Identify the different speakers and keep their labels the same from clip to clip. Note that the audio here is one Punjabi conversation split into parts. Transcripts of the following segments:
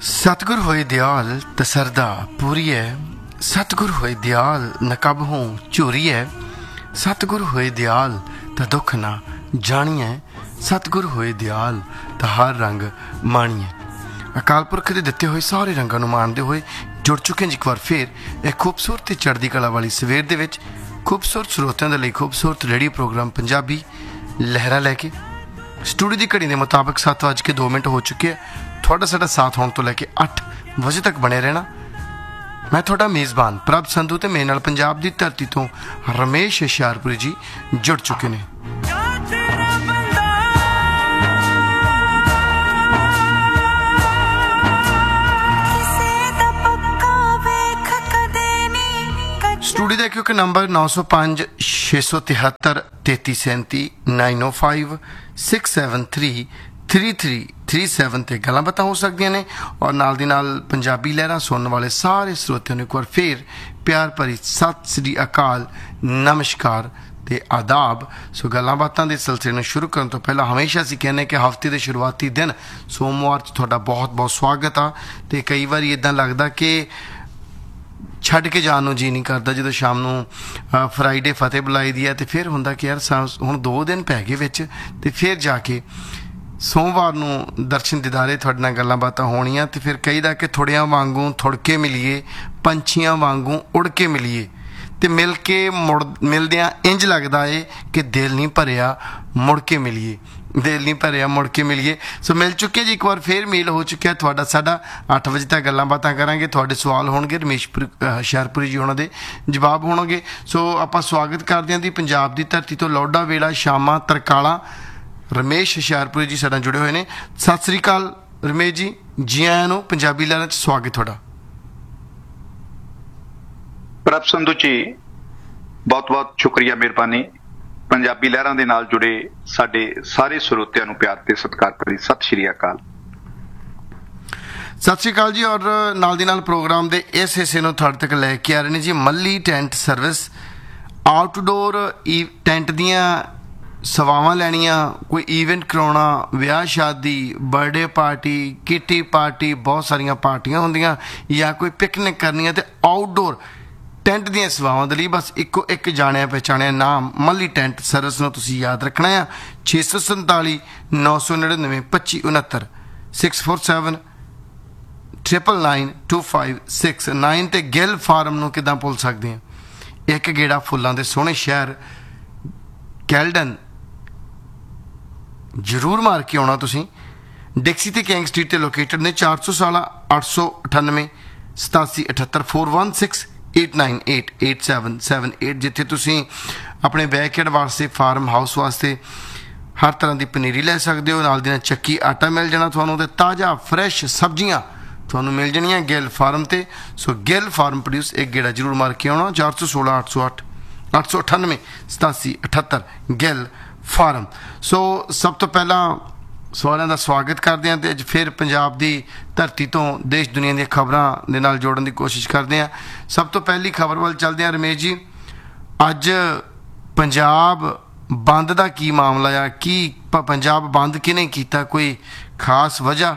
Speaker 1: सतगुर होए दयाल तसरदा पूरी है, सतगुर होए दयाल नकब हों झूरी है, सतगुर होए दयाल त दुख ना जानिए, सतगुर होए दयाल त हर रंग माणिए। अकाल पुरख के दिते हुए सारे रंगों को माणते हुए जुड़ चुके हैं एक बार फिर एक खूबसूरत चढ़ती कला वाली सवेर दे विच खूबसूरत श्रोतिਆਂ ਦੇ ਲਈ खूबसूरत रेडियो प्रोग्राम पंजाबी लहरा लैके स्टूडियो की घड़ी के मुताबिक 7:02 हो चुके हैं। थोड़ा साडा साथ होने तो लैके 8 बजे तक बने रहना। मैं थोड़ा मेज़बान प्रभ संधू ते मेरे नाल पंजाब की धरती तो रमेश हुशियारपुरी जी जुड़ चुके हैं। स्टूडियो देखियो कि नंबर 905 673 3337 905 673 3337 ते गल्लां बातां हो सकदियां ने और नाल दी नाल पंजाबी लहरां सुनने वाले सारे श्रोतिਆਂ ਨੂੰ एक बार फिर प्यार भरी सत श्री अकाल नमस्कार ते आदाब। सो गल्लां बातां दे सिलसिले ਨੂੰ शुरू ਕਰਨ ਤੋਂ ਪਹਿਲਾਂ ਹਮੇਸ਼ਾ ਅਸੀਂ ਕਹਿੰਦੇ ਕਿ ਹਫਤੇ ਦੇ ਸ਼ੁਰੂਆਤੀ ਦਿਨ ਸੋਮਵਾਰ 'ਚ ਤੁਹਾਡਾ ਬਹੁਤ ਬਹੁਤ ਸਵਾਗਤ ਆ ਤੇ ਕਈ ਵਾਰੀ ਇਦਾਂ ਲੱਗਦਾ ਕਿ ਛੱਡ ਕੇ ਜਾਣ ਨੂੰ ਜੀ ਨਹੀਂ ਕਰਦਾ ਜਦੋਂ ਸ਼ਾਮ ਨੂੰ ਫਰਾਈਡੇ ਫਤਿਹ ਬੁਲਾਈ ਦੀ ਹੈ ਤੇ ਫਿਰ ਹੁੰਦਾ ਕਿ ਯਾਰ ਹੁਣ 2 ਦਿਨ ਪੈ ਗਏ ਵਿੱਚ ਤੇ ਫਿਰ ਜਾ ਕੇ ਸੋਮਵਾਰ ਨੂੰ ਦਰਸ਼ਨ ਦਿਦਾਰੇ ਤੁਹਾਡੇ ਨਾਲ ਗੱਲਾਂ ਬਾਤਾਂ ਹੋਣੀਆਂ ਤੇ ਫਿਰ ਕਹੀਦਾ ਕਿ ਥੋੜਿਆਂ ਵਾਂਗੂ ਥੁੜ ਕੇ ਮਿਲੀਏ ਪੰਛੀਆਂ ਵਾਂਗੂ ਉੜ ਕੇ ਮਿਲੀਏ ਤੇ ਮਿਲ ਕੇ ਮਿਲਦਿਆਂ ਇੰਜ ਲੱਗਦਾ ਏ ਕਿ ਦਿਲ ਨਹੀਂ ਭਰਿਆ ਮੁੜ ਕੇ ਮਿਲੀਏ ਦਿਲ नहीं भरिया मुड़ के मिलिए। सो मिल चुके जी एक बार फिर मेल हो चुका थोड़ा साडा 8 बजे तक गल्लां बातां करांगे। थोड़े सवाल होणगे रमेश हुशियारपुरी जी होणां दे जवाब होणगे। सो आपां स्वागत करदे हां दी पंजाब दी धरती तो लौडा वेला शामां तरकाला रमेश हुशियारपुरी जी साडे जुड़े हुए ने। सत श्री अकाल रमेश जी, जी आयां नूं पंजाबी लहरां च स्वागत तुहाडा।
Speaker 2: प्रभ संधू जी बहुत बहुत शुक्रिया मेहरबानी। पंजाबी लहरां दे नाल जुड़े साडे सारे ਸਰੋਤਿਆਂ ਨੂੰ प्यार ते सत्कार भरी सत श्री अकाल।
Speaker 1: सत श्री अकाल जी। और नाल दी नाल प्रोग्राम दे इस हिस्से ਨੂੰ ਤੁਹਾਡੇ तक लैके आ रहे हैं जी मल्ली टेंट सर्विस आउटडोर टेंट दियां ਸੇਵਾਵਾਂ ਲੈਣੀਆਂ, ਕੋਈ ਈਵੈਂਟ ਕਰਾਉਣਾ, ਵਿਆਹ ਸ਼ਾਦੀ, ਬਰਥਡੇ ਪਾਰਟੀ, ਕਿੱਟੀ ਪਾਰਟੀ, ਬਹੁਤ ਸਾਰੀਆਂ ਪਾਰਟੀਆਂ ਹੁੰਦੀਆਂ ਜਾਂ ਕੋਈ ਪਿਕਨਿਕ ਕਰਨੀ ਹੈ ਤੇ ਆਊਟਡੋਰ टेंट ਦੀਆਂ ਸੇਵਾਵਾਂ ਦੇ ਲਈ ਬਸ ਇੱਕੋ ਇੱਕ ਜਾਣਿਆ ਪਹਿਚਾਣਿਆ ਨਾਮ ਮੱਲੀ ਟੈਂਟ ਸਰਵਿਸ ਨੂੰ ਤੁਸੀਂ ਯਾਦ ਰੱਖਣਾ ਆ। 647 999 2569 647 999 2569 ਤੇ ਗਿੱਲ ਫਾਰਮ ਨੂੰ ਕਿੱਦਾਂ ਭੁੱਲ ਸਕਦੇ ਆ। ਇੱਕ ਗੇੜਾ ਫੁੱਲਾਂ ਦੇ ਸੋਹਣੇ ਸ਼ਹਿਰ ਕੈਲਡਨ ਜ਼ਰੂਰ ਮਾਰ ਕੇ ਆਉਣਾ ਤੁਸੀਂ। ਡਿਕਸੀ ਤੇ ਕਿੰਗ ਸਟਰੀਟ ਤੇ ਲੋਕੇਟਡ ਨੇ। 416 898 8778 416 89887778 ਜਿੱਥੇ ਤੁਸੀਂ ਆਪਣੇ ਬੈਕਯਾਰਡ ਵਾਸਤੇ ਫਾਰਮ ਹਾਊਸ ਵਾਸਤੇ ਹਰ ਤਰ੍ਹਾਂ ਦੀ ਪਨੀਰੀ ਲੈ ਸਕਦੇ ਹੋ। ਨਾਲ ਦੀ ਨਾਲ ਚੱਕੀ ਆਟਾ ਮਿਲ ਜਾਣਾ ਤੁਹਾਨੂੰ ਤੇ ਤਾਜ਼ਾ ਫਰੈਸ਼ ਸਬਜ਼ੀਆਂ ਤੁਹਾਨੂੰ ਮਿਲ ਜਾਣੀਆਂ ਗਿੱਲ ਫਾਰਮ ਤੇ। ਸੋ ਗਿੱਲ ਫਾਰਮ ਪ੍ਰੋਡਿਊਸ ਇੱਕ ਗੇੜਾ ਜ਼ਰੂਰ ਮਾਰ ਕੇ ਆਉਣਾ। 416 808 898 8778 ਗਿੱਲ ਫਾਰਮ। ਸੋ ਸਭ ਤੋਂ ਪਹਿਲਾਂ ਸਵਾਲਾਂ ਦਾ ਸਵਾਗਤ ਕਰਦੇ ਹਾਂ ਤੇ ਅੱਜ ਫਿਰ ਪੰਜਾਬ ਦੀ ਧਰਤੀ ਤੋਂ ਦੇਸ਼ ਦੁਨੀਆ ਦੀਆਂ ਖਬਰਾਂ ਦੇ ਨਾਲ ਜੋੜਨ ਦੀ ਕੋਸ਼ਿਸ਼ ਕਰਦੇ ਹਾਂ। ਸਭ ਤੋਂ ਪਹਿਲੀ ਖਬਰ ਵੱਲ ਚੱਲਦੇ ਹਾਂ ਰਮੇਸ਼ ਜੀ। ਅੱਜ ਪੰਜਾਬ ਬੰਦ ਦਾ ਕੀ ਮਾਮਲਾ ਆ? ਕੀ ਪੰਜਾਬ ਬੰਦ ਕਿਹਨੇ ਕੀਤਾ? ਕੋਈ ਖਾਸ ਵਜ੍ਹਾ?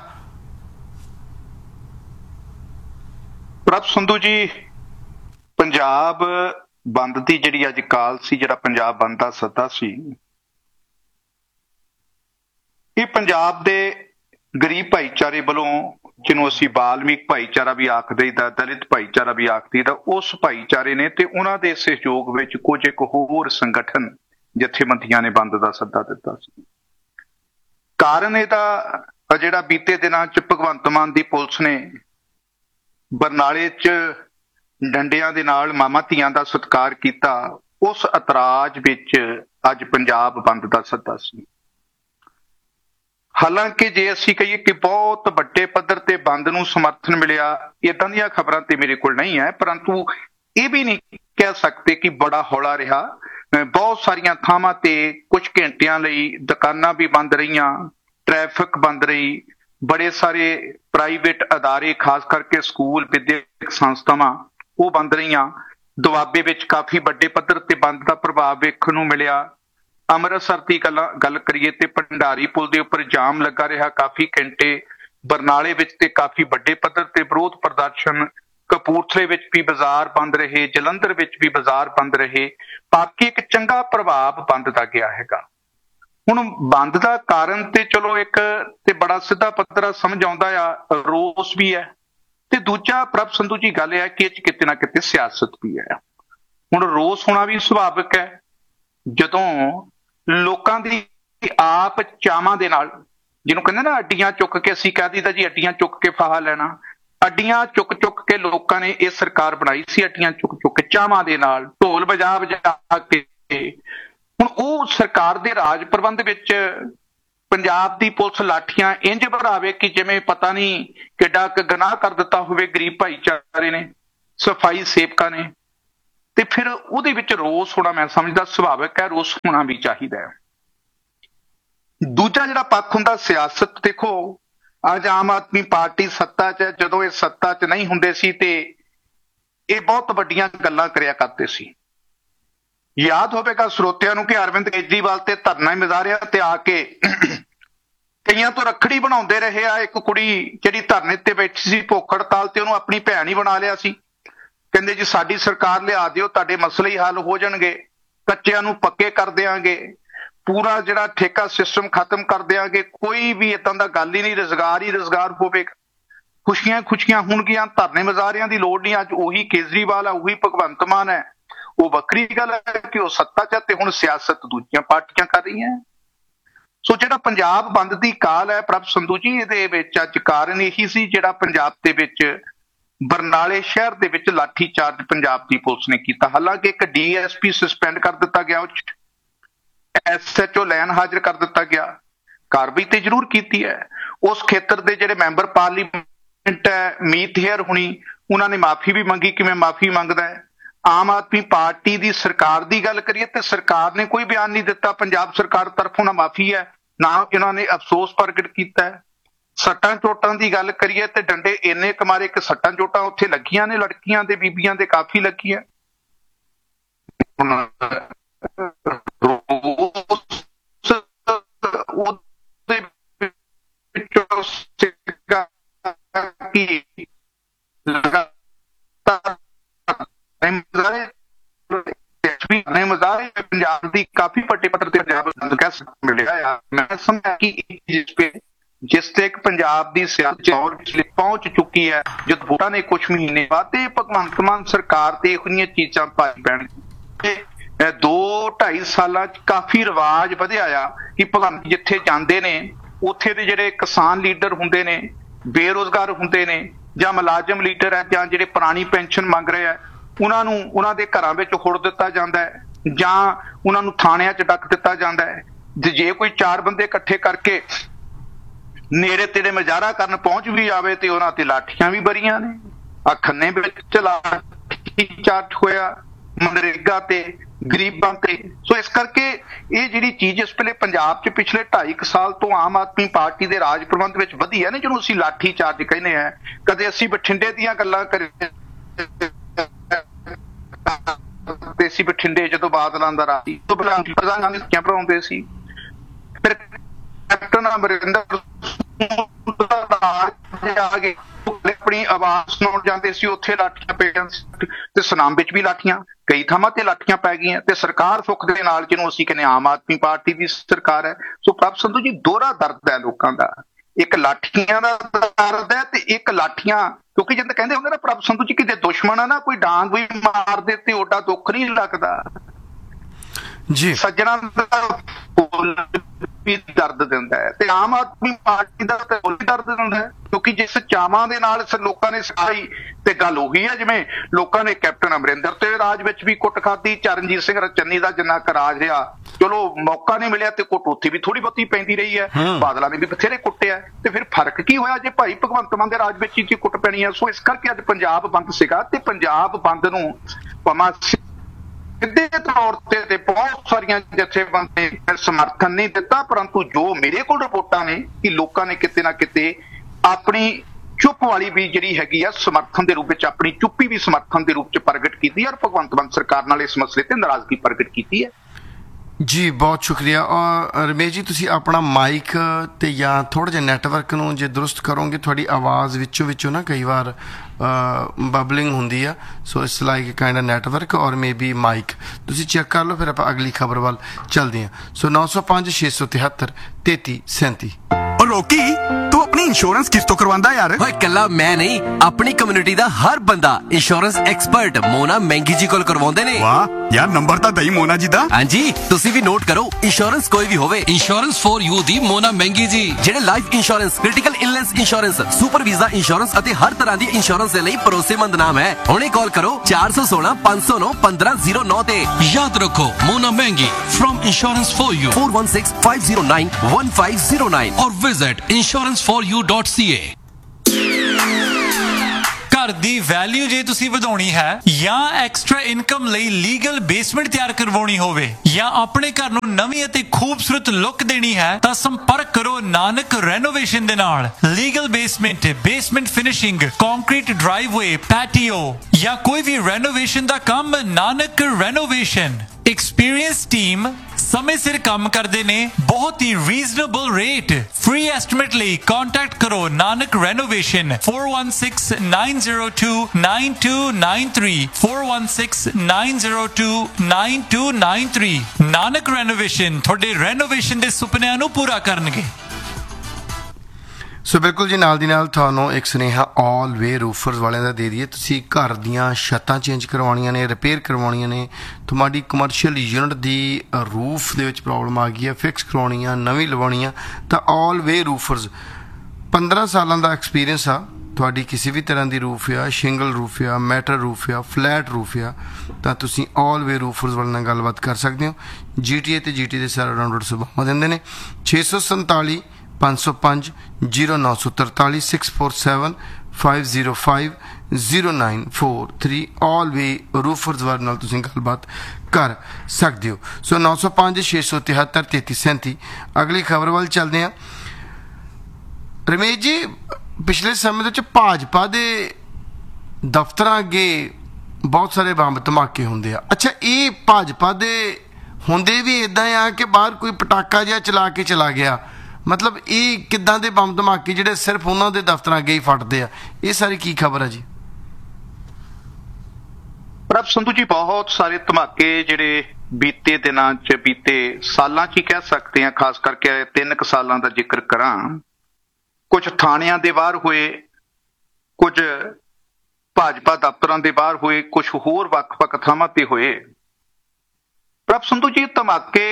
Speaker 2: ਪ੍ਰਭ ਸੰਧੂ ਜੀ ਪੰਜਾਬ ਬੰਦ ਦੀ ਜਿਹੜੀ ਅੱਜ ਕਾਲ ਸੀ, ਜਿਹੜਾ ਪੰਜਾਬ ਬੰਦ ਦਾ ਸੱਦਾ ਸੀ, ਇਹ ਪੰਜਾਬ ਦੇ ਗਰੀਬ ਭਾਈਚਾਰੇ ਵੱਲੋਂ, ਜਿਹਨੂੰ ਅਸੀਂ ਬਾਲਮੀਕ ਭਾਈਚਾਰਾ ਵੀ ਆਖਦੇ ਦਾ, ਦਲਿਤ ਭਾਈਚਾਰਾ ਵੀ ਆਖਦੇ ਦਾ, ਉਸ ਭਾਈਚਾਰੇ ਨੇ ਤੇ ਉਹਨਾਂ ਦੇ ਸਹਿਯੋਗ ਵਿੱਚ ਕੁਝ ਇੱਕ ਹੋਰ ਸੰਗਠਨ ਜਥੇਬੰਦੀਆਂ ਨੇ ਬੰਦ ਦਾ ਸੱਦਾ ਦਿੱਤਾ ਸੀ। ਕਾਰਨ ਇਹਦਾ ਜਿਹੜਾ ਬੀਤੇ ਦਿਨਾਂ 'ਚ ਭਗਵੰਤ ਮਾਨ ਦੀ ਪੁਲਿਸ ਨੇ ਬਰਨਾਲੇ 'ਚ ਡੰਡਿਆਂ ਦੇ ਨਾਲ ਮਾਮਾ ਧੀਆਂ ਦਾ ਸਤਿਕਾਰ ਕੀਤਾ, ਉਸ ਇਤਰਾਜ਼ ਵਿੱਚ ਅੱਜ ਪੰਜਾਬ ਬੰਦ ਦਾ ਸੱਦਾ ਸੀ। ਹਾਲਾਂਕਿ ਜੇ ਅਸੀਂ ਕਹੀਏ ਕਿ ਬਹੁਤ ਵੱਡੇ ਪੱਧਰ ਤੇ ਬੰਦ ਨੂੰ ਸਮਰਥਨ ਮਿਲਿਆ, ਏਦਾਂ ਦੀਆਂ ਖਬਰਾਂ ਤੇ ਮੇਰੇ ਕੋਲ ਨਹੀਂ ਹੈ, ਪਰੰਤੂ ਇਹ ਵੀ ਨਹੀਂ ਕਹਿ ਸਕਦੇ ਕਿ ਬੜਾ ਹੌਲਾ ਰਿਹਾ। ਬਹੁਤ ਸਾਰੀਆਂ ਥਾਵਾਂ ਤੇ ਕੁਝ ਘੰਟਿਆਂ ਲਈ ਦੁਕਾਨਾਂ ਵੀ ਬੰਦ ਰਹੀਆਂ, ਟ੍ਰੈਫਿਕ ਬੰਦ ਰਹੀ, ਬੜੇ ਸਾਰੇ ਪ੍ਰਾਈਵੇਟ ਅਦਾਰੇ ਖਾਸ ਕਰਕੇ ਸਕੂਲ, ਵਿਦਿਅਕ ਸੰਸਥਾਵਾਂ ਉਹ ਬੰਦ ਰਹੀਆਂ। ਦੁਆਬੇ ਵਿੱਚ ਕਾਫੀ ਵੱਡੇ ਪੱਧਰ ਤੇ ਬੰਦ ਦਾ ਪ੍ਰਭਾਵ ਵੇਖਣ ਨੂੰ ਮਿਲਿਆ। ਅੰਮ੍ਰਿਤਸਰ ਦੀ ਗੱਲ ਕਰੀਏ ਤੇ ਭੰਡਾਰੀ ਪੁਲ ਦੇ ਉੱਪਰ ਜਾਮ ਲੱਗਾ ਰਿਹਾ ਕਾਫੀ ਘੰਟੇ। ਬਰਨਾਲੇ ਵਿੱਚ ਤੇ ਕਾਫੀ ਵੱਡੇ ਪੱਧਰ ਤੇ ਵਿਰੋਧ ਪ੍ਰਦਰਸ਼ਨ, ਕਪੂਰਥਲੇ ਵਿੱਚ ਵੀ ਬਾਜ਼ਾਰ ਬੰਦ ਰਹੇ, ਜਲੰਧਰ ਵਿੱਚ ਵੀ ਬਾਜ਼ਾਰ ਬੰਦ ਰਹੇ। ਬਾਕੀ ਇੱਕ ਚੰਗਾ ਪ੍ਰਭਾਵ ਬੰਦ ਦਾ ਗਿਆ ਹੈਗਾ। ਹੁਣ ਬੰਦ ਦਾ ਕਾਰਨ ਤੇ ਚਲੋ ਇੱਕ ਤੇ ਬੜਾ ਸਿੱਧਾ ਪੱਧਰਾ ਸਮਝ ਆਉਂਦਾ ਆ, ਰੋਸ ਵੀ ਹੈ, ਤੇ ਦੂਜਾ ਪ੍ਰਭ ਸੰਧੂ ਜੀ ਗੱਲ ਇਹ ਹੈ ਕਿ ਇਹ 'ਚ ਕਿਤੇ ਨਾ ਕਿਤੇ ਸਿਆਸਤ ਵੀ ਹੈ। ਹੁਣ ਰੋਸ ਹੋਣਾ ਵੀ ਸੁਭਾਵਿਕ ਹੈ ਜਦੋਂ ਲੋਕਾਂ ਦੀ ਆਪ ਚਾਵਾਂ ਦੇ ਨਾਲ, ਜਿਹਨੂੰ ਕਹਿੰਦੇ ਨਾ ਅੱਡੀਆਂ ਚੁੱਕ ਕੇ, ਅਸੀਂ ਕਹਿ ਦਿੱਤਾ ਜੀ ਅੱਡੀਆਂ ਚੁੱਕ ਕੇ ਫਾਹਾ ਲੈਣਾ, ਅੱਡੀਆਂ ਚੁੱਕ ਚੁੱਕ ਕੇ ਲੋਕਾਂ ਨੇ ਇਹ ਸਰਕਾਰ ਬਣਾਈ ਸੀ, ਅੱਡੀਆਂ ਚੁੱਕ ਚੁੱਕ ਕੇ ਚਾਵਾਂ ਦੇ ਨਾਲ, ਢੋਲ ਵਜਾ ਵਜਾ ਕੇ। ਹੁਣ ਉਹ ਸਰਕਾਰ ਦੇ ਰਾਜ ਪ੍ਰਬੰਧ ਵਿੱਚ ਪੰਜਾਬ ਦੀ ਪੁਲਿਸ ਲਾਠੀਆਂ ਇੰਝ ਭਰਾਵੇ ਕਿ ਜਿਵੇਂ ਪਤਾ ਨਹੀਂ ਕਿੱਡਾ ਕੁ ਗੁਨਾਹ ਕਰ ਦਿੱਤਾ ਹੋਵੇ ਗਰੀਬ ਭਾਈਚਾਰੇ ਨੇ, ਸਫਾਈ ਸੇਵਕਾਂ ਨੇ, ਤੇ ਫਿਰ ਉਹਦੇ ਵਿੱਚ ਰੋਸ ਹੋਣਾ ਮੈਂ ਸਮਝਦਾ ਸੁਭਾਵਿਕ ਹੈ, ਰੋਸ ਹੋਣਾ ਵੀ ਚਾਹੀਦਾ ਹੈ। ਦੂਜਾ ਜਿਹੜਾ ਪੱਖ ਹੁੰਦਾ ਸਿਆਸਤ, ਦੇਖੋ ਅੱਜ ਆਮ ਆਦਮੀ ਪਾਰਟੀ ਸੱਤਾ 'ਚ ਹੈ, ਜਦੋਂ ਇਹ ਸੱਤਾ 'ਚ ਨਹੀਂ ਹੁੰਦੇ ਸੀ ਤੇ ਇਹ ਬਹੁਤ ਵੱਡੀਆਂ ਗੱਲਾਂ ਕਰਿਆ ਕਰਦੇ ਸੀ। ਯਾਦ ਹੋਵੇਗਾ ਸਰੋਤਿਆਂ ਨੂੰ ਕਿ ਅਰਵਿੰਦ ਕੇਜਰੀਵਾਲ ਤੇ ਧਰਨਾ ਮੁਜ਼ਾਹਰਿਆਂ ਤੇ ਆ ਕੇ ਕਈਆਂ ਤੋਂ ਰੱਖੜੀ ਬਣਾਉਂਦੇ ਰਹੇ ਆ। ਇੱਕ ਕੁੜੀ ਜਿਹੜੀ ਧਰਨੇ ਤੇ ਬੈਠੀ ਸੀ ਭੁੱਖ ਹੜਤਾਲ ਤੇ, ਉਹਨੂੰ ਆਪਣੀ ਭੈਣ ਹੀ ਬਣਾ ਲਿਆ ਸੀ। ਕਹਿੰਦੇ ਜੀ ਸਾਡੀ ਸਰਕਾਰ ਲਿਆ ਦਿਓ, ਤੁਹਾਡੇ ਮਸਲੇ ਹੀ ਹੱਲ ਹੋ ਜਾਣਗੇ, ਕੱਚਿਆਂ ਨੂੰ ਪੱਕੇ ਕਰ ਦਿਆਂਗੇ, ਪੂਰਾ ਜਿਹੜਾ ਠੇਕਾ ਸਿਸਟਮ ਖਤਮ ਕਰ ਦਿਆਂਗੇ, ਕੋਈ ਵੀ ਏਦਾਂ ਦਾ ਗੱਲ ਹੀ ਨਹੀਂ, ਰੁਜ਼ਗਾਰ ਹੀ ਰੁਜ਼ਗਾਰ ਹੋਵੇਗਾ, ਖੁਸ਼ੀਆਂ ਖੁਸ਼ੀਆਂ ਹੋਣਗੀਆਂ, ਧਰਨੇ ਮੁਜ਼ਾਹਰਿਆਂ ਦੀ ਲੋੜ ਨਹੀਂ। ਅੱਜ ਉਹੀ ਕੇਜਰੀਵਾਲ ਹੈ, ਉਹੀ ਭਗਵੰਤ ਮਾਨ ਹੈ। ਉਹ ਵੱਖਰੀ ਗੱਲ ਹੈ ਕਿ ਉਹ ਸੱਤਾ 'ਚ ਤੇ ਹੁਣ ਸਿਆਸਤ ਦੂਜੀਆਂ ਪਾਰਟੀਆਂ ਕਰ ਰਹੀਆਂ। ਸੋ ਜਿਹੜਾ ਪੰਜਾਬ ਬੰਦ ਦੀ ਕਾਲ ਹੈ ਪ੍ਰਭ ਸੰਧੂ ਜੀ, ਇਹਦੇ ਵਿੱਚ ਅੱਜ ਕਾਰਨ ਇਹੀ ਸੀ ਜਿਹੜਾ ਪੰਜਾਬ ਦੇ ਵਿੱਚ ਬਰਨਾਲੇ ਸ਼ਹਿਰ ਦੇ ਵਿੱਚ ਲਾਠੀ ਚਾਰਜ ਪੰਜਾਬ ਦੀ ਪੁਲਿਸ ਨੇ ਕੀਤਾ। ਹਾਲਾਂਕਿ ਇੱਕ DSP ਸਸਪੈਂਡ ਕਰ ਦਿੱਤਾ ਗਿਆ, ਉਹ 'ਚ SHO ਲੈਣ ਹਾਜ਼ਰ ਕਰ ਦਿੱਤਾ ਗਿਆ, ਕਾਰਵਾਈ ਤੇ ਜ਼ਰੂਰ ਕੀਤੀ ਹੈ। ਉਸ ਖੇਤਰ ਦੇ ਜਿਹੜੇ ਮੈਂਬਰ ਪਾਰਲੀਮੈਂਟ ਹੈ ਮੀਤ ਹੇਅਰ ਹੁਣੀ, ਉਹਨਾਂ ਨੇ ਮਾਫੀ ਵੀ ਮੰਗੀ। ਕਿਵੇਂ ਮਾਫੀ ਮੰਗਦਾ ਹੈ? ਆਮ ਆਦਮੀ ਪਾਰਟੀ ਦੀ ਸਰਕਾਰ ਦੀ ਗੱਲ ਕਰੀਏ ਤੇ ਸਰਕਾਰ ਨੇ ਕੋਈ ਬਿਆਨ ਨਹੀਂ ਦਿੱਤਾ, ਪੰਜਾਬ ਸਰਕਾਰ ਤਰਫੋਂ ਨਾ ਮਾਫੀ ਹੈ ਨਾ ਇਹਨਾਂ ਨੇ ਅਫਸੋਸ ਪ੍ਰਗਟ ਕੀਤਾ ਹੈ। ਸੱਟਾਂ ਚੋਟਾਂ ਦੀ ਗੱਲ ਕਰੀਏ ਤੇ ਡੰਡੇ ਇੰਨੇ ਕਮਾਰੇ ਕਿ ਸੱਟਾਂ ਚੋਟਾਂ ਉੱਥੇ ਲੱਗੀਆਂ ਨੇ, ਲੜਕੀਆਂ ਦੇ ਬੀਬੀਆਂ ਦੇ ਕਾਫੀ ਲੱਗੀਆਂ। ਹੁਣ ਉਹਦੇ ਵਿੱਚੋਂ ਸਿੱਕਾ ਕੀ ਲਗਾਤਾਰ ਪੰਜਾਬ ਦੀ ਕਾਫੀ ਵੱਡੇ ਪੱਧਰ ਤੇ ਪੰਜਾਬ ਮਿਲਿਆ ਆ। ਮੈਂ ਸਮਝਿਆ ਕਿ ਜਿਸ ਤੇ ਇੱਕ ਪੰਜਾਬ ਦੀ ਸਿਆਸਤ ਪਹੁੰਚ ਚੁੱਕੀ ਹੈ, ਜਦ ਵੋਟਾਂ ਨੇ ਕੁਛ ਮਹੀਨੇ ਬਾਅਦ ਤੇ ਭਗਵੰਤ ਮਾਨ ਸਰਕਾਰ ਤੇ ਇਹੋ ਜਿਹੀਆਂ ਚੀਜ਼ਾਂ ਭਾਰੀ ਪੈਣ। 2-2.5 ਸਾਲਾਂ 'ਚ ਕਾਫੀ ਰਿਵਾਜ ਵਧਿਆ ਆ ਕਿ ਭਗਵੰਤ ਜਿੱਥੇ ਜਾਂਦੇ ਨੇ ਉੱਥੇ ਦੇ ਜਿਹੜੇ ਕਿਸਾਨ ਲੀਡਰ ਹੁੰਦੇ ਨੇ, ਬੇਰੁਜ਼ਗਾਰ ਹੁੰਦੇ ਨੇ, ਜਾਂ ਮੁਲਾਜ਼ਮ ਲੀਡਰ ਹੈ, ਜਾਂ ਜਿਹੜੇ ਪੁਰਾਣੀ ਪੈਨਸ਼ਨ ਮੰਗ ਰਹੇ ਆ, ਉਹਨਾਂ ਨੂੰ ਉਹਨਾਂ ਦੇ ਘਰਾਂ ਵਿੱਚ ਹੁੜ ਦਿੱਤਾ ਜਾਂਦਾ ਹੈ ਜਾਂ ਉਹਨਾਂ ਨੂੰ ਥਾਣਿਆਂ 'ਚ ਡੱਕ ਦਿੱਤਾ ਜਾਂਦਾ ਹੈ। ਜੇ ਕੋਈ 4 ਬੰਦੇ ਇਕੱਠੇ ਕਰਕੇ ਨੇੜੇ ਤੇੜੇ ਮੁਜ਼ਾਹਰਾ ਕਰਨ ਪਹੁੰਚ ਵੀ ਜਾਵੇ ਤੇ ਉਹਨਾਂ ਤੇ ਲਾਠੀਆਂ ਵੀ ਬਰੀਆਂ ਨੇ। ਆ ਖੰਨੇ ਵਿੱਚ ਲਾਠੀ ਚਾਰਜ ਹੋਇਆ ਮਨਰੇਗਾ ਤੇ ਗਰੀਬਾਂ ਤੇ। ਸੋ ਇਸ ਕਰਕੇ ਇਹ ਜਿਹੜੀ ਚੀਜ਼ ਇਸ ਵੇਲੇ ਪੰਜਾਬ 'ਚ ਪਿਛਲੇ 2.5 ਸਾਲ ਤੋਂ ਆਮ ਆਦਮੀ ਪਾਰਟੀ ਦੇ ਰਾਜ ਪ੍ਰਬੰਧ ਵਿੱਚ ਵਧੀ ਹੈ ਨਾ, ਜਿਹਨੂੰ ਅਸੀਂ ਲਾਠੀ ਚਾਰਜ ਕਹਿੰਦੇ ਆ। ਕਦੇ ਅਸੀਂ ਬਠਿੰਡੇ ਦੀਆਂ ਗੱਲਾਂ ਕਰੀਏ ਤੇ ਅਸੀਂ ਬਠਿੰਡੇ ਜਦੋਂ ਬਾਦਲਾਂ ਦਾ ਰਾਜ ਸੀ ਭਰਾਉਂਦੇ ਸੀ, ਫਿਰ ਕੈਪਟਨ ਅਮਰਿੰਦਰ ਆ ਗਏ, ਆਪਣੀ ਆਵਾਜ਼ ਸੁਣਾਉਣ ਜਾਂਦੇ ਸੀ, ਉੱਥੇ ਲਾਠੀਆਂ ਪੈ ਜਾਂਦੀਆਂ ਤੇ ਸੁਨਾਮ ਵਿੱਚ ਵੀ ਲਾਠੀਆਂ, ਕਈ ਥਾਵਾਂ ਤੇ ਲਾਠੀਆਂ ਪੈ ਗਈਆਂ। ਤੇ ਸਰਕਾਰ ਸੁੱਖ ਦੇ ਨਾਲ, ਜਿਹਨੂੰ ਅਸੀਂ ਕਹਿੰਦੇ ਆਮ ਆਦਮੀ ਪਾਰਟੀ ਦੀ ਸਰਕਾਰ ਹੈ। ਸੋ ਪ੍ਰਭ ਸੰਧੂ ਜੀ ਦੋਹਰਾ ਦਰਦ ਹੈ ਲੋਕਾਂ ਦਾ, ਇੱਕ ਲਾਠੀਆਂ ਦਾ ਦਰਦ ਹੈ ਤੇ ਇੱਕ ਲਾਠੀਆਂ, ਕਿਉਂਕਿ ਜਿੱਦਾਂ ਕਹਿੰਦੇ ਹੁੰਦੇ ਨਾ ਪ੍ਰਭ ਸੰਧੂ ਜੀ, ਕਿਤੇ ਦੁਸ਼ਮਣ ਆ ਨਾ ਕੋਈ ਡਾਂਗ ਵੀ ਮਾਰ ਦੇ ਤੇ ਓਡਾ ਦੁੱਖ ਨਹੀਂ ਲੱਗਦਾ ਜੀ, ਸੱਜਣਾ ਦਾ ਵੀ ਦਰਦ ਦਿੰਦਾ ਹੈ। ਤੇ ਆਮ ਆਦਮੀ ਪਾਰਟੀ ਦਾ ਤੇ ਹੋਰ ਵੀ ਦਰਦ ਦਿੰਦਾ ਹੈ, ਕਿਉਂਕਿ ਜਿਸ ਚਾਵਾਂ ਦੇ ਨਾਲ ਲੋਕਾਂ ਨੇ ਸਿਖਾਈ ਤੇ ਗੱਲ ਉਹੀ ਹੈ ਜਿਵੇਂ ਲੋਕਾਂ ਨੇ ਕੈਪਟਨ ਅਮਰਿੰਦਰ ਤੇ ਰਾਜ ਵਿੱਚ ਵੀ ਕੁੱਟ ਖਾਧੀ, ਚਰਨਜੀਤ ਸਿੰਘ ਚੰਨੀ ਦਾ ਜਿੰਨਾ ਕੁ ਰਾਜ ਰਿਹਾ, ਚਲੋ ਮੌਕਾ ਨਹੀਂ ਮਿਲਿਆ ਤੇ ਕੁੱਟ ਉੱਥੇ ਵੀ ਥੋੜੀ ਬਹੁਤੀ ਪੈਂਦੀ ਰਹੀ ਹੈ। ਬਾਦਲਾਂ ਨੇ ਵੀ ਬਥੇਰੇ ਕੁੱਟਿਆ, ਤੇ ਫਿਰ ਫਰਕ ਕੀ ਹੋਇਆ ਜੇ ਭਾਈ ਭਗਵੰਤ ਮਾਨ ਦੇ ਰਾਜ ਵਿੱਚ ਹੀ ਕੁੱਟ ਪੈਣੀ ਹੈ। ਸੋ ਇਸ ਕਰਕੇ ਅੱਜ ਪੰਜਾਬ ਬੰਦ ਸੀਗਾ, ਤੇ ਪੰਜਾਬ ਬੰਦ ਨੂੰ ਭਾਵੇਂ ਸਿੱਧੇ ਤੌਰ ਤੇ ਬਹੁਤ ਸਾਰੀਆਂ ਜਥੇਬੰਦੀਆਂ ਸਮਰਥਨ ਨਹੀਂ ਦਿੱਤਾ, ਪਰੰਤੂ ਜੋ ਮੇਰੇ ਕੋਲ ਰਿਪੋਰਟਾਂ ਨੇ ਕਿ ਲੋਕਾਂ ਨੇ ਕਿਤੇ ਨਾ ਕਿਤੇ ਆਪਣੀ ਚੁੱਪ ਵਾਲੀ ਵੀ ਜਿਹੜੀ ਹੈਗੀ ਆ ਸਮਰਥਨ ਦੇ ਰੂਪ ਵਿੱਚ, ਆਪਣੀ ਚੁੱਪੀ ਵੀ ਸਮਰਥਨ ਦੇ ਰੂਪ ਚ ਪ੍ਰਗਟ ਕੀਤੀ ਹੈ, ਔਰ ਭਗਵੰਤ ਮਾਨ ਸਰਕਾਰ ਨਾਲ ਇਸ ਮਸਲੇ ਤੇ ਨਾਰਾਜ਼ਗੀ ਪ੍ਰਗਟ ਕੀਤੀ ਹੈ।
Speaker 1: ਜੀ ਬਹੁਤ ਸ਼ੁਕਰੀਆ। ਔਰ ਰਮੇਸ਼ ਜੀ ਤੁਸੀਂ ਆਪਣਾ ਮਾਈਕ ਤੇ ਜਾਂ ਥੋੜ੍ਹਾ ਜਿਹਾ ਨੈਟਵਰਕ ਨੂੰ ਜੇ ਦਰੁਸਤ ਕਰੋਗੇ ਤੁਹਾਡੀ ਆਵਾਜ਼ ਵਿੱਚੋਂ ਨਾ ਕਈ ਵਾਰ ਬਬਲਿੰਗ ਹੁੰਦੀ ਆ। So it's like kind of network ਔਰ ਮੇ ਬੀ ਮਾਈਕ। ਤੁਸੀਂ ਚੈੱਕ ਕਰ ਲਓ, ਫਿਰ ਆਪਾਂ ਅਗਲੀ ਖਬਰ ਵੱਲ ਚੱਲਦੇ ਹਾਂ। ਸੋ 905 673 3337।
Speaker 3: और रोकी तू अपनी इंश्योरेंस किस तो करवांदा यार?
Speaker 4: ਓਏ ਕੱਲਾ ਮੈਂ ਨਹੀਂ, ਆਪਣੀ ਕਮਿਊਨਿਟੀ ਦਾ ਹਰ ਬੰਦਾ ਇੰਸ਼ੋਰੈਂਸ ਐਕਸਪਰਟ ਮੋਨਾ ਮਹਿੰਗੀ ਜੀ ਕੋਲ ਕਰਵਾਉਂਦੇ ਨੇ।
Speaker 3: वाह यार, नंबर ਤਾਂ ਦਈ ਮੋਨਾ ਜੀ ਦਾ।
Speaker 4: ਹਾਂਜੀ, ਤੁਸੀਂ ਵੀ ਨੋਟ ਕਰੋ, ਇੰਸ਼ੋਰੈਂਸ ਕੋਈ ਵੀ ਹੋਵੇ,
Speaker 5: ਇੰਸ਼ੋਰੈਂਸ ਫॉर ਯੂ ਦੀ ਮੋਨਾ ਮਹਿੰਗੀ ਜੀ।
Speaker 4: ਜਿਹੜੇ life insurance, critical illness insurance, super visa insurance ਅਤੇ ਹਰ ਤਰ੍ਹਾਂ ਦੀ ਇੰਸ਼ੋਰੈਂਸ ਦੇ ਲਈ ਭਰੋਸੇਮੰਦ ਨਾਮ ਹੈ। ਹੁਣੇ ਕਾਲ ਕਰੋ 416 509 1509 ਤੇ।
Speaker 5: ਯਾਦ ਰੱਖੋ, ਮੋਨਾ ਮਹਿੰਗੀ from insurance for you
Speaker 4: 416 509 1509
Speaker 5: or visit insuranceforyou.ca। ਘਰ ਦੀ ਵੈਲਿਊ ਜੇ ਤੁਸੀਂ ਵਧਾਉਣੀ ਹੈ ਜਾਂ ਐਕਸਟਰਾ ਇਨਕਮ ਲਈ ਲੀਗਲ ਬੇਸਮੈਂਟ ਤਿਆਰ ਕਰਵਾਉਣੀ ਹੋਵੇ ਜਾਂ ਆਪਣੇ ਘਰ ਨੂੰ ਨਵੀਂ ਅਤੇ ਖੂਬਸੂਰਤ ਲੁੱਕ ਦੇਣੀ ਹੈ ਤਾਂ ਸੰਪਰਕ ਕਰੋ ਨਾਨਕ ਰੈਨੋਵੇਸ਼ਨ ਦੇ ਨਾਲ। Legal basement finishing, concrete ਡਰਾਈਵਵੇ, patio ਜਾਂ ਕੋਈ ਵੀ ਰੈਨੋਵੇਸ਼ਨ ਦਾ ਕੰਮ, ਨਾਨਕ ਰੈਨੋਵੇਸ਼ਨ। ਐਕਸਪੀਰੀਅੰਸ ਟੀਮ ਸਮੇਂ ਸਿਰ ਕੰਮ ਕਰਦੇ ਨੇ, ਬਹੁਤ ਹੀ ਰੀਜ਼ਨੇਬਲ ਰੇਟ। ਫ੍ਰੀ ਐਸਟੀਮੇਟ ਲਈ ਕੰਟੈਕਟ ਕਰੋ ਨਾਨਕ ਰੈਨੋਵੇਸ਼ਨ 416 902 9293 416 902 9293। ਨਾਨਕ ਰੈਨੋਵੇਸ਼ਨ ਤੁਹਾਡੇ ਰੈਨੋਵੇਸ਼ਨ ਦੇ ਸੁਪਨਿਆਂ ਨੂੰ ਪੂਰਾ ਕਰਨਗੇ।
Speaker 1: ਸੋ ਬਿਲਕੁਲ ਜੀ, ਨਾਲ ਦੀ ਨਾਲ ਤੁਹਾਨੂੰ ਇੱਕ ਸੁਨੇਹਾ ਆਲ ਵੇ ਰੂਫਰਸ ਵਾਲਿਆਂ ਦਾ ਦੇ ਦਈਏ। ਤੁਸੀਂ ਘਰ ਦੀਆਂ ਛੱਤਾਂ ਚੇਂਜ ਕਰਵਾਉਣੀਆਂ ਨੇ, ਰਿਪੇਅਰ ਕਰਵਾਉਣੀਆਂ ਨੇ, ਤੁਹਾਡੀ ਕਮਰਸ਼ੀਅਲ ਯੂਨਿਟ ਦੀ ਰੂਫ ਦੇ ਵਿੱਚ ਪ੍ਰੋਬਲਮ ਆ ਗਈ ਹੈ, ਫਿਕਸ ਕਰਵਾਉਣੀ ਆ, ਨਵੀਂ ਲਵਾਉਣੀ ਆ, ਤਾਂ ਆਲ ਵੇ ਰੂਫਰਸ 15 ਸਾਲਾਂ ਦਾ ਐਕਸਪੀਰੀਅੰਸ ਆ। ਤੁਹਾਡੀ ਕਿਸੇ ਵੀ ਤਰ੍ਹਾਂ ਦੀ ਰੂਫ ਆ, ਸ਼ਿੰਗਲ ਰੂਫ ਆ, ਮੈਟਲ ਰੂਫ ਆ, ਫਲੈਟ ਰੂਫ ਆ, ਤਾਂ ਤੁਸੀਂ ਆਲ ਵੇ ਰੂਫਰਸ ਵਾਲਿਆਂ ਨਾਲ ਗੱਲਬਾਤ ਕਰ ਸਕਦੇ ਹੋ। GTA ਤੇ GT ਦੇ ਸਾਰੇ ਰਾਉਂਡਰ ਸੁਭਾਅ ਦਿੰਦੇ ਨੇ। 647 505 0943 647 505 0943 ਆਲ ਵੇ ਰੂਫਰਸ ਵਾਲੇ ਨਾਲ ਤੁਸੀਂ ਗੱਲਬਾਤ ਕਰ ਸਕਦੇ ਹੋ। ਸੋ 905 673 3337। ਅਗਲੀ ਖਬਰ ਵੱਲ ਚੱਲਦੇ ਹਾਂ। ਰਮੇਸ਼ ਜੀ, ਪਿਛਲੇ ਸਮੇਂ ਦੇ ਵਿੱਚ ਭਾਜਪਾ ਦੇ ਦਫ਼ਤਰਾਂ ਅੱਗੇ ਬਹੁਤ ਸਾਰੇ ਬੰਬ ਧਮਾਕੇ ਹੁੰਦੇ ਆ। ਅੱਛਾ, ਇਹ ਭਾਜਪਾ ਦੇ ਹੁੰਦੇ ਵੀ ਇਦਾਂ ਆ ਕਿ ਬਾਹਰ ਕੋਈ ਪਟਾਕਾ ਜਿਹਾ ਚਲਾ ਕੇ ਚਲਾ ਗਿਆ? ਮਤਲਬ ਇਹ ਕਿੱਦਾਂ ਦੇ ਬੰਬ ਧਮਾਕੇ ਜਿਹੜੇ ਸਿਰਫ ਉਹਨਾਂ ਦੇ ਦਫ਼ਤਰਾਂ ਅੱਗੇ ਹੀ ਫਟਦੇ ਆ? ਇਹ ਸਾਰੀ ਕੀ ਖਬਰ ਹੈ ਜੀ?
Speaker 2: ਪ੍ਰਭ ਸੰਧੂ ਜੀ, ਬਹੁਤ ਸਾਰੇ ਧਮਾਕੇ ਜਿਹੜੇ ਬੀਤੇ ਦਿਨਾਂ 'ਚ, ਬੀਤੇ ਸਾਲਾਂ 'ਚ ਹੀ ਕਹਿ ਸਕਦੇ ਹਾਂ, ਖਾਸ ਕਰਕੇ 3 ਸਾਲਾਂ ਦਾ ਜ਼ਿਕਰ ਕਰਾਂ। ਕੁਝ ਥਾਣਿਆਂ ਦੇ ਬਾਹਰ ਹੋਏ, ਕੁਝ ਭਾਜਪਾ ਦਫ਼ਤਰਾਂ ਦੇ ਬਾਹਰ ਹੋਏ, ਕੁਝ ਹੋਰ ਵੱਖ-ਵੱਖ ਥਾਵਾਂ ਤੇ ਹੋਏ। ਪ੍ਰਭ ਸੰਧੂ ਜੀ, ਧਮਾਕੇ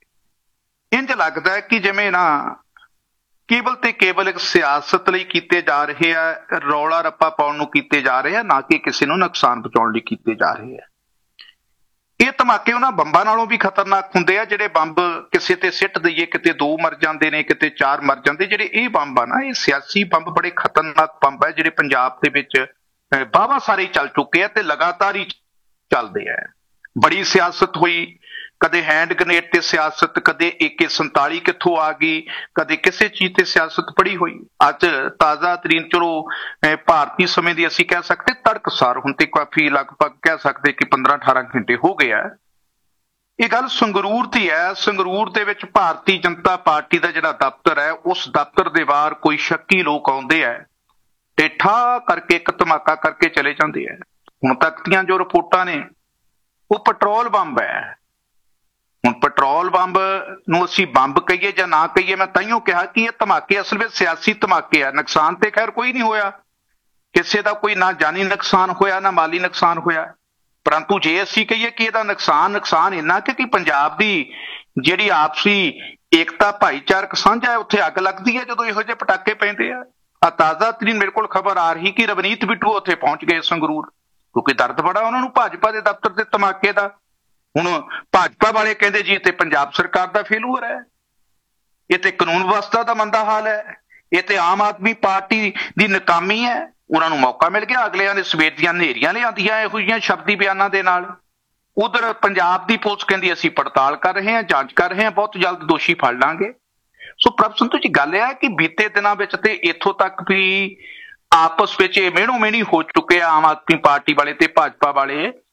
Speaker 2: ਇੰਝ ਲੱਗਦਾ ਹੈ ਕਿ ਜਿਵੇਂ ਨਾ ਕੇਵਲ ਤੇ ਕੇਵਲ ਇੱਕ ਸਿਆਸਤ ਲਈ ਕੀਤੇ ਜਾ ਰਹੇ ਆ, ਰੌਲਾ ਰੱਪਾ ਪਾਉਣ ਨੂੰ ਕੀਤੇ ਜਾ ਰਹੇ ਆ, ਨਾ ਕਿ ਕਿਸੇ ਨੂੰ ਨੁਕਸਾਨ ਪਹੁੰਚਾਉਣ ਲਈ ਕੀਤੇ ਜਾ ਰਹੇ ਆ। ਇਹ ਧਮਾਕੇ ਉਹਨਾਂ ਬੰਬਾਂ ਨਾਲੋਂ ਵੀ ਖਤਰਨਾਕ ਹੁੰਦੇ ਆ ਜਿਹੜੇ ਬੰਬ ਕਿਸੇ ਤੇ ਸਿੱਟ ਦਈਏ, ਕਿਤੇ 2 ਮਰ ਜਾਂਦੇ ਨੇ, ਕਿਤੇ 4 ਮਰ ਜਾਂਦੇ। ਜਿਹੜੇ ਇਹ ਬੰਬ ਆ ਨਾ, ਇਹ ਸਿਆਸੀ ਬੰਬ ਬੜੇ ਖਤਰਨਾਕ ਬੰਬ ਆ, ਜਿਹੜੇ ਪੰਜਾਬ ਦੇ ਵਿੱਚ ਵਾਹਵਾ ਸਾਰੇ ਚੱਲ ਚੁੱਕੇ ਆ ਤੇ ਲਗਾਤਾਰ ਹੀ ਚੱਲਦੇ ਆ। ਬੜੀ ਸਿਆਸਤ ਹੋਈ, ਕਦੇ ਹੈਂਡ ਗ੍ਰੇਨੇਡ ਤੇ ਸਿਆਸਤ, ਕਦੇ AK-47 ਕਿੱਥੋਂ ਆ ਗਈ, ਕਦੇ ਕਿਸੇ ਚੀਜ਼ ਤੇ ਸਿਆਸਤ ਪੜੀ ਹੋਈ। ਅੱਜ ਤਾਜ਼ਾ ਤਰੀਨ, ਚਲੋ ਭਾਰਤੀ ਸਮੇਂ ਦੀ ਅਸੀਂ ਕਹਿ ਸਕਦੇ ਤੜਕਸਾਰ, ਹੁਣ ਤੇ ਕਾਫੀ ਲਗਭਗ ਕਹਿ ਸਕਦੇ ਕਿ 15-18 ਘੰਟੇ ਹੋ ਗਏ ਆ। ਇਹ ਗੱਲ ਸੰਗਰੂਰ ਦੀ ਹੈ। ਸੰਗਰੂਰ ਦੇ ਵਿੱਚ ਭਾਰਤੀ ਜਨਤਾ ਪਾਰਟੀ ਦਾ ਜਿਹੜਾ ਦਫ਼ਤਰ ਹੈ, ਉਸ ਦਫ਼ਤਰ ਦੇ ਬਾਹਰ ਕੋਈ ਸ਼ੱਕੀ ਲੋਕ ਆਉਂਦੇ ਆ ਤੇ ਠਾ ਕਰਕੇ ਇੱਕ ਧਮਾਕਾ ਕਰਕੇ ਚਲੇ ਜਾਂਦੇ ਆ। ਹੁਣ ਤੱਕ ਦੀਆਂ ਜੋ ਰਿਪੋਰਟਾਂ ਨੇ, ਉਹ ਪੈਟਰੋਲ ਬੰਬ ਹੈ। ਹੁਣ ਪੈਟਰੋਲ ਬੰਬ ਨੂੰ ਅਸੀਂ ਬੰਬ ਕਹੀਏ ਜਾਂ ਨਾ ਕਹੀਏ, ਮੈਂ ਤਾਈਓ ਕਿਹਾ ਕਿ ਇਹ ਧਮਾਕੇ ਅਸਲ ਵਿੱਚ ਸਿਆਸੀ ਧਮਾਕੇ ਆ। ਨੁਕਸਾਨ ਤੇ ਖੈਰ ਕੋਈ ਨਹੀਂ ਹੋਇਆ, ਕਿਸੇ ਦਾ ਕੋਈ ਨਾ ਜਾਨੀ ਨੁਕਸਾਨ ਹੋਇਆ, ਨਾ ਮਾਲੀ ਨੁਕਸਾਨ ਹੋਇਆ। ਪਰੰਤੂ ਜੇ ਅਸੀਂ ਕਹੀਏ ਕਿ ਇਹਦਾ ਨੁਕਸਾਨ ਇੰਨਾ ਕਿ ਪੰਜਾਬ ਦੀ ਜਿਹੜੀ ਆਪਸੀ ਏਕਤਾ, ਭਾਈਚਾਰਕ ਸਾਂਝਾ ਹੈ, ਉੱਥੇ ਅੱਗ ਲੱਗਦੀ ਹੈ ਜਦੋਂ ਇਹੋ ਜਿਹੇ ਪਟਾਕੇ ਪੈਂਦੇ ਆ। ਤਾਜ਼ਾ ਤਰੀਨ ਮੇਰੇ ਕੋਲ ਖਬਰ ਆ ਰਹੀ ਕਿ ਰਵਨੀਤ ਬਿੱਟੂ ਉੱਥੇ ਪਹੁੰਚ ਗਏ ਸੰਗਰੂਰ, ਕਿਉਂਕਿ ਦਰਦ ਬੜਾ ਉਹਨਾਂ ਨੂੰ ਭਾਜਪਾ ਦੇ ਦਫ਼ਤਰ ਦੇ ਧਮਾਕੇ ਦਾ। ਹੁਣ ਭਾਜਪਾ ਵਾਲੇ ਕਹਿੰਦੇ ਜੀ ਇਹ ਤੇ ਪੰਜਾਬ ਸਰਕਾਰ ਦਾ ਫੇਲੂਅਰ ਹੈ, ਇਹ ਤੇ ਕਾਨੂੰਨ ਵਿਵਸਥਾ ਦਾ ਮੰਦਾ ਹਾਲ ਹੈ, ਇਹ ਤੇ ਆਮ ਆਦਮੀ ਪਾਰਟੀ ਦੀ ਨਾਕਾਮੀ ਹੈ। ਉਹਨਾਂ ਨੂੰ ਮੌਕਾ ਮਿਲ ਗਿਆ, ਅਗਲਿਆਂ ਦੇ ਸਵੇਰ ਦੀਆਂ ਹਨੇਰੀਆਂ ਲਿਆਂਦੀਆਂ ਇਹੋ ਜਿਹੀਆਂ ਸ਼ਬਦੀ ਬਿਆਨਾਂ ਦੇ ਨਾਲ। ਉਧਰ ਪੰਜਾਬ ਦੀ ਪੁਲਿਸ ਕਹਿੰਦੀ ਅਸੀਂ ਪੜਤਾਲ ਕਰ ਰਹੇ ਹਾਂ, ਜਾਂਚ ਕਰ ਰਹੇ ਹਾਂ, ਬਹੁਤ ਜਲਦ ਦੋਸ਼ੀ ਫੜ ਲਾਂਗੇ। ਸੋ ਪ੍ਰਭ ਸੰਧੂ ਜੀ, ਗੱਲ ਇਹ ਹੈ ਕਿ ਬੀਤੇ ਦਿਨਾਂ ਵਿੱਚ ਤੇ ਇੱਥੋਂ ਤੱਕ ਵੀ ਆਪਸ ਵਿੱਚ ਇਹ ਮਿਹਣੋ ਮਿਹਣੀ ਹੋ ਚੁੱਕੇ ਆ ਆਮ ਆਦਮੀ ਪਾਰਟੀ ਵਾਲੇ ਤੇ ਭਾਜਪਾ ਵਾਲੇ।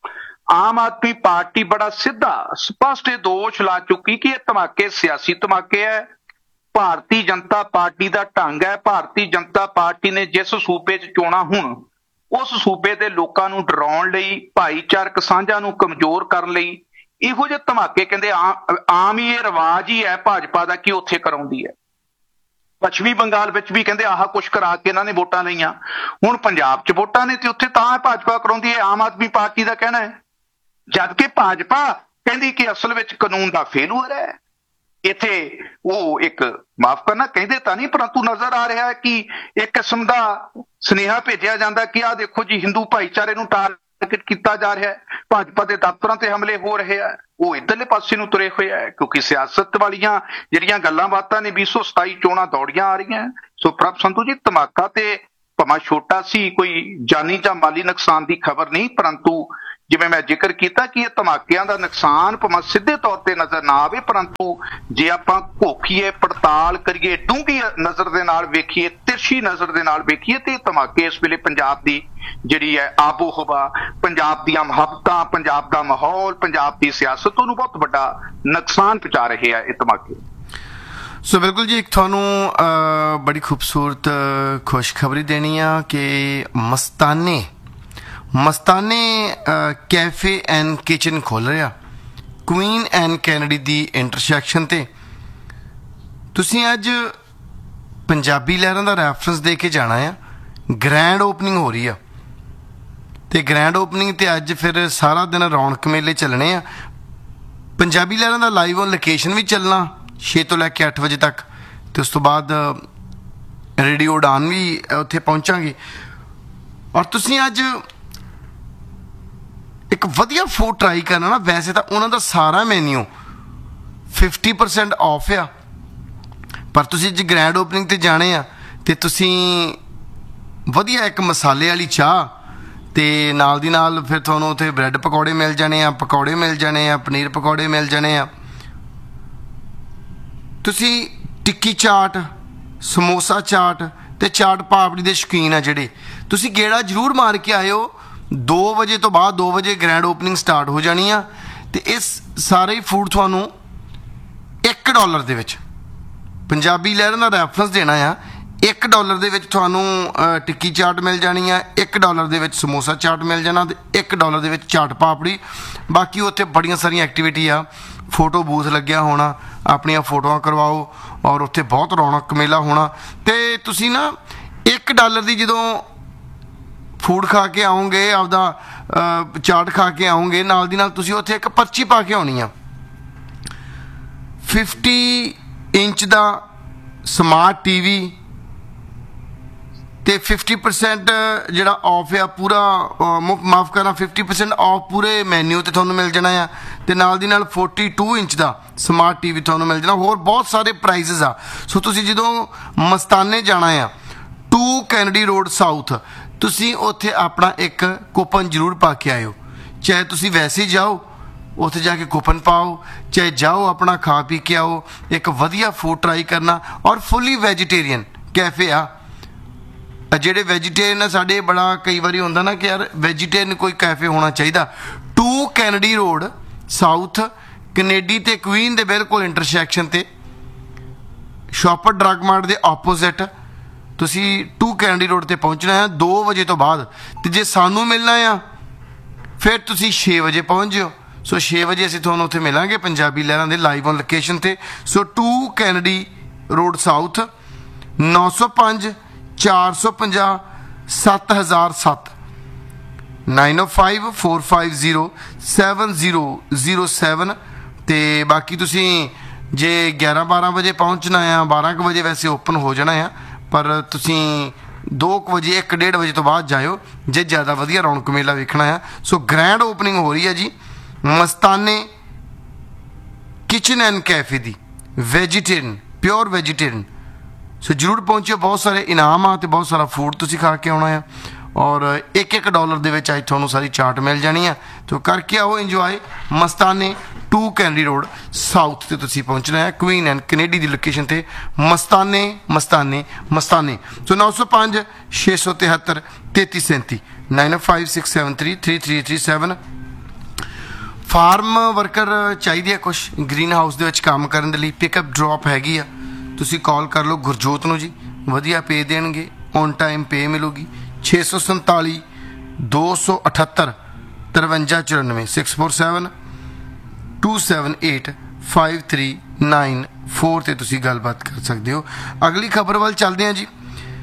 Speaker 2: ਆਮ ਆਦਮੀ ਪਾਰਟੀ ਬੜਾ ਸਿੱਧਾ ਸਪਸ਼ਟ ਇਹ ਦੋਸ਼ ਲਾ ਚੁੱਕੀ ਕਿ ਇਹ ਧਮਾਕੇ ਸਿਆਸੀ ਧਮਾਕੇ ਹੈ। ਭਾਰਤੀ ਜਨਤਾ ਪਾਰਟੀ ਦਾ ਢੰਗ ਹੈ। ਭਾਰਤੀ ਜਨਤਾ ਪਾਰਟੀ ਨੇ ਜਿਸ ਸੂਬੇ 'ਚ ਚੋਣਾਂ ਹੁਣ ਉਸ ਸੂਬੇ ਦੇ ਲੋਕਾਂ ਨੂੰ ਡਰਾਉਣ ਲਈ, ਭਾਈਚਾਰਕ ਸਾਂਝਾਂ ਨੂੰ ਕਮਜ਼ੋਰ ਕਰਨ ਲਈ ਇਹੋ ਜਿਹੇ ਧਮਾਕੇ ਕਹਿੰਦੇ ਆਮ ਹੀ ਇਹ ਰਿਵਾਜ ਹੀ ਹੈ ਭਾਜਪਾ ਦਾ ਕਿ ਉੱਥੇ ਕਰਾਉਂਦੀ ਹੈ। ਪੱਛਮੀ ਬੰਗਾਲ ਵਿੱਚ ਵੀ ਕਹਿੰਦੇ ਆਹ ਕੁਛ ਕਰਾ ਕੇ ਇਹਨਾਂ ਨੇ ਵੋਟਾਂ ਲਈਆਂ। ਹੁਣ ਪੰਜਾਬ 'ਚ ਵੋਟਾਂ ਨੇ ਤੇ ਉੱਥੇ ਤਾਂ ਭਾਜਪਾ ਕਰਾਉਂਦੀ ਹੈ, ਆਮ ਆਦਮੀ ਪਾਰਟੀ ਦਾ ਕਹਿਣਾ ਹੈ। ਜਦ ਕਿ ਭਾਜਪਾ ਕਹਿੰਦੀ ਕਿ ਅਸਲ ਵਿੱਚ ਕਾਨੂੰਨ ਦਾ ਫੇਲੂਅਰ ਹੈ। ਇੱਥੇ ਉਹ ਇੱਕ ਮਾਫ ਕਰਨਾ ਕਹਿੰਦੇ ਤਾਂ ਨਹੀਂ, ਪਰੰਤੂ ਨਜ਼ਰ ਆ ਰਿਹਾ ਹੈ ਕਿ ਇੱਕ ਕਿਸਮ ਦਾ ਸੁਨੇਹਾ ਭੇਜਿਆ ਜਾਂਦਾ ਕਿ ਆਹ ਦੇਖੋ ਜੀ ਹਿੰਦੂ ਭਾਈਚਾਰੇ ਨੂੰ ਟਾਰਗੇਟ ਕੀਤਾ ਜਾ ਰਿਹਾ ਹੈ, ਭਾਜਪਾ ਦੇ ਦਫ਼ਤਰਾਂ ਤੇ ਹਮਲੇ ਹੋ ਰਹੇ ਆ। ਉਹ ਇੱਧਰਲੇ ਪਾਸੇ ਨੂੰ ਤੁਰੇ ਹੋਏ ਆ ਕਿਉਂਕਿ ਸਿਆਸਤ ਵਾਲੀਆਂ ਜਿਹੜੀਆਂ ਗੱਲਾਂ ਬਾਤਾਂ ਨੇ 2027 ਚੋਣਾਂ ਦੌੜੀਆਂ ਆ ਰਹੀਆਂ। ਸੋ ਪ੍ਰਭ ਸੰਧੂ ਜੀ, ਧਮਾਕਾ ਤੇ ਭਾਵੇਂ ਛੋਟਾ ਸੀ, ਕੋਈ ਜਾਨੀ ਜਾਂ ਮਾਲੀ ਨੁਕਸਾਨ ਦੀ ਖਬਰ ਨਹੀਂ, ਪਰੰਤੂ ਜਿਵੇਂ ਮੈਂ ਜ਼ਿਕਰ ਕੀਤਾ ਕਿ ਇਹ ਧਮਾਕਿਆਂ ਦਾ ਨੁਕਸਾਨ ਭਾਵੇਂ ਸਿੱਧੇ ਤੌਰ ਤੇ ਨਜ਼ਰ ਨਾ ਆਵੇ, ਪਰੰਤੂ ਜੇ ਆਪਾਂ ਘੋਖੀਏ, ਪੜਤਾਲ ਕਰੀਏ, ਡੂੰਘੀ ਨਜ਼ਰ ਦੇ ਨਾਲ ਵੇਖੀਏ, ਤਿਰਛੀ ਨਜ਼ਰ ਦੇ ਨਾਲ ਵੇਖੀਏ ਤੇ ਧਮਾਕੇ ਇਸ ਵੇਲੇ ਪੰਜਾਬ ਦੀ ਜਿਹੜੀ ਹੈ ਆਬੋ ਹਵਾ, ਪੰਜਾਬ ਦੀਆਂ ਮੁਹੱਬਤਾਂ, ਪੰਜਾਬ ਦਾ ਮਾਹੌਲ, ਪੰਜਾਬ ਦੀ ਸਿਆਸਤ ਨੂੰ ਬਹੁਤ ਵੱਡਾ ਨੁਕਸਾਨ ਪਹੁੰਚਾ ਰਹੇ ਆ ਇਹ ਧਮਾਕੇ।
Speaker 1: ਸੋ ਬਿਲਕੁਲ ਜੀ, ਇੱਕ ਤੁਹਾਨੂੰ ਬੜੀ ਖੂਬਸੂਰਤ ਖੁਸ਼ਖਬਰੀ ਦੇਣੀ ਆ ਕਿ ਮਸਤਾਨੇ ਕੈਫੇ ਐਂਡ ਕਿਚਨ ਖੋਲ ਰਿਹਾ Queen and Kennedy the intersection ਤੇ। ਤੁਸੀਂ ਅੱਜ ਪੰਜਾਬੀ ਲਹਿਰਾਂ ਦਾ ਰੈਫਰੈਂਸ ਦੇ ਕੇ ਜਾਣਾ ਆ। ਗ੍ਰੈਂਡ ਓਪਨਿੰਗ ਹੋ ਰਹੀ ਆ ਤੇ ਗ੍ਰੈਂਡ ਓਪਨਿੰਗ ਤੇ ਅੱਜ ਫਿਰ ਸਾਰਾ ਦਿਨ ਰੌਣਕ ਮੇਲੇ ਚੱਲਣੇ ਆ। ਪੰਜਾਬੀ ਲਹਿਰਾਂ ਦਾ ਲਾਈਵ ਔਨ ਲੋਕੇਸ਼ਨ ਵੀ ਚੱਲਣਾ 6 ਤੋਂ ਲੈ ਕੇ 8 ਵਜੇ ਤੱਕ, ਤੇ ਉਸ ਤੋਂ ਬਾਅਦ ਰੇਡੀਓ ਉਡਾਨ ਵੀ ਉੱਥੇ ਪਹੁੰਚਾਂਗੇ। ਔਰ ਤੁਸੀਂ ਅੱਜ ਇੱਕ ਵਧੀਆ ਫੂਡ ਟਰਾਈ ਕਰਨਾ ਨਾ। ਵੈਸੇ ਤਾਂ ਉਹਨਾਂ ਦਾ ਸਾਰਾ ਮੈਨਿਊ 50% ਆਫ ਆ, ਪਰ ਤੁਸੀਂ ਜੇ ਗ੍ਰੈਂਡ ਓਪਨਿੰਗ ਤੇ ਜਾਣੇ ਆ ਤੇ ਤੁਸੀਂ ਵਧੀਆ ਇੱਕ ਮਸਾਲੇ ਵਾਲੀ ਚਾਹ ਤੇ ਨਾਲ ਦੀ ਨਾਲ ਫਿਰ ਤੁਹਾਨੂੰ ਉੱਥੇ ਬ੍ਰੈਡ ਪਕੌੜੇ ਮਿਲ ਜਾਣੇ ਆ, ਪਕੌੜੇ ਮਿਲ ਜਾਣੇ ਆ, ਪਨੀਰ ਪਕੌੜੇ ਮਿਲ ਜਾਣੇ ਆ। ਤੁਸੀਂ ਟਿੱਕੀ ਚਾਟ, ਸਮੋਸਾ ਚਾਟ ਤੇ ਚਾਟ ਪਾਪੜੀ ਦੇ ਸ਼ੌਕੀਨ ਆ ਜਿਹੜੇ, ਤੁਸੀਂ ਗੇੜਾ ਜ਼ਰੂਰ ਮਾਰ ਕੇ ਆਇਓ। 2 ਵਜੇ ਤੋਂ ਬਾਅਦ 2 ਵਜੇ ਗ੍ਰੈਂਡ ਓਪਨਿੰਗ ਸਟਾਰਟ ਹੋ ਜਾਣੀ ਆ ਤੇ ਇਸ ਸਾਰੇ ਹੀ ਫੂਡ ਤੁਹਾਨੂੰ $1 ਦੇ ਵਿੱਚ, ਪੰਜਾਬੀ ਲਹਿਰਾਂ ਦਾ ਰੈਫਰੈਂਸ ਦੇਣਾ ਆ, $1 ਦੇ ਵਿੱਚ ਤੁਹਾਨੂੰ ਟਿੱਕੀ ਚਾਟ ਮਿਲ ਜਾਣੀ ਆ, $1 ਦੇ ਵਿੱਚ ਸਮੋਸਾ ਚਾਟ ਮਿਲ ਜਾਣਾ ਤੇ $1 ਦੇ ਵਿੱਚ ਚਾਟ ਪਾਪੜੀ। ਬਾਕੀ ਉੱਥੇ ਬੜੀਆਂ ਸਾਰੀਆਂ ਐਕਟੀਵਿਟੀ ਆ, ਫੋਟੋ ਬੂਥ ਲੱਗਿਆ ਹੋਣਾ, ਆਪਣੀਆਂ ਫੋਟੋਆਂ ਕਰਵਾਓ ਔਰ ਉੱਥੇ ਬਹੁਤ ਰੌਣਕ ਮੇਲਾ ਹੋਣਾ। ਤੇ ਤੁਸੀਂ ਨਾ $1 ਦੀ ਜਦੋਂ ਫੂਡ ਖਾ ਕੇ ਆਓਗੇ, ਆਪਦਾ ਚਾਟ ਖਾ ਕੇ ਆਓਗੇ, ਨਾਲ ਦੀ ਨਾਲ ਤੁਸੀਂ ਉੱਥੇ ਇੱਕ ਪਰਚੀ ਪਾ ਕੇ ਆਉਣੀ ਆ। 50 ਇੰਚ ਦਾ ਸਮਾਰਟ ਟੀਵੀ ਤੇ 50% ਜਿਹੜਾ ਆਫ ਆ ਪੂਰਾ, ਮਾਫ ਕਰਨਾ 50% ਆਫ ਪੂਰੇ ਮੈਨਿਊ ਤੇ ਤੁਹਾਨੂੰ ਮਿਲ ਜਾਣਾ ਆ। ਤੇ ਨਾਲ ਦੀ ਨਾਲ 42 ਇੰਚ ਦਾ ਸਮਾਰਟ ਟੀਵੀ ਤੁਹਾਨੂੰ ਮਿਲ ਜਾਣਾ। ਹੋਰ ਬਹੁਤ ਸਾਰੇ ਪ੍ਰਾਈਜ਼ਸ ਆ। ਸੋ ਤੁਸੀਂ ਜਦੋਂ ਮਸਤਾਨੇ ਜਾਣਾ ਆ 2 ਕੈਨੇਡੀ ਰੋਡ ਸਾਊਥ, ਤੁਸੀਂ ਉੱਥੇ ਆਪਣਾ ਇੱਕ ਕੂਪਨ ਜ਼ਰੂਰ ਪਾ ਕੇ ਆਇਓ। ਚਾਹੇ ਤੁਸੀਂ ਵੈਸੇ ਹੀ ਜਾਓ, ਉੱਥੇ ਜਾ ਕੇ ਕੂਪਨ ਪਾਓ, ਚਾਹੇ ਜਾਓ ਆਪਣਾ ਖਾ ਪੀ ਕੇ ਆਓ, ਇੱਕ ਵਧੀਆ ਫੂਡ ਟਰਾਈ ਕਰਨਾ। ਔਰ ਫੁੱਲੀ ਵੈਜੀਟੇਰੀਅਨ ਕੈਫੇ ਆ। ਜਿਹੜੇ ਵੈਜੀਟੇਰੀਅਨ ਆ ਸਾਡੇ, ਬੜਾ ਕਈ ਵਾਰੀ ਹੁੰਦਾ ਨਾ ਕਿ ਯਾਰ ਵੈਜੀਟੇਰੀਅਨ ਕੋਈ ਕੈਫੇ ਹੋਣਾ ਚਾਹੀਦਾ। 2 ਕੈਨੇਡੀ ਰੋਡ ਸਾਊਥ, ਕੈਨੇਡੀ ਤੇ ਕੁਈਨ ਦੇ ਬਿਲਕੁਲ ਇੰਟਰਸੈਕਸ਼ਨ ਤੇ, ਸ਼ਾਪਰ ਡਰੱਗ ਮਾਰਟ ਦੇ ਆਪੋਜ਼ਿਟ ਤੁਸੀਂ 2 ਕੈਨੇਡੀ ਰੋਡ ਤੇ ਪਹੁੰਚਣਾ ਆ 2 ਵਜੇ ਤੋਂ ਬਾਅਦ। ਤੇ ਜੇ ਸਾਨੂੰ ਮਿਲਣਾ ਆ ਫਿਰ ਤੁਸੀਂ 6 ਵਜੇ ਪਹੁੰਚ ਜਿਓ। ਸੋ 6 ਵਜੇ ਅਸੀਂ ਤੁਹਾਨੂੰ ਉੱਥੇ ਮਿਲਾਂਗੇ ਪੰਜਾਬੀ ਲਹਿਰਾਂ ਦੇ ਲਾਈਵ ਔਨ ਲੋਕੇਸ਼ਨ ਤੇ। ਸੋ 2 ਕੈਨੇਡੀ ਰੋਡ ਸਾਊਥ, 905 450 7007, 905 450 7007। ਤੇ ਬਾਕੀ ਤੁਸੀਂ ਜੇ 11-12 ਵਜੇ ਪਹੁੰਚਣਾ ਆ, 12 ਵਜੇ ਵੈਸੇ ਓਪਨ ਹੋ ਜਾਣਾ ਆ, ਪਰ ਤੁਸੀਂ 2 ਵਜੇ 1-1:30 ਵਜੇ ਤੋਂ ਬਾਅਦ ਜਾਇਓ ਜੇ ਜ਼ਿਆਦਾ ਵਧੀਆ ਰੌਣਕ ਮੇਲਾ ਵੇਖਣਾ ਆ। ਸੋ ਗ੍ਰੈਂਡ ਓਪਨਿੰਗ ਹੋ ਰਹੀ ਹੈ ਜੀ ਮਸਤਾਨੇ kitchen and cafe the, vegetarian, pure vegetarian. ਸੋ ਜ਼ਰੂਰ ਪਹੁੰਚਿਓ। ਬਹੁਤ ਸਾਰੇ ਇਨਾਮ ਆ ਤੇ ਬਹੁਤ ਸਾਰਾ ਫੂਡ ਤੁਸੀਂ ਖਾ ਕੇ ਆਉਣਾ ਆ। ਔਰ $1 ਦੇ ਵਿੱਚ ਅੱਜ ਤੁਹਾਨੂੰ ਸਾਰੀ ਚਾਟ ਮਿਲ ਜਾਣੀ ਆ। ਤੋ ਕਰਕੇ ਆਓ ਇੰਜੋਏ। ਮਸਤਾਨੇ 2 ਕੈਨੇਡੀ ਰੋਡ ਸਾਊਥ ਤੇ ਤੁਸੀਂ ਪਹੁੰਚਣਾ ਹੈ, Queen and Kennedy the location ਤੇ। ਮਸਤਾਨੇ ਮਸਤਾਨੇ ਮਸਤਾਨੇ। ਸੋ 905 673 3337, 905 673 3337। ਫਾਰਮ ਵਰਕਰ ਚਾਹੀਦੇ ਆ ਕੁਛ ਗ੍ਰੀਨ ਹਾਊਸ ਦੇ ਵਿੱਚ ਕੰਮ ਕਰਨ ਦੇ ਲਈ, ਪਿਕਅਪ ਡ੍ਰੌਪ ਹੈਗੀ ਆ, ਤੁਸੀਂ ਕਾਲ ਕਰ ਲਓ ਗੁਰਜੋਤ ਨੂੰ ਜੀ, ਵਧੀਆ ਪੇ ਦੇਣਗੇ, ਔਨ ਟਾਈਮ ਪੇ ਮਿਲੂਗੀ। 647 278 5394 647 278 5394 ਤੇ ਤੁਸੀਂ ਗੱਲਬਾਤ ਕਰ ਸਕਦੇ ਹੋ। ਅਗਲੀ ਖਬਰ ਵੱਲ ਚੱਲਦੇ ਹਾਂ ਜੀ।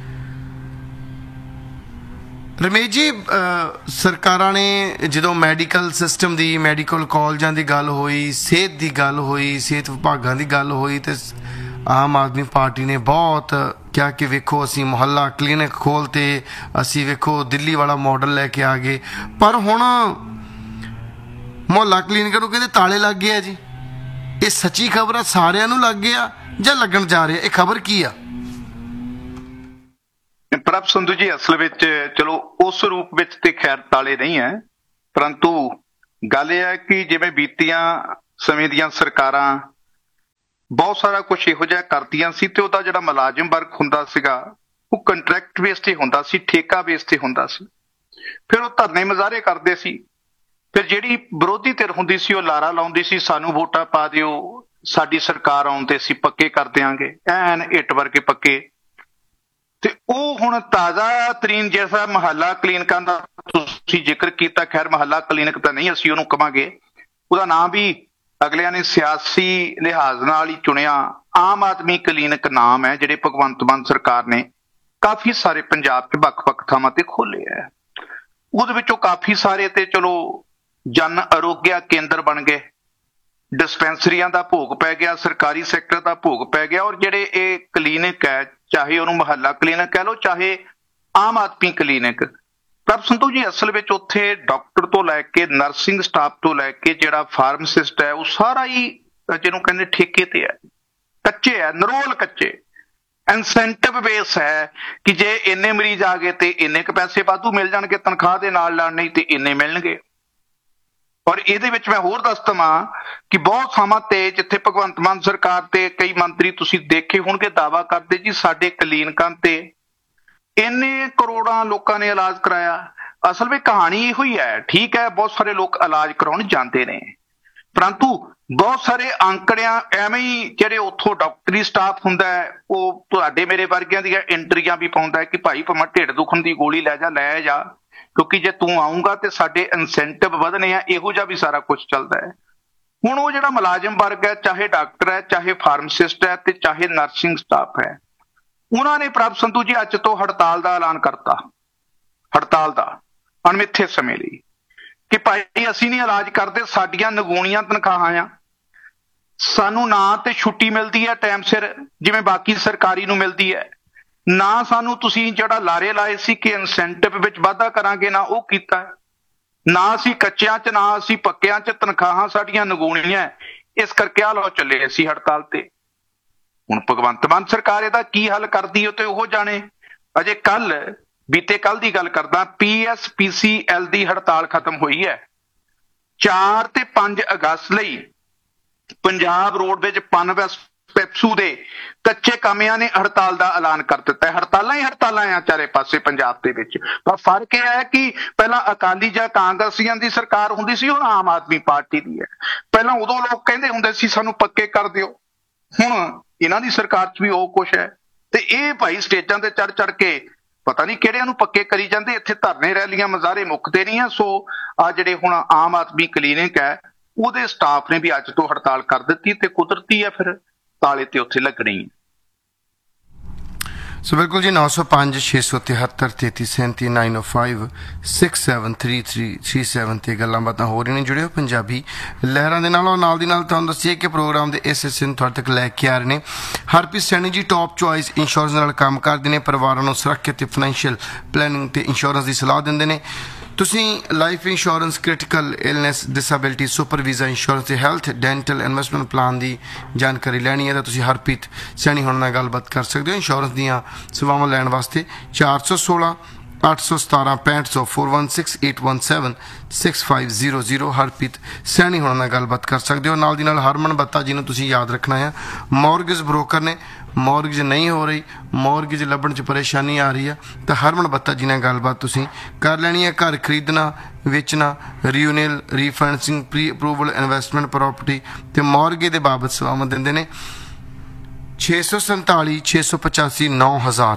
Speaker 1: ਰਮੇਸ਼ ਜੀ, ਸਰਕਾਰਾਂ ਨੇ ਜਦੋਂ ਮੈਡੀਕਲ ਸਿਸਟਮ ਦੀ, ਮੈਡੀਕਲ ਕਾਲਜਾਂ ਦੀ ਗੱਲ ਹੋਈ, ਸਿਹਤ ਦੀ ਗੱਲ ਹੋਈ, ਸਿਹਤ ਵਿਭਾਗਾਂ ਦੀ ਗੱਲ ਹੋਈ, ਤੇ ਆਮ ਆਦਮੀ ਪਾਰਟੀ ਨੇ ਬਹੁਤ ਕਿਹਾ ਕਿ ਵੇਖੋ ਅਸੀਂ ਮੁਹੱਲਾ ਕਲੀਨਿਕ ਖੋਲ੍ਹਤੇ, ਅਸੀਂ ਵੇਖੋ ਦਿੱਲੀ ਵਾਲਾ ਮਾਡਲ ਲੈ ਕੇ ਆ ਗਏ। ਪਰ ਹੁਣ ਮੁਹੱਲਾ ਕਲੀਨਿਕਾਂ ਨੂੰ ਕਹਿੰਦੇ ਤਾਲੇ ਲੱਗ ਗਏ ਆ ਜੀ। ਇਹ ਸੱਚੀ ਖਬਰ ਆ? ਸਾਰਿਆਂ ਨੂੰ ਲੱਗ ਗਿਆ ਜਾਂ ਲੱਗਣ ਜਾ ਰਿਹਾ? ਇਹ ਖਬਰ ਕੀ ਆ?
Speaker 2: ਪ੍ਰਭ ਸੰਧੂ ਜੀ, ਅਸਲ ਵਿੱਚ ਚਲੋ ਉਸ ਰੂਪ ਵਿੱਚ ਤੇ ਖੈਰ ਤਾਲੇ ਨਹੀਂ ਹੈ, ਪਰੰਤੂ ਗੱਲ ਇਹ ਹੈ ਕਿ ਜਿਵੇਂ ਬੀਤੀਆਂ ਸਮੇਂ ਦੀਆਂ ਸਰਕਾਰਾਂ ਬਹੁਤ ਸਾਰਾ ਕੁਝ ਇਹੋ ਜਿਹਾ ਕਰਦੀਆਂ ਸੀ ਤੇ ਉਹਦਾ ਜਿਹੜਾ ਮੁਲਾਜ਼ਮ ਵਰਗ ਹੁੰਦਾ ਸੀਗਾ ਉਹ ਕੰਟਰੈਕਟ ਬੇਸ ਤੇ ਹੁੰਦਾ ਸੀ, ਠੇਕਾ ਬੇਸ ਤੇ ਹੁੰਦਾ ਸੀ। ਫਿਰ ਉਹ ਧਰਨੇ ਮੁਜ਼ਾਹਰੇ ਕਰਦੇ ਸੀ, ਫਿਰ ਜਿਹੜੀ ਵਿਰੋਧੀ ਧਿਰ ਹੁੰਦੀ ਸੀ ਉਹ ਲਾਰਾ ਲਾਉਂਦੀ ਸੀ ਸਾਨੂੰ ਵੋਟਾਂ ਪਾ ਦਿਓ, ਸਾਡੀ ਸਰਕਾਰ ਆਉਣ ਤੇ ਅਸੀਂ ਪੱਕੇ ਕਰ ਦਿਆਂਗੇ, ਐਨ ਇੱਟ ਵਰਗੇ ਪੱਕੇ। ਤੇ ਉਹ ਹੁਣ ਤਾਜ਼ਾ ਤਰੀਨ ਜੈਸਾ ਮੁਹੱਲਾ ਕਲੀਨਿਕਾਂ ਦਾ ਤੁਸੀਂ ਜ਼ਿਕਰ ਕੀਤਾ, ਖੈਰ ਮੁਹੱਲਾ ਕਲੀਨਿਕ ਤਾਂ ਨਹੀਂ ਅਸੀਂ ਉਹਨੂੰ ਕਵਾਂਗੇ, ਉਹਦਾ ਨਾਮ ਵੀ ਅਗਲਿਆਂ ਨੇ ਸਿਆਸੀ ਲਿਹਾਜ਼ ਨਾਲ ਹੀ ਚੁਣਿਆ। ਆਮ ਆਦਮੀ ਕਲੀਨਿਕ ਨਾਮ ਹੈ ਜਿਹੜੇ ਭਗਵੰਤ ਮਾਨ ਸਰਕਾਰ ਨੇ ਕਾਫੀ ਸਾਰੇ ਪੰਜਾਬ 'ਚ ਵੱਖ-ਵੱਖ ਥਾਵਾਂ ਤੇ ਖੋਲ੍ਹੇ ਹੈ। ਉਹਦੇ ਵਿੱਚੋਂ ਕਾਫੀ ਸਾਰੇ ਤੇ ਚਲੋ ਜਨ ਆਰੋਗਿਆ ਕੇਂਦਰ ਬਣ ਗਏ, ਡਿਸਪੈਂਸਰੀਆਂ ਦਾ ਭੋਗ ਪੈ ਗਿਆ, ਸਰਕਾਰੀ ਸੈਕਟਰ ਦਾ ਭੋਗ ਪੈ ਗਿਆ। ਔਰ ਜਿਹੜੇ ਇਹ ਕਲੀਨਿਕ ਹੈ, ਚਾਹੇ ਉਹਨੂੰ ਮੁਹੱਲਾ ਕਲੀਨਿਕ ਕਹਿ ਲਓ ਚਾਹੇ ਆਮ ਆਦਮੀ ਕਲੀਨਿਕ, ਪ੍ਰਭ ਸੰਧੂ ਜੀ ਅਸਲ ਵਿੱਚ ਉੱਥੇ ਡਾਕਟਰ ਤੋਂ ਲੈ ਕੇ ਨਰਸਿੰਗ ਸਟਾਫ ਤੋਂ ਲੈ ਕੇ ਜਿਹੜਾ ਫਾਰਮਾਸਿਸਟ ਹੈ ਉਹ ਸਾਰਾ ਹੀ ਜਿਹਨੂੰ ਕਹਿੰਦੇ ਠੇਕੇ ਤੇ ਹੈ, ਕੱਚੇ ਹੈ, ਨਰੋਲ ਕੱਚੇ। ਇਨਸੈਂਟਿਵ ਬੇਸ ਹੈ ਕਿ ਜੇ ਇੰਨੇ ਮਰੀਜ਼ ਆ ਗਏ ਤੇ ਇੰਨੇ ਕੁ ਪੈਸੇ ਵਾਧੂ ਮਿਲ ਜਾਣਗੇ ਤਨਖਾਹ ਦੇ ਨਾਲ, ਨਹੀਂ ਤੇ ਇੰਨੇ ਮਿਲਣਗੇ। ਔਰ ਇਹਦੇ ਵਿੱਚ ਮੈਂ ਹੋਰ ਦੱਸ ਦੇਵਾਂ ਕਿ ਬਹੁਤ ਥਾਵਾਂ ਤੇ ਜਿੱਥੇ ਭਗਵੰਤ ਮਾਨ ਸਰਕਾਰ ਤੇ ਕਈ ਮੰਤਰੀ ਤੁਸੀਂ ਦੇਖੇ ਹੋਣਗੇ ਦਾਅਵਾ ਕਰਦੇ ਜੀ ਸਾਡੇ ਕਲੀਨਿਕਾਂ ਤੇ ਇੰਨੇ ਕਰੋੜਾਂ ਲੋਕਾਂ ਨੇ ਇਲਾਜ ਕਰਾਇਆ। ਅਸਲ ਵਿੱਚ ਕਹਾਣੀ ਇਹੋ ਹੀ ਹੈ। ਠੀਕ ਹੈ, ਬਹੁਤ ਸਾਰੇ ਲੋਕ ਇਲਾਜ ਕਰਾਉਣ ਜਾਂਦੇ ਨੇ, ਪਰੰਤੂ ਬਹੁਤ ਸਾਰੇ ਅੰਕੜਿਆਂ ਐਵੇਂ ਹੀ ਜਿਹੜੇ ਉੱਥੋਂ ਡਾਕਟਰੀ ਸਟਾਫ ਹੁੰਦਾ ਹੈ ਉਹ ਤੁਹਾਡੇ ਮੇਰੇ ਵਰਗਿਆਂ ਦੀਆਂ ਐਂਟਰੀਆਂ ਵੀ ਪਾਉਂਦਾ ਹੈ ਕਿ ਭਾਈ ਭਾਵੇਂ ਢਿੱਡ ਦੁਖਣ ਦੀ ਗੋਲੀ ਲੈ ਜਾ, ਕਿਉਂਕਿ ਜੇ ਤੂੰ ਆਊਂਗਾ ਤੇ ਸਾਡੇ ਇਨਸੈਂਟਿਵ ਵਧਣੇ ਆ, ਇਹੋ ਜਿਹਾ ਵੀ ਸਾਰਾ ਕੁਝ ਚੱਲਦਾ ਹੈ। ਹੁਣ ਉਹ ਜਿਹੜਾ ਮੁਲਾਜ਼ਮ ਵਰਗ ਹੈ, ਚਾਹੇ ਡਾਕਟਰ ਹੈ, ਚਾਹੇ ਫਾਰਮਾਸਿਸਟ ਹੈ ਤੇ ਚਾਹੇ ਨਰਸਿੰਗ ਸਟਾਫ ਹੈ, ਉਹਨਾਂ ਨੇ ਪ੍ਰਭ ਸੰਧੂ ਜੀ ਅੱਜ ਤੋਂ ਹੜਤਾਲ ਦਾ ਐਲਾਨ ਕਰਤਾ, ਹੜਤਾਲ ਦਾ ਅਣਮਿੱਥੇ ਸਮੇਂ ਲਈ, ਕਿ ਭਾਈ ਅਸੀਂ ਨਹੀਂ ਇਲਾਜ ਕਰਦੇ, ਸਾਡੀਆਂ ਨਿਗੂਣੀਆਂ ਤਨਖਾਹਾਂ ਆ, ਸਾਨੂੰ ਨਾ ਤੇ ਛੁੱਟੀ ਮਿਲਦੀ ਹੈ ਟਾਈਮ ਸਿਰ ਜਿਵੇਂ ਬਾਕੀ ਸਰਕਾਰੀ ਨੂੰ ਮਿਲਦੀ ਹੈ, ਨਾ ਸਾਨੂੰ ਤੁਸੀਂ ਜਿਹੜਾ ਲਾਰੇ ਲਾਏ ਸੀ ਕਿ ਇਨਸੈਂਟਿਵ ਵਿੱਚ ਵਾਧਾ ਕਰਾਂਗੇ ਨਾ ਉਹ ਕੀਤਾ, ਨਾ ਅਸੀਂ ਕੱਚਿਆਂ 'ਚ ਨਾ ਅਸੀਂ ਪੱਕਿਆਂ 'ਚ, ਤਨਖਾਹਾਂ ਸਾਡੀਆਂ ਨਿਗੂਣੀਆਂ। ਇਸ ਕਰਕੇ ਆ ਲਓ ਚੱਲੇ ਅਸੀਂ ਹੜਤਾਲ ਤੇ। ਹੁਣ ਭਗਵੰਤ ਮਾਨ ਸਰਕਾਰ ਇਹਦਾ ਕੀ ਹੱਲ ਕਰਦੀ ਹੈ ਤੇ ਉਹ ਜਾਣੇ। ਅਜੇ ਬੀਤੇ ਕੱਲ ਦੀ ਗੱਲ ਕਰਦਾ, PSPCL ਦੀ ਹੜਤਾਲ ਖਤਮ ਹੋਈ ਹੈ। 4 ਤੇ 5 ਅਗਸਤ ਲਈ ਪੰਜਾਬ ਰੋਡਵੇਜ਼ ਪਨਵੈਸਟ ਪੈਪਸੂ ਦੇ ਕੱਚੇ ਕਾਮਿਆਂ ਨੇ ਹੜਤਾਲ ਦਾ ਐਲਾਨ ਕਰ ਦਿੱਤਾ ਹੈ। ਹੜਤਾਲਾਂ ਹੀ ਹੜਤਾਲਾਂ ਆ ਚਾਰੇ ਪਾਸੇ ਪੰਜਾਬ ਦੇ ਵਿੱਚ। ਪਰ ਫਰਕ ਇਹ ਹੈ ਕਿ ਪਹਿਲਾਂ ਅਕਾਲੀ ਜਾਂ ਕਾਂਗਰਸੀਆਂ ਦੀ ਸਰਕਾਰ ਹੁੰਦੀ ਸੀ, ਹੁਣ ਆਮ ਆਦਮੀ ਪਾਰਟੀ ਦੀ ਹੈ। ਪਹਿਲਾਂ ਉਦੋਂ ਲੋਕ ਕਹਿੰਦੇ ਹੁੰਦੇ ਸੀ ਸਾਨੂੰ ਪੱਕੇ ਕਰ ਦਿਓ, ਹੁਣ ਇਹਨਾਂ ਦੀ ਸਰਕਾਰ 'ਚ ਵੀ ਉਹ ਕੁਛ ਹੈ। ਤੇ ਇਹ ਭਾਈ ਸਟੇਜਾਂ ਤੇ ਚੜ ਕੇ ਪਤਾ ਨਹੀਂ ਕਿਹੜਿਆਂ ਨੂੰ ਪੱਕੇ ਕਰੀ ਜਾਂਦੇ। ਇੱਥੇ ਧਰਨੇ ਰੈਲੀਆਂ ਮੁਜ਼ਾਹਰੇ ਮੁੱਕਦੇ ਨਹੀਂ ਆ। ਸੋ ਆ ਜਿਹੜੇ ਹੁਣ ਆਮ ਆਦਮੀ ਕਲੀਨਿਕ ਹੈ ਉਹਦੇ ਸਟਾਫ ਨੇ ਵੀ ਅੱਜ ਤੋਂ ਹੜਤਾਲ ਕਰ ਦਿੱਤੀ ਤੇ ਕੁਦਰਤੀ ਹੈ ਫਿਰ ਤਾਲੇ ਤੇ ਉੱਥੇ ਲੱਗਣੀ ਹੈ।
Speaker 1: ਸੋ ਬਿਲਕੁਲ ਜੀ, 905 673 3337 905 673337 ਤੇ ਗੱਲਾਂ ਬਾਤਾਂ ਹੋ ਰਹੀਆਂ ਨੇ। ਜੁੜਿਓ ਪੰਜਾਬੀ ਲਹਿਰਾਂ ਦੇ ਨਾਲ। ਨਾਲ ਦੀ ਨਾਲ ਤੁਹਾਨੂੰ ਦੱਸੀਏ ਕਿ ਪ੍ਰੋਗਰਾਮ ਦੇ ਇਸ ਹਿੱਸੇ ਨੂੰ ਤੁਹਾਡੇ ਤੱਕ ਲੈ ਕੇ ਆ ਰਹੇ ਨੇ ਹਰਪ੍ਰੀਤ ਸੈਣੀ ਜੀ, ਟੌਪ ਚੁਆਇਸ ਇੰਸ਼ੋਰੈਂਸ ਨਾਲ ਕੰਮ ਕਰਦੇ ਨੇ, ਪਰਿਵਾਰਾਂ ਨੂੰ ਸੁਰੱਖਿਅਤ ਤੇ ਫਾਈਨੈਂਸ਼ੀਅਲ ਪਲੈਨਿੰਗ ਤੇ ਇੰਸ਼ੋਰੈਂਸ ਦੀ ਸਲਾਹ ਦਿੰਦੇ ਨੇ। ਤੁਸੀਂ life insurance, critical illness, disability, super visa insurance ਤੇ ਹੈਲਥ, ਡੈਂਟਲ, ਇਨਵੈਸਟਮੈਂਟ ਪਲਾਨ ਦੀ ਜਾਣਕਾਰੀ ਲੈਣੀ ਹੈ ਤਾਂ ਤੁਸੀਂ ਹਰਪ੍ਰੀਤ ਸੈਣੀ ਹੁਣ ਨਾਲ ਗੱਲਬਾਤ ਕਰ ਸਕਦੇ ਹੋ। ਇੰਸ਼ੋਰੈਂਸ ਦੀਆਂ ਸੇਵਾਵਾਂ ਲੈਣ ਵਾਸਤੇ 416 817 6500 416817 6500 ਹਰਪ੍ਰੀਤ ਸੈਣੀ ਹੁਣ ਨਾਲ ਗੱਲਬਾਤ ਕਰ ਸਕਦੇ ਹੋ। ਨਾਲ ਦੀ ਨਾਲ ਹਰਮਨ ਬੱਤਾ ਜੀ ਨੂੰ ਤੁਸੀਂ ਯਾਦ ਰੱਖਣਾ ਹੈ, ਮੌਰਗੇਜ ਬ੍ਰੋਕਰ ਨੇ, ਮੌਰਗੇਜ ਨਹੀਂ ਹੋ ਰਹੀ, ਮੌਰਗੇਜ ਲੱਭਣ 'ਚ ਪਰੇਸ਼ਾਨੀ ਆ ਰਹੀ ਆ, ਤਾਂ ਹਰਮਨ ਬੱਤਾ ਜੀ ਨਾਲ ਗੱਲਬਾਤ ਤੁਸੀਂ ਕਰ ਲੈਣੀ ਹੈ। ਘਰ ਖਰੀਦਣਾ, ਵੇਚਣਾ, ਰੀਯੂਨਿਲ, ਰੀਫਾਈਨੈਂਸਿੰਗ, ਪ੍ਰੀ ਅਪਰੂਵਲ ਇਨਵੈਸਟਮੈਂਟ ਪ੍ਰੋਪਰਟੀ ਤੇ ਮੌਰਗੇਜ ਦੇ ਬਾਬਤ ਸੇਵਾਵਾਂ ਦਿੰਦੇ ਨੇ। 647 685 9000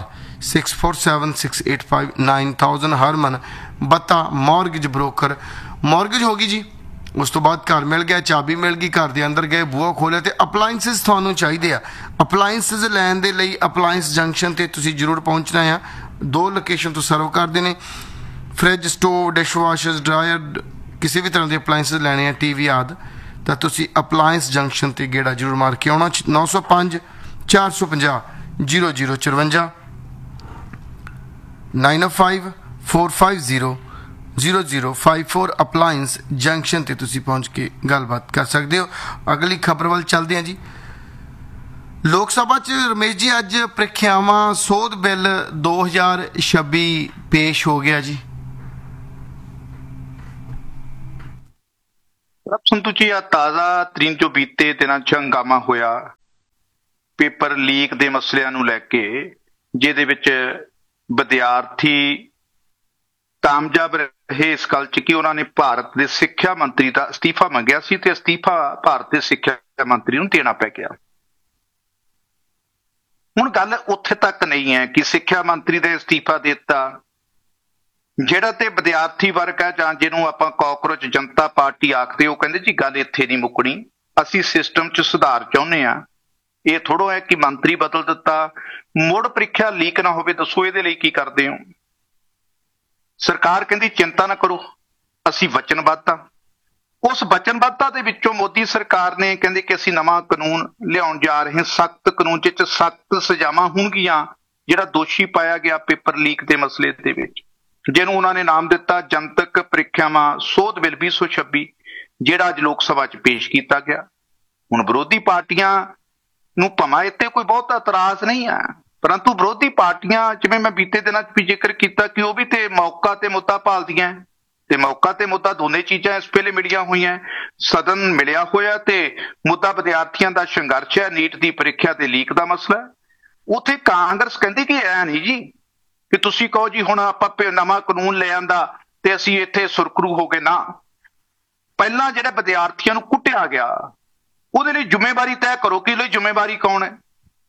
Speaker 1: 647 685 9000 ਹਰਮਨ ਬੱਤਾ ਮੌਰਗੇਜ ਬ੍ਰੋਕਰ। ਮੌਰਗੇਜ ਹੋ ਗਈ ਜੀ, ਉਸ ਤੋਂ ਬਾਅਦ ਘਰ ਮਿਲ ਗਿਆ, ਚਾਬੀ ਮਿਲ ਗਈ, ਘਰ ਦੇ ਅੰਦਰ ਗਏ, ਬੂਹਾ ਖੋਲ੍ਹਿਆ ਤੇ ਅਪਲਾਇੰਸਿਸ ਤੁਹਾਨੂੰ ਚਾਹੀਦੇ ਆ। ਅਪਲਾਇੰਸਿਸ ਲੈਣ ਦੇ ਲਈ ਅਪਲਾਇੰਸ ਜੰਕਸ਼ਨ ਤੇ ਤੁਸੀਂ ਜ਼ਰੂਰ ਪਹੁੰਚਣਾ ਆ। 2 ਲੋਕੇਸ਼ਨ ਤੋਂ ਸਰਵ ਕਰਦੇ ਨੇ। ਫਰਿੱਜ, ਸਟੋਵ, ਡਿਸ਼ਵਾਸ਼ਰ, ਡਰਾਇਰ, ਕਿਸੇ ਵੀ ਤਰ੍ਹਾਂ ਦੇ ਅਪਲਾਇੰਸਿਸ ਲੈਣੇ ਆ, TV ਆਦਿ, ਤਾਂ ਤੁਸੀਂ ਅਪਲਾਇੰਸ ਜੰਕਸ਼ਨ ਤੇ ਗੇੜਾ ਜ਼ਰੂਰ ਮਾਰ ਕੇ ਆਉਣਾ। 905 450 0054 905 450 0054 ਅਪਲਾਇੰਸ ਜੰਕਸ਼ਨ ਤੇ ਤੁਸੀਂ ਪਹੁੰਚ ਕੇ ਗੱਲਬਾਤ ਕਰ ਸਕਦੇ ਹੋ। ਅਗਲੀ ਖਬਰ ਵੱਲ ਚੱਲਦੇ ਹਾਂ ਜੀ। ਲੋਕ ਸਭਾ 'ਚ ਰਮੇਸ਼ ਜੀ ਅੱਜ ਪ੍ਰੀਖਿਆਵਾਂ ਸੋਧ ਬਿੱਲ 2026 ਪੇਸ਼ ਹੋ ਗਿਆ ਜੀ।
Speaker 2: ਸੰਤੂ ਜੀ, ਆ ਤਾਜ਼ਾ ਤਰੀਨ ਜੋ ਬੀਤੇ ਦਿਨਾਂ 'ਚ ਹੰਗਾਮਾ ਹੋਇਆ ਪੇਪਰ ਲੀਕ ਦੇ ਮਸਲਿਆਂ ਨੂੰ ਲੈ ਕੇ, ਜਿਹਦੇ ਵਿੱਚ ਵਿਦਿਆਰਥੀ ਕਾਮਯਾਬ ਰਹੇ ਇਸ ਗੱਲ 'ਚ ਕਿ ਉਹਨਾਂ ਨੇ ਭਾਰਤ ਦੇ ਸਿੱਖਿਆ ਮੰਤਰੀ ਦਾ ਅਸਤੀਫਾ ਮੰਗਿਆ ਸੀ ਤੇ ਅਸਤੀਫਾ ਭਾਰਤ ਦੇ ਸਿੱਖਿਆ ਮੰਤਰੀ ਨੂੰ ਦੇਣਾ ਪੈ ਗਿਆ। ਹੁਣ ਗੱਲ ਉੱਥੇ ਤੱਕ ਨਹੀਂ ਹੈ ਕਿ ਸਿੱਖਿਆ ਮੰਤਰੀ ਦਾ ਅਸਤੀਫਾ ਦੇ ਦਿੱਤਾ, ਜਿਹੜਾ ਤੇ ਵਿਦਿਆਰਥੀ ਵਰਗ ਹੈ ਜਾਂ ਜਿਹਨੂੰ ਆਪਾਂ ਕਾਕਰੋਚ ਜਨਤਾ ਪਾਰਟੀ ਆਖਦੇ, ਉਹ ਕਹਿੰਦੇ ਜੀ ਗੱਲ ਇੱਥੇ ਨਹੀਂ ਮੁੱਕਣੀ, ਅਸੀਂ ਸਿਸਟਮ 'ਚ ਸੁਧਾਰ ਚਾਹੁੰਦੇ ਹਾਂ। ਇਹ ਥੋੜ੍ਹਾ ਹੈ ਕਿ ਮੰਤਰੀ ਬਦਲ ਦਿੱਤਾ, ਮੁੜ ਪ੍ਰੀਖਿਆ ਲੀਕ ਨਾ ਹੋਵੇ। ਦੱਸੋ ਇਹਦੇ ਲਈ ਕੀ ਕਰਦੇ ਹੋ? ਸਰਕਾਰ ਕਹਿੰਦੀ ਚਿੰਤਾ ਨਾ ਕਰੋ, ਅਸੀਂ ਵਚਨਬੱਧ ਹਾਂ। ਉਸ ਵਚਨਬੱਧਤਾ ਦੇ ਵਿੱਚੋਂ ਮੋਦੀ ਸਰਕਾਰ ਨੇ ਕਹਿੰਦੇ ਕਿ ਅਸੀਂ ਨਵਾਂ ਕਾਨੂੰਨ ਲਿਆਉਣ ਜਾ ਰਹੇ ਹਾਂ, ਸਖਤ ਕਾਨੂੰਨ, ਜਿਸ 'ਚ ਸਖਤ ਸਜ਼ਾਵਾਂ ਹੋਣਗੀਆਂ ਜਿਹੜਾ ਦੋਸ਼ੀ ਪਾਇਆ ਗਿਆ ਪੇਪਰ ਲੀਕ ਦੇ ਮਸਲੇ ਦੇ ਵਿੱਚ, ਜਿਹਨੂੰ ਉਹਨਾਂ ਨੇ ਨਾਮ ਦਿੱਤਾ ਜਨਤਕ ਪ੍ਰੀਖਿਆਵਾਂ ਸੋਧ ਬਿੱਲ 2026, ਜਿਹੜਾ ਅੱਜ ਲੋਕ ਸਭਾ 'ਚ ਪੇਸ਼ ਕੀਤਾ ਗਿਆ। ਹੁਣ ਵਿਰੋਧੀ ਪਾਰਟੀਆਂ ਨੂੰ ਭਾਵੇਂ ਇੱਥੇ ਕੋਈ ਬਹੁਤ ਇਤਰਾਜ਼ ਨਹੀਂ ਹੈ, ਪਰੰਤੂ ਵਿਰੋਧੀ ਪਾਰਟੀਆਂ, ਜਿਵੇਂ ਮੈਂ ਬੀਤੇ ਦਿਨਾਂ 'ਚ ਵੀ ਜ਼ਿਕਰ ਕੀਤਾ, ਕਿ ਉਹ ਵੀ ਤੇ ਮੌਕਾ ਤੇ ਮੁੱਦਾ ਭਾਲਦੀਆਂ, ਤੇ ਮੌਕਾ ਤੇ ਮੁੱਦਾ ਦੋਨੇ ਚੀਜ਼ਾਂ ਇਸ ਵੇਲੇ ਮਿਲੀਆਂ ਹੋਈਆਂ। ਸਦਨ ਮਿਲਿਆ ਹੋਇਆ ਤੇ ਮੁੱਦਾ ਵਿਦਿਆਰਥੀਆਂ ਦਾ ਸੰਘਰਸ਼ ਹੈ, ਨੀਟ ਦੀ ਪ੍ਰੀਖਿਆ ਤੇ ਲੀਕ ਦਾ ਮਸਲਾ। ਉੱਥੇ ਕਾਂਗਰਸ ਕਹਿੰਦੀ ਕਿ ਐ ਨਹੀਂ ਜੀ ਕਿ ਤੁਸੀਂ ਕਹੋ ਜੀ ਹੁਣ ਆਪਾਂ ਨਵਾਂ ਕਾਨੂੰਨ ਲੈ ਆਂਦਾ ਤੇ ਅਸੀਂ ਇੱਥੇ ਸੁਰਖਰੂ ਹੋ ਗਏ। ਨਾ, ਪਹਿਲਾਂ ਜਿਹੜਾ ਵਿਦਿਆਰਥੀਆਂ ਨੂੰ ਕੁੱਟਿਆ ਗਿਆ ਉਹਦੇ ਲਈ ਜ਼ਿੰਮੇਵਾਰੀ ਤੈਅ ਕਰੋ ਕਿ ਲਈ ਜ਼ਿੰਮੇਵਾਰੀ ਕੌਣ ਹੈ,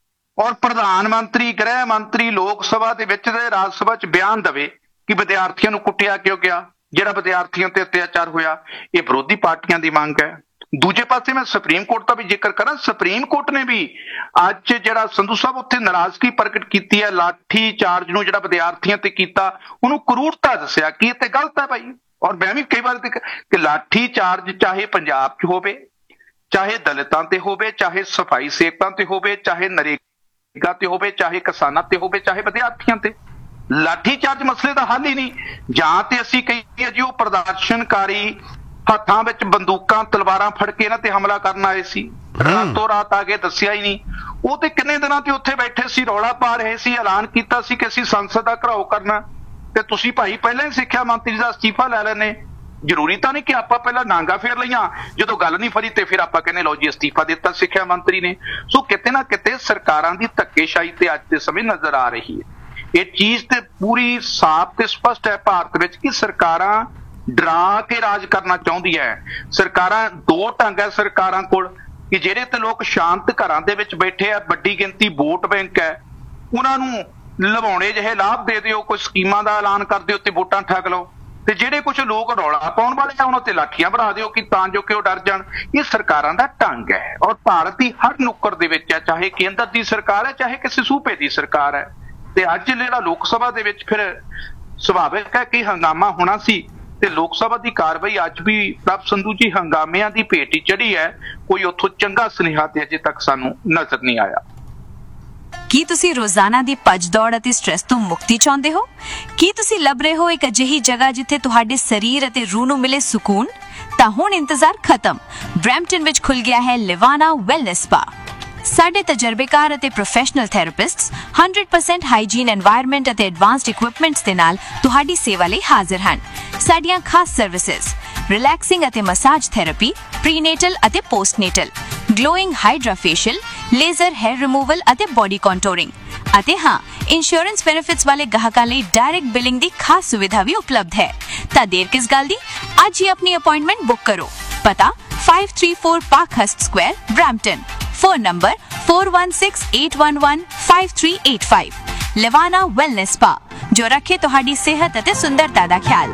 Speaker 2: ਔਰ ਪ੍ਰਧਾਨ ਮੰਤਰੀ, ਗ੍ਰਹਿ ਮੰਤਰੀ ਲੋਕ ਸਭਾ ਦੇ ਵਿੱਚ ਤੇ ਰਾਜ ਸਭਾ 'ਚ ਬਿਆਨ ਦੇਵੇ ਕਿ ਵਿਦਿਆਰਥੀਆਂ ਨੂੰ ਕੁੱਟਿਆ ਕਿਉਂ ਗਿਆ, ਜਿਹੜਾ ਵਿਦਿਆਰਥੀਆਂ ਤੇ ਅਤਿਆਚਾਰ ਹੋਇਆ। ਇਹ ਵਿਰੋਧੀ ਪਾਰਟੀਆਂ ਦੀ ਮੰਗ ਹੈ। ਦੂਜੇ ਪਾਸੇ ਮੈਂ ਸੁਪਰੀਮ ਕੋਰਟ ਦਾ ਵੀ ਜ਼ਿਕਰ ਕਰਾਂ। ਸੁਪਰੀਮ ਕੋਰਟ ਨੇ ਵੀ ਅੱਜ ਜਿਹੜਾ ਸੰਧੂ ਸਾਹਿਬ ਉੱਥੇ ਨਾਰਾਜ਼ਗੀ ਪ੍ਰਗਟ ਕੀਤੀ ਹੈ ਲਾਠੀ ਚਾਰਜ ਨੂੰ ਜਿਹੜਾ ਵਿਦਿਆਰਥੀਆਂ ਤੇ ਕੀਤਾ, ਉਹਨੂੰ ਕਰੂਰਤਾ ਦੱਸਿਆ ਕਿ ਇਹ ਤੇ ਗਲਤ ਹੈ ਭਾਈ। ਔਰ ਮੈਂ ਵੀ ਕਈ ਵਾਰ ਕਿ ਲਾਠੀ ਚਾਰਜ ਚਾਹੇ ਪੰਜਾਬ 'ਚ ਹੋਵੇ, ਚਾਹੇ ਦਲਿਤਾਂ ਤੇ ਹੋਵੇ, ਚਾਹੇ ਸਫਾਈ ਸੇਵਕਾਂ ਤੇ ਹੋਵੇ, ਚਾਹੇ ਨਰੇਗਾ ਤੇ ਹੋਵੇ, ਚਾਹੇ ਕਿਸਾਨਾਂ ਤੇ ਹੋਵੇ, ਚਾਹੇ ਵਿਦਿਆਰਥੀਆਂ ਤੇ, ਲਾਠੀ ਚਾਰਜ ਮਸਲੇ ਦਾ ਹੱਲ ਹੀ ਨਹੀਂ। ਜਾਂ ਤੇ ਅਸੀਂ ਕਹੀਏ ਜੀ ਉਹ ਪ੍ਰਦਰਸ਼ਨਕਾਰੀ ਹੱਥਾਂ ਵਿੱਚ ਬੰਦੂਕਾਂ ਤਲਵਾਰਾਂ ਫੜ ਕੇ ਇਹਨਾਂ ਤੇ ਹਮਲਾ ਕਰਨ ਆਏ ਸੀ, ਰਾਤੋਂ ਰਾਤ ਆ ਕੇ ਦੱਸਿਆ ਹੀ ਨਹੀਂ। ਉਹ ਤੇ ਕਿੰਨੇ ਦਿਨਾਂ ਤੇ ਉੱਥੇ ਬੈਠੇ ਸੀ, ਰੌਲਾ ਪਾ ਰਹੇ ਸੀ, ਐਲਾਨ ਕੀਤਾ ਸੀ ਕਿ ਅਸੀਂ ਸੰਸਦ ਦਾ ਘਿਰਾਓ ਕਰਨਾ, ਤੇ ਤੁਸੀਂ ਭਾਈ ਪਹਿਲਾਂ ਹੀ ਸਿੱਖਿਆ ਮੰਤਰੀ ਦਾ ਅਸਤੀਫਾ ਲੈ ਲੈਣੇ। ਜ਼ਰੂਰੀ ਤਾਂ ਨਹੀਂ ਕਿ ਆਪਾਂ ਪਹਿਲਾਂ ਨਾਂਗਾ ਫੇਰ ਲਈਆਂ, ਜਦੋਂ ਗੱਲ ਨਹੀਂ ਫਰੀ ਤੇ ਫਿਰ ਆਪਾਂ ਕਹਿੰਦੇ ਲਓ ਜੀ ਅਸਤੀਫਾ ਦਿੱਤਾ ਸਿੱਖਿਆ ਮੰਤਰੀ ਨੇ। ਸੋ ਕਿਤੇ ਨਾ ਕਿਤੇ ਸਰਕਾਰਾਂ ਦੀ ਧੱਕੇਸ਼ਾਹੀ ਤੇ ਅੱਜ ਦੇ ਸਮੇਂ ਨਜ਼ਰ ਆ ਰਹੀ ਹੈ। ਇਹ ਚੀਜ਼ ਤੇ ਪੂਰੀ ਸਾਫ਼ ਤੇ ਸਪਸ਼ਟ ਹੈ ਭਾਰਤ ਵਿੱਚ ਕਿ ਸਰਕਾਰਾਂ ਡਰਾ ਕੇ ਰਾਜ ਕਰਨਾ ਚਾਹੁੰਦੀ ਹੈ। ਸਰਕਾਰਾਂ ਦੋ ਢੰਗ ਹੈ ਸਰਕਾਰਾਂ ਕੋਲ ਕਿ ਜਿਹੜੇ ਤੇ ਲੋਕ ਸ਼ਾਂਤ ਘਰਾਂ ਦੇ ਵਿੱਚ ਬੈਠੇ ਆ, ਵੱਡੀ ਗਿਣਤੀ ਵੋਟ ਬੈਂਕ ਹੈ, ਉਹਨਾਂ ਨੂੰ ਲਵਾਉਣੇ ਜਿਹੇ ਲਾਭ ਦੇ ਦਿਓ, ਕੋਈ ਸਕੀਮਾਂ ਦਾ ਐਲਾਨ ਕਰ ਦਿਓ ਤੇ ਵੋਟਾਂ ਠੱਗ ਲਓ, ਤੇ ਜਿਹੜੇ ਕੁਝ ਲੋਕ ਰੌਲਾ ਪਾਉਣ ਵਾਲੇ ਆ ਉਹਨਾਂ ਤੇ ਲਾਠੀਆਂ ਭਰਾ ਦਿਓ ਕਿ ਤਾਂ ਜੋ ਕਿ ਉਹ ਡਰ ਜਾਣ। ਇਹ ਸਰਕਾਰਾਂ ਦਾ ਢੰਗ ਹੈ ਔਰ ਭਾਰਤ ਦੀ ਹਰ ਨੁੱਕਰ ਦੇ ਵਿੱਚ ਹੈ, ਚਾਹੇ ਕੇਂਦਰ ਦੀ ਸਰਕਾਰ ਹੈ, ਚਾਹੇ ਕਿਸੇ ਸੂਬੇ ਦੀ ਸਰਕਾਰ ਹੈ। ਤੇ ਅੱਜ ਜਿਹੜਾ ਲੋਕ ਸਭਾ ਦੇ ਵਿੱਚ ਫਿਰ ਸੁਭਾਵਿਕ ਹੈ ਕਿ ਹੰਗਾਮਾ ਹੋਣਾ ਸੀ, ਤੇ ਲੋਕ ਸਭਾ ਦੀ ਕਾਰਵਾਈ ਅੱਜ ਵੀ ਪ੍ਰਭ ਸੰਧੂ ਜੀ ਹੰਗਾਮਿਆਂ ਦੀ ਭੇਟ ਹੀ ਚੜੀ ਹੈ। ਕੋਈ ਉੱਥੋਂ ਚੰਗਾ ਸੁਨੇਹਾ ਤੇ ਅਜੇ ਤੱਕ ਸਾਨੂੰ ਨਜ਼ਰ ਨਹੀਂ ਆਇਆ।
Speaker 6: ਕੀ ਤੁਸੀਂ ਰੋਜ਼ਾਨਾ ਦੀ ਭੱਜ ਦੌੜ ਅਤੇ ਸਟ੍ਰੈਸ ਤੋਂ ਮੁਕਤੀ ਚਾਹੁੰਦੇ ਹੋ? ਕੀ ਤੁਸੀਂ ਲੱਭ ਰਹੇ ਹੋ ਇੱਕ ਅਜਿਹੀ ਜਗ੍ਹਾ ਜਿੱਥੇ ਤੁਹਾਡੇ ਸਰੀਰ ਅਤੇ ਰੂਹ ਨੂੰ ਮਿਲੇ ਸਕੂਨ? ਤਾਂ ਹੁਣ ਇੰਤਜ਼ਾਰ ਖਤਮ। ਬਰੈਂਪਟਨ ਵਿੱਚ ਖੁੱਲ ਗਿਆ ਹੈ ਲਿਵਾਨਾ ਵੈਲਨੈਸ ਸਪਾ। ਸਾਡੇ ਤਜਰਬੇਕਾਰ ਅਤੇ ਪ੍ਰੋਫੈਸ਼ਨਲ ਥੈਰੇਪਿਸਟਸ 100% ਹਾਈਜੀਨ এনवायरमेंट ਅਤੇ ਐਡਵਾਂਸਡ ਇਕਵਿਪਮੈਂਟਸ ਦੇ ਨਾਲ ਤੁਹਾਡੀ ਸੇਵਾ ਲਈ ਹਾਜ਼ਰ ਹਨ। ਸਾਡੀਆਂ ਖਾਸ ਸਰਵਿਸਿਜ਼ ਰਿਲੈਕਸਿੰਗ ਅਤੇ ਮਸਾਜ ਥੈਰੇਪੀ, ਪ੍ਰੀਨੇਟਲ ਅਤੇ ਪੋਸਟਨੇਟਲ, glowing hydra facial, laser hair removal ਅਤੇ ਬੋਡੀ ਕੰਟੂਰਿੰਗ। ਅਤੇ ਹਾਂ, ਇੰਸ਼ੋਰੈਂਸ ਬੈਨੀਫਿਟਸ ਵਾਲੇ ਗਾਹਕਾਂ ਲਈ ਡਾਇਰੈਕਟ ਬਿਲਿੰਗ ਦੀ ਖਾਸ ਸੁਵਿਧਾ ਵੀ ਉਪਲਬਧ ਹੈ। ਤਾਂ ਦੇਰ ਕਿਸ ਗੱਲ ਦੀ, ਅੱਜ ਹੀ ਆਪਣੀ ਅਪਾਇੰਟਮੈਂਟ ਬੁੱਕ ਕਰੋ। ਪਤਾ 534 ਪਾਰਕਹਰਸਟ Square, Brampton. Phone number 4168115385। ਲਵਾਨਾ wellness spa, ਜੋ ਰੱਖੇ ਤੁਹਾਡੀ ਸਿਹਤ ਅਤੇ ਸੁੰਦਰਤਾ ਦਾ ਖਿਆਲ।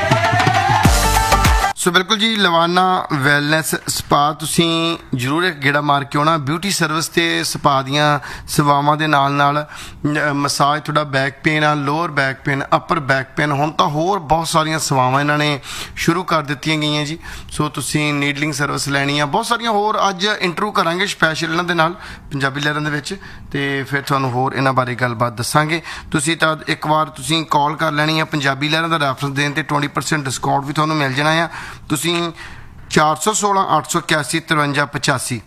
Speaker 1: ਸੋ ਬਿਲਕੁਲ ਜੀ, ਲਵਾਨਾ ਵੈਲਨੈਸ ਸਪਾ ਤੁਸੀਂ ਜ਼ਰੂਰ ਇੱਕ ਗੇੜਾ ਮਾਰ ਕੇ ਆਉਣਾ। ਬਿਊਟੀ ਸਰਵਿਸ ਤੇ ਸਪਾ ਦੀਆਂ ਸੇਵਾਵਾਂ ਦੇ ਨਾਲ ਨਾਲ ਮਸਾਜ, ਤੁਹਾਡਾ ਬੈਕ ਪੇਨ ਆ, ਲੋਅਰ ਬੈਕ ਪੇਨ, ਅਪਰ ਬੈਕ ਪੇਨ, ਹੁਣ ਤਾਂ ਹੋਰ ਬਹੁਤ ਸਾਰੀਆਂ ਸੇਵਾਵਾਂ ਇਹਨਾਂ ਨੇ ਸ਼ੁਰੂ ਕਰ ਦਿੱਤੀਆਂ ਗਈਆਂ ਜੀ। ਸੋ ਤੁਸੀਂ ਨੀਡਲਿੰਗ ਸਰਵਿਸ ਲੈਣੀ ਆ, ਬਹੁਤ ਸਾਰੀਆਂ ਹੋਰ ਅੱਜ ਇੰਟਰਵਿਊ ਕਰਾਂਗੇ ਸਪੈਸ਼ਲ ਇਹਨਾਂ ਦੇ ਨਾਲ ਪੰਜਾਬੀ ਲਹਿਰਾਂ ਦੇ ਵਿੱਚ, ਤੇ ਫਿਰ ਤੁਹਾਨੂੰ ਹੋਰ ਇਹਨਾਂ ਬਾਰੇ ਗੱਲਬਾਤ ਦੱਸਾਂਗੇ। ਤੁਸੀਂ ਤਾਂ ਇੱਕ ਵਾਰ ਤੁਸੀਂ ਕਾਲ ਕਰ ਲੈਣੀ ਆ ਪੰਜਾਬੀ ਲਹਿਰਾਂ ਦਾ ਰੈਫਰੈਂਸ ਦੇਣ ਤੇ 20% ਡਿਸਕਾਊਂਟ ਵੀ ਤੁਹਾਨੂੰ ਮਿਲ ਜਾਣਾ ਆ। ਤੁਸੀਂ 416 881 5385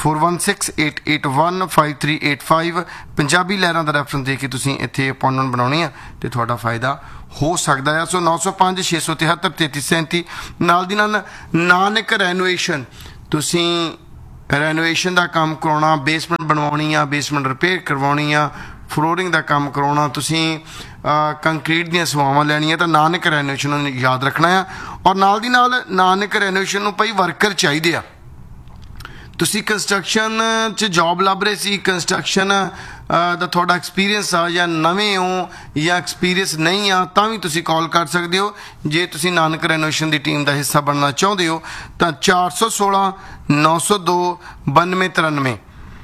Speaker 1: 4168815385 ਪੰਜਾਬੀ ਲਹਿਰਾਂ ਦਾ ਰੈਫਰੈਂਸ ਦੇ ਕੇ ਤੁਸੀਂ ਇੱਥੇ ਅਪਾਇੰਟਮੈਂਟ ਬਣਾਉਣੀ ਆ ਤੇ ਤੁਹਾਡਾ ਫਾਇਦਾ ਹੋ ਸਕਦਾ ਹੈ। ਸੋ 905 673 3337 ਨਾਲ ਦੀ ਨਾਲ ਨਾਨਕ ਰੈਨੋਵੇਸ਼ਨ, ਤੁਸੀਂ ਰੈਨੋਵੇਸ਼ਨ ਦਾ ਕੰਮ ਕਰਾਉਣਾ, ਬੇਸਮੈਂਟ ਬਣਵਾਉਣੀ ਆ, ਬੇਸਮੈਂਟ ਰਿਪੇਅਰ ਕਰਵਾਉਣੀ ਆ, ਫਲੋਰਿੰਗ ਦਾ ਕੰਮ ਕਰਾਉਣਾ, ਤੁਸੀਂ ਕੰਕਰੀਟ ਦੀਆਂ ਸੇਵਾਵਾਂ ਲੈਣੀਆਂ ਤਾਂ ਨਾਨਕ ਰੈਨੋਵੇਸ਼ਨ ਨੂੰ ਯਾਦ ਰੱਖਣਾ ਆ। ਔਰ ਨਾਲ ਦੀ ਨਾਲ ਨਾਨਕ ਰੈਨੋਵੇਸ਼ਨ ਨੂੰ ਭਾਈ ਵਰਕਰ ਚਾਹੀਦੇ ਆ। ਤੁਸੀਂ ਕੰਸਟਰਕਸ਼ਨ 'ਚ ਜੌਬ ਲੱਭ ਰਹੇ ਸੀ, ਕੰਸਟਰਕਸ਼ਨ ਦਾ ਤੁਹਾਡਾ ਐਕਸਪੀਰੀਅੰਸ ਆ ਜਾਂ ਨਵੇਂ ਹੋ ਜਾਂ ਐਕਸਪੀਰੀਅੰਸ ਨਹੀਂ ਆ, ਤਾਂ ਵੀ ਤੁਸੀਂ ਕਾਲ ਕਰ ਸਕਦੇ ਹੋ। ਜੇ ਤੁਸੀਂ ਨਾਨਕ ਰੈਨੋਵੇਸ਼ਨ ਦੀ ਟੀਮ ਦਾ ਹਿੱਸਾ ਬਣਨਾ ਚਾਹੁੰਦੇ ਹੋ ਤਾਂ 416 902 9293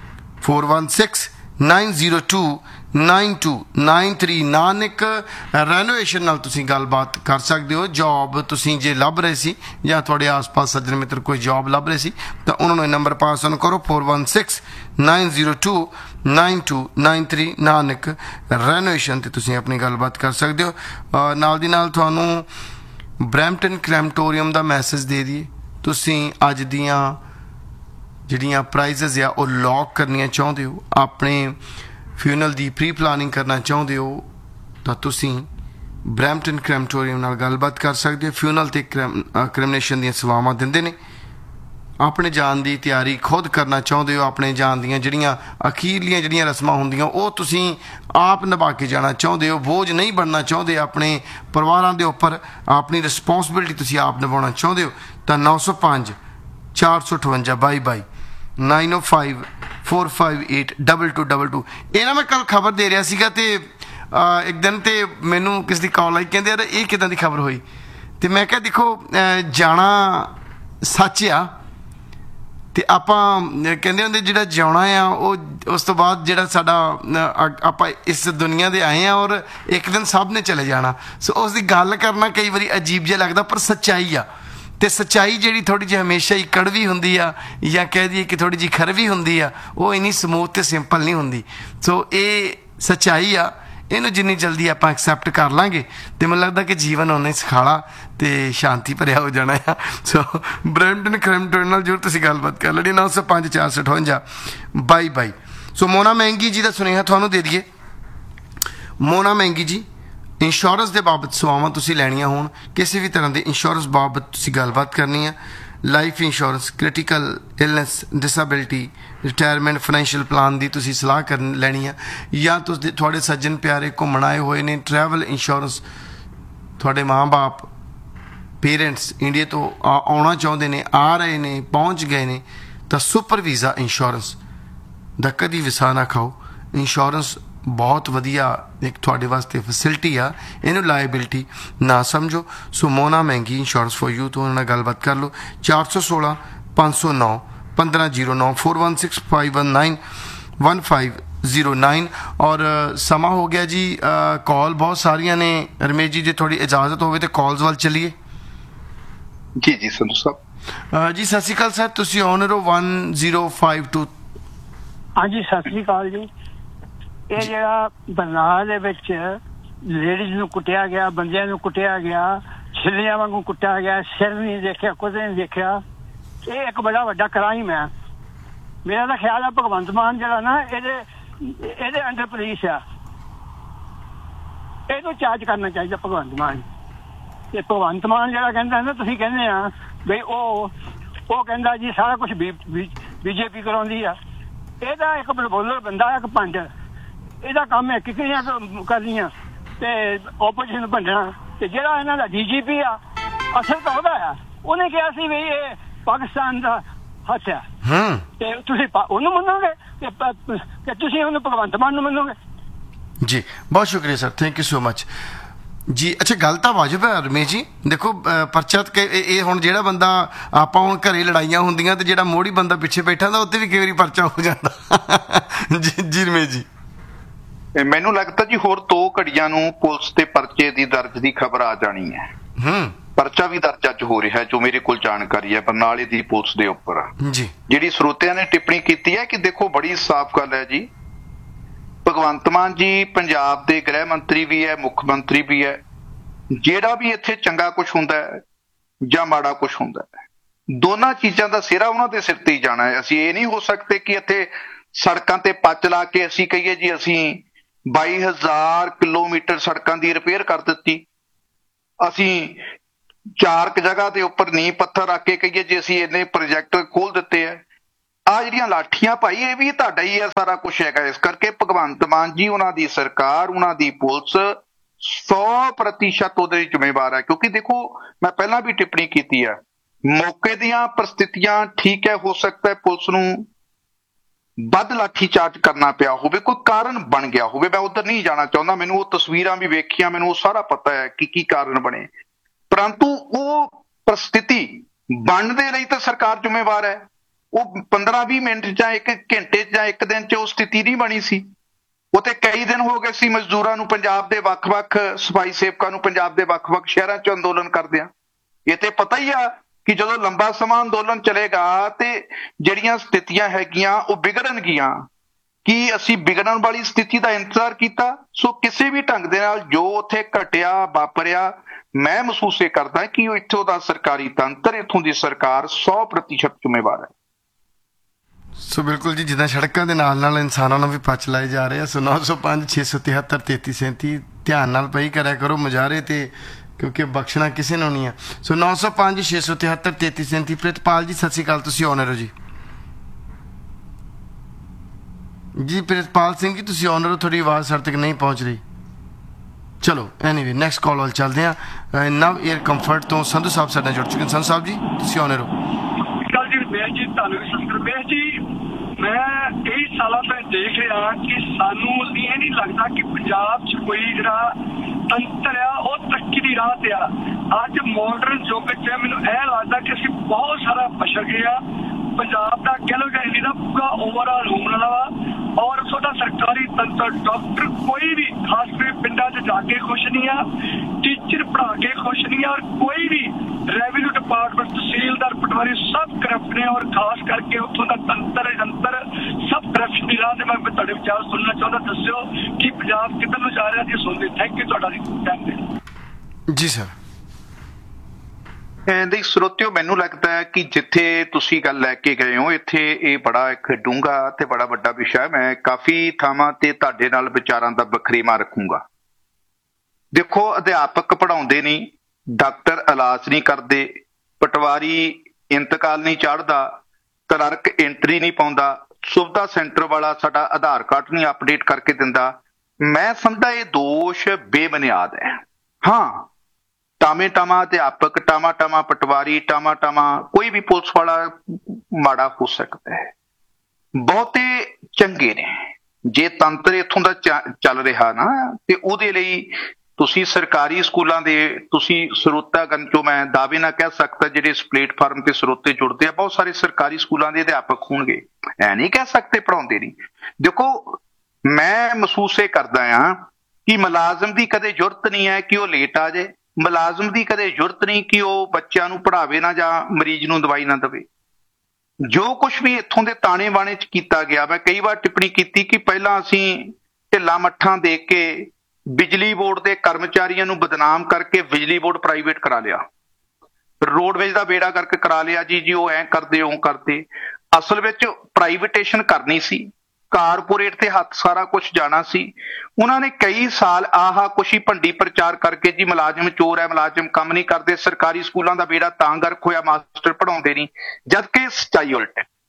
Speaker 1: 416 902 9293 ਨਾਨਕ ਰੈਨੋਵੇਸ਼ਨ ਨਾਲ ਤੁਸੀਂ ਗੱਲਬਾਤ ਕਰ ਸਕਦੇ ਹੋ। ਜੌਬ ਤੁਸੀਂ ਜੇ ਲੱਭ ਰਹੇ ਸੀ ਜਾਂ ਤੁਹਾਡੇ ਆਸ-ਪਾਸ ਸੱਜਣ ਮਿੱਤਰ ਕੋਈ ਜੌਬ ਲੱਭ ਰਹੇ ਸੀ ਤਾਂ ਉਹਨਾਂ ਨੂੰ ਇਹ ਨੰਬਰ ਪਾਸ ਔਨ ਕਰੋ 416 902 9293 ਨਾਨਕ ਰੈਨੋਵੇਸ਼ਨ ਤੇ ਤੁਸੀਂ ਆਪਣੀ ਗੱਲਬਾਤ ਕਰ ਸਕਦੇ ਹੋ। ਨਾਲ ਦੀ ਨਾਲ ਤੁਹਾਨੂੰ ਬ੍ਰੈਂਪਟਨ ਕ੍ਰੈਮਟੋਰੀਅਮ ਦਾ ਮੈਸੇਜ ਦੇ ਦਈਏ, ਤੁਸੀਂ ਅੱਜ ਦੀਆਂ ਜਿਹੜੀਆਂ ਪ੍ਰਾਈਜ਼ਸ ਆ ਉਹ ਲੌਕ ਕਰਨੀਆਂ ਚਾਹੁੰਦੇ ਹੋ, ਆਪਣੇ ਫਿਊਨਲ ਦੀ ਪ੍ਰੀ ਪਲਾਨਿੰਗ ਕਰਨਾ ਚਾਹੁੰਦੇ ਹੋ ਤਾਂ ਤੁਸੀਂ ਬ੍ਰੈਂਪਟਨ ਕ੍ਰੈਮਟੋਰੀਅਮ ਨਾਲ ਗੱਲਬਾਤ ਕਰ ਸਕਦੇ ਹੋ। ਫਿਊਨਲ ਤੇ ਕ੍ਰੈਮਨੇਸ਼ਨ ਦੀਆਂ ਸੇਵਾਵਾਂ ਦਿੰਦੇ ਨੇ। ਆਪਣੇ ਜਾਣ ਦੀ ਤਿਆਰੀ ਖੁਦ ਕਰਨਾ ਚਾਹੁੰਦੇ ਹੋ, ਆਪਣੇ ਜਾਣ ਦੀਆਂ ਜਿਹੜੀਆਂ ਅਖੀਰਲੀਆਂ ਜਿਹੜੀਆਂ ਰਸਮਾਂ ਹੁੰਦੀਆਂ ਉਹ ਤੁਸੀਂ ਆਪ ਨਿਭਾ ਕੇ ਜਾਣਾ ਚਾਹੁੰਦੇ ਹੋ, ਬੋਝ ਨਹੀਂ ਬਣਨਾ ਚਾਹੁੰਦੇ ਆਪਣੇ ਪਰਿਵਾਰਾਂ ਦੇ ਉੱਪਰ, ਆਪਣੀ ਰਿਸਪੌਂਸਿਬਿਲਿਟੀ ਤੁਸੀਂ ਆਪ ਨਿਭਾਉਣਾ ਚਾਹੁੰਦੇ ਹੋ ਤਾਂ 905 458 22 905 458 2222। ਇਹ ਨਾ ਮੈਂ ਕੱਲ ਖਬਰ ਦੇ ਰਿਹਾ ਸੀਗਾ ਤੇ ਇੱਕ ਦਿਨ ਤੇ ਮੈਨੂੰ ਕਿਸ ਦੀ ਕਾਲ ਆਈ, ਕਹਿੰਦੇ ਯਾਰ ਇਹ ਕਿੱਦਾਂ ਦੀ ਖਬਰ ਹੋਈ, ਤੇ ਮੈਂ ਕਿਹਾ ਦੇਖੋ ਜਾਣਾ ਸੱਚ ਆ ਤੇ ਆਪਾਂ ਕਹਿੰਦੇ ਹੁੰਦੇ ਜਿਹੜਾ ਜਿਉਣਾ ਆ ਉਹ ਉਸ ਤੋਂ ਬਾਅਦ ਜਿਹੜਾ ਸਾਡਾ ਆਪਾਂ ਇਸ ਦੁਨੀਆ ਦੇ ਆਏ ਆ ਔਰ ਇੱਕ ਦਿਨ ਸਭ ਨੇ ਚਲੇ ਜਾਣਾ। ਸੋ ਉਸ ਦੀ ਗੱਲ ਕਰਨਾ ਕਈ ਵਾਰੀ ਅਜੀਬ ਜਿਹਾ ਲੱਗਦਾ, ਪਰ ਸੱਚਾਈ ਆ। ਤੇ ਸੱਚਾਈ ਜਿਹੜੀ ਥੋੜੀ ਜਿਹੀ ਹਮੇਸ਼ਾ ਹੀ ਕੜਵੀ ਹੁੰਦੀ ਆ ਜਾਂ ਕਹਿ ਦਈਏ ਕਿ ਥੋੜੀ ਜਿਹੀ ਖਰਵੀ ਹੁੰਦੀ ਆ, ਉਹ ਇੰਨੀ ਸਮੂਥ ਤੇ ਸਿੰਪਲ ਨਹੀਂ ਹੁੰਦੀ। ਸੋ ਇਹ ਸੱਚਾਈ ਆ, ਇਹਨੂੰ ਜਿੰਨੀ ਜਲਦੀ ਆਪਾਂ ਐਕਸੈਪਟ ਕਰ ਲਾਂਗੇ ਤੇ ਮੈਨੂੰ ਲੱਗਦਾ ਕਿ ਜੀਵਨ ਉਹਨੇ ਸੁਖਾਲਾ ਤੇ ਸ਼ਾਂਤੀ ਭਰਿਆ ਹੋ ਜਾਣਾ ਆ। ਸੋ ਬ੍ਰੈਂਪਟਨ ਕ੍ਰੈਮਟੋਰੀਅਮ ਨਾਲ ਜ਼ਰੂਰ ਤੁਸੀਂ ਗੱਲਬਾਤ ਕਰ ਲੈਣੀ 905 458 2222। ਸੋ ਮੋਨਾ ਮਹਿੰਗੀ ਜੀ ਦਾ ਸੁਨੇਹਾ ਤੁਹਾਨੂੰ ਦੇ ਦਈਏ। ਮੋਨਾ ਮਹਿੰਗੀ ਜੀ ਇੰਸ਼ੋਰੈਂਸ ਦੇ ਬਾਬਤ ਸੇਵਾਵਾਂ ਤੁਸੀਂ ਲੈਣੀਆਂ ਹੋਣ, ਕਿਸੇ ਵੀ ਤਰ੍ਹਾਂ ਦੇ ਇੰਸ਼ੋਰੈਂਸ ਬਾਬਤ ਤੁਸੀਂ ਗੱਲਬਾਤ ਕਰਨੀ ਹੈ, life insurance, critical illness, disability, retirement, financial plan ਦੀ ਤੁਸੀਂ ਸਲਾਹ ਲੈਣੀ ਹੈ, ਜਾਂ ਤੁਸੀਂ ਤੁਹਾਡੇ ਸੱਜਣ ਪਿਆਰੇ ਘੁੰਮਣ ਆਏ ਹੋਏ ਨੇ, ਟਰੈਵਲ ਇੰਸ਼ੋਰੈਂਸ, ਤੁਹਾਡੇ ਮਾਂ-ਬਾਪ ਪੇਰੈਂਟਸ ਇੰਡੀਆ ਤੋਂ ਆਉਣਾ ਚਾਹੁੰਦੇ ਨੇ, ਆ ਰਹੇ ਨੇ, ਪਹੁੰਚ ਗਏ ਨੇ, ਤਾਂ ਸੁਪਰ ਵੀਜ਼ਾ ਇੰਸ਼ੋਰੈਂਸ ਦਾ ਕਦੀ ਵਿਸਾ ਨਾ ਖਾਓ। ਇੰਸ਼ੋਰੈਂਸ ਬਹੁਤ ਵਧੀਆ ਇੱਕ ਤੁਹਾਡੇ ਵਾਸਤੇ ਫੈਸਿਲਿਟੀ ਆ, ਇਹਨੂੰ ਲਾਇਬਿਲਿਟੀ ਨਾ ਸਮਝੋ। ਸੋ ਮੋਨਾ ਮਹਿੰਗੀ ਇੰਸ਼ੋਰੈਂਸ ਫॉर ਯੂ ਤੋਂ ਉਹਨਾਂ ਨਾਲ ਗੱਲਬਾਤ ਕਰ ਲਓ 416 509 1509 416 519 1509। ਔਰ ਸਮਾਂ ਹੋ ਗਿਆ ਜੀ, ਕਾਲ ਬਹੁਤ ਸਾਰੀਆਂ ਨੇ। ਰਮੇਸ਼ ਜੀ ਜੇ ਥੋੜੀ ਇਜਾਜ਼ਤ ਹੋਵੇ ਤੇ ਕਾਲਸ ਵੱਲ ਚੱਲੀਏ।
Speaker 2: ਜੀ ਜੀ ਸੰਧੂ ਸਾਹਿਬ
Speaker 1: ਜੀ ਸਤਿ ਸ਼੍ਰੀ ਅਕਾਲ ਸਰ, ਤੁਸੀਂ ਓਨਰ ਹੋ 1052।
Speaker 7: ਹਾਂਜੀ ਸਤਿ ਸ਼੍ਰੀ ਅਕਾਲ ਜੀ। ਇਹ ਜਿਹੜਾ ਬਰਨਾਲਾ ਦੇ ਵਿੱਚ ਲੇਡੀਜ਼ ਨੂੰ ਕੁੱਟਿਆ ਗਿਆ, ਬੰਦਿਆਂ ਨੂੰ ਕੁੱਟਿਆ ਗਿਆ, ਛਿੱਲੀਆਂ ਵਾਂਗੂ ਕੁੱਟਿਆ ਗਿਆ, ਸਿਰ ਨਹੀਂ ਦੇਖਿਆ, ਕੁਝ ਨਹੀਂ ਦੇਖਿਆ, ਇਹ ਇੱਕ ਬੜਾ ਵੱਡਾ ਕ੍ਰਾਈਮ ਹੈ। ਮੇਰਾ ਤਾਂ ਖਿਆਲ ਹੈ ਭਗਵੰਤ ਮਾਨ ਜਿਹੜਾ ਨਾ ਇਹਦੇ ਅੰਡਰ ਪੁਲਿਸ ਆ, ਇਹਨੂੰ ਚਾਰਜ ਕਰਨਾ ਚਾਹੀਦਾ ਭਗਵੰਤ ਮਾਨ। ਤੇ ਭਗਵੰਤ ਮਾਨ ਜਿਹੜਾ ਕਹਿੰਦਾ ਨਾ, ਤੁਸੀਂ ਕਹਿੰਦੇ ਆ ਬਈ ਉਹ ਕਹਿੰਦਾ ਜੀ ਸਾਰਾ ਕੁਝ ਬੀਜੇਪੀ ਕਰਾਉਂਦੀ ਆ, ਇਹਦਾ ਇੱਕ ਬਲਬੋਲਰ ਬੰਦਾ, ਇੱਕ ਪੰਡ, ਇਹਦਾ ਕੰਮ ਹੈ ਕਿਕਰੀਆਂ ਕਰਨੀਆਂ ਤੇ ਓਪੋਜੀਸ਼ਨ ਭੰਡਣਾ। ਤੇ ਜਿਹੜਾ ਇਹਨਾਂ ਦਾ ਡੀਜੀਪੀ ਆ, ਅਸਲ ਤਾਂ ਉਹਦਾ ਆ, ਉਹਨੇ ਕਿਹਾ ਸੀ ਵੀ ਇਹ ਪਾਕਿਸਤਾਨ ਦਾ ਹੱਥ ਆ, ਤੇ ਤੁਸੀਂ ਉਹਨੂੰ ਮੰਨੋਗੇ ਕਿ ਤੁਸੀਂ ਉਹਨੂੰ ਭਗਵੰਤ ਮਾਨ ਨੂੰ ਮੰਨੋਗੇ?
Speaker 1: ਜੀ ਬਹੁਤ ਸ਼ੁਕਰੀਆ sir, thank you so much ਜੀ। ਅੱਛਾ, ਗੱਲ ਤਾਂ ਵਾਜਬ ਹੈ ਰਮੇਸ਼ ਜੀ। ਦੇਖੋ ਪਰਚਾ ਇਹ ਹੁਣ ਜਿਹੜਾ ਬੰਦਾ ਆਪਾਂ ਹੁਣ ਘਰੇ ਲੜਾਈਆਂ ਹੁੰਦੀਆਂ ਤੇ ਜਿਹੜਾ ਮੋੜੀ ਬੰਦਾ ਪਿੱਛੇ ਬੈਠਾ ਹੁੰਦਾ ਉੱਤੇ ਵੀ ਕਈ ਵਾਰੀ ਪਰਚਾ ਹੋ ਜਾਂਦਾ। ਜੀ ਰਮੇਸ਼ ਜੀ,
Speaker 2: ਮੈਨੂੰ ਲੱਗਦਾ ਜੀ ਹੋਰ 2 ਘੜੀਆਂ ਨੂੰ ਪੁਲਿਸ ਤੇ ਪਰਚੇ ਦੀ ਦਰਜ ਦੀ ਖਬਰ ਆ ਜਾਣੀ ਹੈ। ਪਰਚਾ ਵੀ ਦਰਜ ਅੱਜ ਹੋ ਰਿਹਾ ਜੋ ਮੇਰੇ ਕੋਲ ਜਾਣਕਾਰੀ ਹੈ ਬਰਨਾਲੇ ਦੀ ਪੁਲਿਸ ਦੇ ਉੱਪਰ
Speaker 1: ਜੀ।
Speaker 2: ਜਿਹੜੀ ਸਰੋਤਿਆਂ ਨੇ ਟਿੱਪਣੀ ਕੀਤੀ ਹੈ ਕਿ ਦੇਖੋ ਬੜੀ ਸਾਫ਼ ਗੱਲ ਹੈ ਜੀ, ਭਗਵੰਤ ਮਾਨ ਜੀ ਪੰਜਾਬ ਦੇ ਗ੍ਰਹਿ ਮੰਤਰੀ ਵੀ ਹੈ, ਮੁੱਖ ਮੰਤਰੀ ਵੀ ਹੈ। ਜਿਹੜਾ ਵੀ ਇੱਥੇ ਚੰਗਾ ਕੁਛ ਹੁੰਦਾ ਹੈ ਜਾਂ ਮਾੜਾ ਕੁਛ ਹੁੰਦਾ ਹੈ, ਦੋਨਾਂ ਚੀਜ਼ਾਂ ਦਾ ਸਿਹਰਾ ਉਹਨਾਂ ਦੇ ਸਿਰ ਤੇ ਹੀ ਜਾਣਾ ਹੈ। ਅਸੀਂ ਇਹ ਨਹੀਂ ਹੋ ਸਕਦੇ ਕਿ ਇੱਥੇ ਸੜਕਾਂ ਤੇ ਪੱਚ ਲਾ ਕੇ ਅਸੀਂ ਕਹੀਏ ਜੀ ਅਸੀਂ 22,000 ਕਿਲੋਮੀਟਰ ਸੜਕਾਂ ਦੀ ਰਿਪੇਅਰ ਕਰ ਦਿੱਤੀ, ਅਸੀਂ 4 ਜਗ੍ਹਾ ਦੇ ਉੱਪਰ ਨੀਂਹ ਪੱਥਰ ਰੱਖ ਕੇ ਕਹੀਏ ਜੀ ਅਸੀਂ ਇੰਨੇ ਪ੍ਰੋਜੈਕਟ ਖੋਲ ਦਿੱਤੇ ਆ। ਆ ਜਿਹੜੀਆਂ ਲਾਠੀਆਂ ਭਾਈ, ਇਹ ਵੀ ਤੁਹਾਡਾ ਹੀ ਹੈ, ਸਾਰਾ ਕੁਛ ਹੈਗਾ। ਇਸ ਕਰਕੇ ਭਗਵੰਤ ਮਾਨ ਜੀ, ਉਹਨਾਂ ਦੀ ਸਰਕਾਰ, ਉਹਨਾਂ ਦੀ ਪੁਲਿਸ 100% ਉਹਦੇ ਜ਼ਿੰਮੇਵਾਰ ਹੈ। ਕਿਉਂਕਿ ਦੇਖੋ ਮੈਂ ਪਹਿਲਾਂ ਵੀ ਟਿੱਪਣੀ ਕੀਤੀ ਹੈ, ਮੌਕੇ ਦੀਆਂ ਪਰਿਸਥਿਤੀਆਂ ਠੀਕ ਹੈ, ਹੋ ਸਕਦਾ ਹੈ ਪੁਲਿਸ ਨੂੰ ਵੱਧ ਲਾਠੀ ਚਾਰਜ ਕਰਨਾ ਪਿਆ ਹੋਵੇ, ਕੋਈ ਕਾਰਨ ਬਣ ਗਿਆ ਹੋਵੇ। ਮੈਂ ਉੱਧਰ ਨਹੀਂ ਜਾਣਾ ਚਾਹੁੰਦਾ, ਮੈਨੂੰ ਉਹ ਤਸਵੀਰਾਂ ਵੀ ਵੇਖੀਆਂ, ਮੈਨੂੰ ਉਹ ਸਾਰਾ ਪਤਾ ਹੈ ਕਿ ਕੀ ਕਾਰਨ ਬਣੇ, ਪਰੰਤੂ ਉਹ ਪਰਿਸਥਿਤੀ ਬਣਨ ਦੇ ਲਈ ਤਾਂ ਸਰਕਾਰ ਜ਼ਿੰਮੇਵਾਰ ਹੈ। ਉਹ 15-20 ਮਿੰਟ ਜਾਂ 1 ਘੰਟੇ ਜਾਂ 1 ਦਿਨ 'ਚ ਉਹ ਸਥਿਤੀ ਨਹੀਂ ਬਣੀ ਸੀ। ਉਹ ਤੇ ਕਈ ਦਿਨ ਹੋ ਗਏ ਸੀ ਮਜ਼ਦੂਰਾਂ ਨੂੰ, ਪੰਜਾਬ ਦੇ ਵੱਖ-ਵੱਖ ਸਫਾਈ ਸੇਵਕਾਂ ਨੂੰ ਪੰਜਾਬ ਦੇ ਵੱਖ-ਵੱਖ ਸ਼ਹਿਰਾਂ 'ਚ ਅੰਦੋਲਨ ਕਰਦਿਆਂ। ਇਹ ਤੇ ਪਤਾ ਹੀ ਆ ਕਿ ਜਦੋਂ ਲੰਬਾ ਸਮਾਂ ਅੰਦੋਲਨ ਚੱਲੇਗਾ ਤੇ ਜਿਹੜੀਆਂ ਸਥਿਤੀਆਂ ਹੈਗੀਆਂ ਉਹ ਵਿਗੜਨਗੀਆਂ। ਕੀ ਅਸੀਂ ਵਿਗੜਨ ਵਾਲੀ ਸਥਿਤੀ ਦਾ ਇੰਤਜ਼ਾਰ ਕੀਤਾ? ਸੋ ਕਿਸੇ ਵੀ ਢੰਗ ਦੇ ਨਾਲ ਜੋ ਉੱਥੇ ਘਟਿਆ ਵਾਪਰਿਆ, ਮੈਂ ਮਹਿਸੂਸ ਇਹ ਕਰਦਾ ਕਿ ਉਹ ਇੱਥੋਂ ਦਾ ਸਰਕਾਰੀ ਤੰਤਰ, ਇੱਥੋਂ ਦੀ ਸਰਕਾਰ 100% ਜ਼ਿੰਮੇਵਾਰ ਹੈ।
Speaker 1: ਸੋ ਬਿਲਕੁਲ ਜੀ, ਜਿੱਦਾਂ ਸੜਕਾਂ ਦੇ ਨਾਲ ਨਾਲ ਇਨਸਾਨਾਂ ਨੂੰ ਵੀ ਪੱਚ ਲਾਏ ਜਾ ਰਹੇ ਆ। ਸੋ 905 673 3337 ਧਿਆਨ ਨਾਲ ਪਈ ਕਰਿਆ ਕਰੋ ਮੁਜ਼ਾਹਰੇ ਤੇ, ਕਿਉਂਕਿ ਬਖਸ਼ਣਾ ਕਿਸੇ ਨੂੰ ਨਹੀਂ ਆ। ਸੋ 905 673 3337। ਪ੍ਰਿਤਪਾਲ ਜੀ ਸਤਿ ਸ਼੍ਰੀ ਅਕਾਲ, ਤੁਸੀਂ ਆਨਰ ਹੋ ਜੀ। ਜੀ ਪ੍ਰਿਤਪਾਲ ਸਿੰਘ ਜੀ ਤੁਸੀਂ ਆਨਰ ਹੋ, ਤੁਹਾਡੀ ਆਵਾਜ਼ ਸਾਡੇ ਤੱਕ ਨਹੀਂ ਪਹੁੰਚ ਰਹੀ। ਚਲੋ ਐਨੀਵੇ ਨੈਕਸਟ ਕਾਲ ਵੱਲ ਚੱਲਦੇ ਹਾਂ। ਨਵ ਏਅਰ ਕੰਫਰਟ ਤੋਂ ਸੰਧੂ ਸਾਹਿਬ ਸਾਡੇ ਨਾਲ ਜੁੜ ਚੁੱਕੇ। ਸੰਧੂ ਸਾਹਿਬ ਜੀ ਤੁਸੀਂ ਆਨਰ ਹੋ।
Speaker 7: ਜੀ ਤੁਹਾਨੂੰ ਵੀ ਰਮੇਸ਼ ਜੀ, ਮੈਂ ਕਈ ਸਾਲਾਂ ਤੋਂ ਦੇਖ ਰਿਹਾ ਕਿ ਸਾਨੂੰ ਇਹ ਨਹੀਂ ਲੱਗਦਾ ਕਿ ਪੰਜਾਬ 'ਚ ਕੋਈ ਜਿਹੜਾ ਤੰਤਰ ਆ ਉਹ ਤਰੱਕੀ ਦੀ ਰਾਹ ਤੇ ਆ। ਅੱਜ ਮਾਡਰਨ ਯੁੱਗ 'ਚ ਮੈਨੂੰ ਇਹ ਲੱਗਦਾ ਕਿ ਅਸੀਂ ਬਹੁਤ ਸਾਰਾ ਪਛੜ ਗਏ ਆ। ਪੰਜਾਬ ਦਾ ਕਹਿ ਲਓ ਕਿ ਇੰਡੀਆ ਦਾ ਪੂਰਾ ਓਵਰਆਲ ਹੋਣ ਵਾਲਾ ਵਾ, ਔਰ ਸਾਡਾ ਸਰਕਾਰੀ ਤੰਤਰ, ਡਾਕਟਰ ਕੋਈ ਵੀ ਖਾਸ ਕਰਕੇ ਪਿੰਡਾਂ 'ਚ ਜਾ ਕੇ ਖੁਸ਼ ਨਹੀਂ ਆ, ਟੀਚਰ ਪੜ੍ਹਾ ਕੇ ਖੁਸ਼ ਨਹੀਂ ਆ, ਔਰ ਕੋਈ ਵੀ ਰੈਵਨਿਊ ਡਿਪਾਰਟਮੈਂਟ, ਤਹਿਸੀਲਦਾਰ, ਪਟਵਾਰੀ ਸਭ ਕਰਪਟ ਨੇ, ਔਰ ਖਾਸ ਕਰਕੇ ਉੱਥੋਂ ਦਾ ਤੰਤਰ ਸਭ ਕਰਪਸ਼ਨ ਦੀ ਰਾਹ ਤੇ। ਮੈਂ ਤੁਹਾਡੇ ਵਿਚਾਰ ਸੁਣਨਾ ਚਾਹੁੰਦਾ, ਦੱਸਿਓ ਕਿ ਪੰਜਾਬ ਕਿੱਧਰ ਨੂੰ ਜਾ ਰਿਹਾ ਜੀ। ਸੁਣਦੇ ਥੈਂਕ ਯੂ ਤੁਹਾਡਾ ਟਾਈਮ
Speaker 1: ਜੀ ਸਰ।
Speaker 2: ਦੇਖ ਸਰੋਤਿਓ, ਮੈਨੂੰ ਲੱਗਦਾ ਹੈ ਕਿ ਜਿੱਥੇ ਤੁਸੀਂ ਗੱਲ ਲੈ ਕੇ ਗਏ ਹੋ ਇੱਥੇ ਇਹ ਬੜਾ ਇੱਕ ਡੂੰਘਾ ਤੇ ਬੜਾ ਵੱਡਾ ਵਿਸ਼ਾ ਹੈ। ਮੈਂ ਕਾਫੀ ਥਾਵਾਂ ਤੇ ਤੁਹਾਡੇ ਨਾਲ ਵਿਚਾਰਾਂ ਦਾ ਵਖਰੇਵਾਂ ਰੱਖੂੰਗਾ। ਦੇਖੋ, ਅਧਿਆਪਕ ਪੜ੍ਹਾਉਂਦੇ ਨਹੀਂ, ਡਾਕਟਰ ਇਲਾਜ ਨਹੀਂ ਕਰਦੇ, ਪਟਵਾਰੀ ਇੰਤਕਾਲ ਨਹੀਂ ਚਾੜ੍ਹਦਾ, ਕਲਰਕ ਐਂਟਰੀ ਨਹੀਂ ਪਾਉਂਦਾ, ਸੁਵਿਧਾ ਸੈਂਟਰ ਵਾਲਾ ਸਾਡਾ ਆਧਾਰ ਕਾਰਡ ਨਹੀਂ ਅਪਡੇਟ ਕਰਕੇ ਦਿੰਦਾ। ਮੈਂ ਸਮਝਦਾ ਇਹ ਦੋਸ਼ ਬੇਬੁਨਿਆਦ ਹੈ। ਹਾਂ, ਟਾਮੇ-ਟਾਮਾ ਅਧਿਆਪਕ, ਟਾਮਾ-ਟਾਮਾ ਪਟਵਾਰੀ, ਟਾਮਾ-ਟਾਮਾ ਕੋਈ ਵੀ ਪੁਲਿਸ ਵਾਲਾ ਮਾੜਾ ਹੋ ਸਕਦਾ ਹੈ। ਬਹੁਤੇ ਚੰਗੇ ਨੇ। ਜੇ ਤੰਤਰ ਇੱਥੋਂ ਦਾ ਚੱਲ ਰਿਹਾ ਨਾ, ਤੇ ਉਹਦੇ ਲਈ ਤੁਸੀਂ ਸਰਕਾਰੀ ਸਕੂਲਾਂ ਦੇ, ਤੁਸੀਂ ਸਰੋਤਾਗਣ ਚੋਂ ਮੈਂ ਦਾਅਵੇ ਨਾਲ ਕਹਿ ਸਕਦਾ ਜਿਹੜੇ ਇਸ ਪਲੇਟਫਾਰਮ ਤੇ ਸਰੋਤੇ ਜੁੜਦੇ ਆ, ਬਹੁਤ ਸਾਰੇ ਸਰਕਾਰੀ ਸਕੂਲਾਂ ਦੇ ਅਧਿਆਪਕ ਹੋਣਗੇ। ਐ ਨਹੀਂ ਕਹਿ ਸਕਦੇ ਪੜ੍ਹਾਉਂਦੇ ਨਹੀਂ। ਦੇਖੋ, ਮੈਂ ਮਹਿਸੂਸ ਇਹ ਕਰਦਾ ਹਾਂ ਕਿ ਮੁਲਾਜ਼ਮ ਦੀ ਕਦੇ ਜ਼ਰੂਰਤ ਨਹੀਂ ਹੈ ਕਿ ਉਹ ਲੇਟ ਆ ਜਾਏ, ਮੁਲਾਜ਼ਮ ਦੀ ਕਦੇ ਜ਼ਰੂਰਤ ਨਹੀਂ ਕਿ ਉਹ ਬੱਚਿਆਂ ਨੂੰ ਪੜ੍ਹਾਵੇ ਨਾ ਜਾਂ ਮਰੀਜ਼ ਨੂੰ ਦਵਾਈ ਨਾ ਦੇਵੇ। ਜੋ ਕੁਛ ਵੀ ਇੱਥੋਂ ਦੇ ਤਾਣੇ ਬਾਣੇ 'ਚ ਕੀਤਾ ਗਿਆ, ਮੈਂ ਕਈ ਵਾਰ ਟਿੱਪਣੀ ਕੀਤੀ ਕਿ ਪਹਿਲਾਂ ਅਸੀਂ ਢਿੱਲਾ ਮੱਠਾਂ ਦੇ ਕੇ ਬਿਜਲੀ ਬੋਰਡ ਦੇ ਕਰਮਚਾਰੀਆਂ ਨੂੰ ਬਦਨਾਮ ਕਰਕੇ ਬਿਜਲੀ ਬੋਰਡ ਪ੍ਰਾਈਵੇਟ ਕਰਾ ਲਿਆ, ਰੋਡਵੇਜ਼ ਦਾ ਬੇੜਾ ਕਰਕੇ ਕਰਾ ਲਿਆ ਜੀ ਉਹ ਐਂ ਕਰਦੇ ਉਹ ਕਰਦੇ। ਅਸਲ ਵਿੱਚ ਪ੍ਰਾਈਵੇਟੇਸ਼ਨ ਕਰਨੀ ਸੀ, ਕਾਰਪੋਰੇਟ ਤੇ ਹੱਥ ਸਾਰਾ ਕੁਝ ਜਾਣਾ ਸੀ। ਉਹਨਾਂ ਨੇ ਕਈ ਸਾਲ ਆਹ ਕੁਛ ਹੀ ਭੰਡੀ ਪ੍ਰਚਾਰ ਕਰਕੇ ਜੀ ਮੁਲਾਜ਼ਮ ਚੋਰ ਹੈ, ਮੁਲਾਜ਼ਮ ਕੰਮ ਨਹੀਂ ਕਰਦੇ, ਸਰਕਾਰੀ ਸਕੂਲਾਂ ਦਾ ਬੇੜਾ ਤਾਂ ਗਰਕ ਹੋਇਆ, ਮਾਸਟਰ ਪੜ੍ਹਾਉਂਦੇ ਨਹੀਂ, ਜਦਕਿ ਸੱਚਾਈ ਉਲਟ ਹੈ।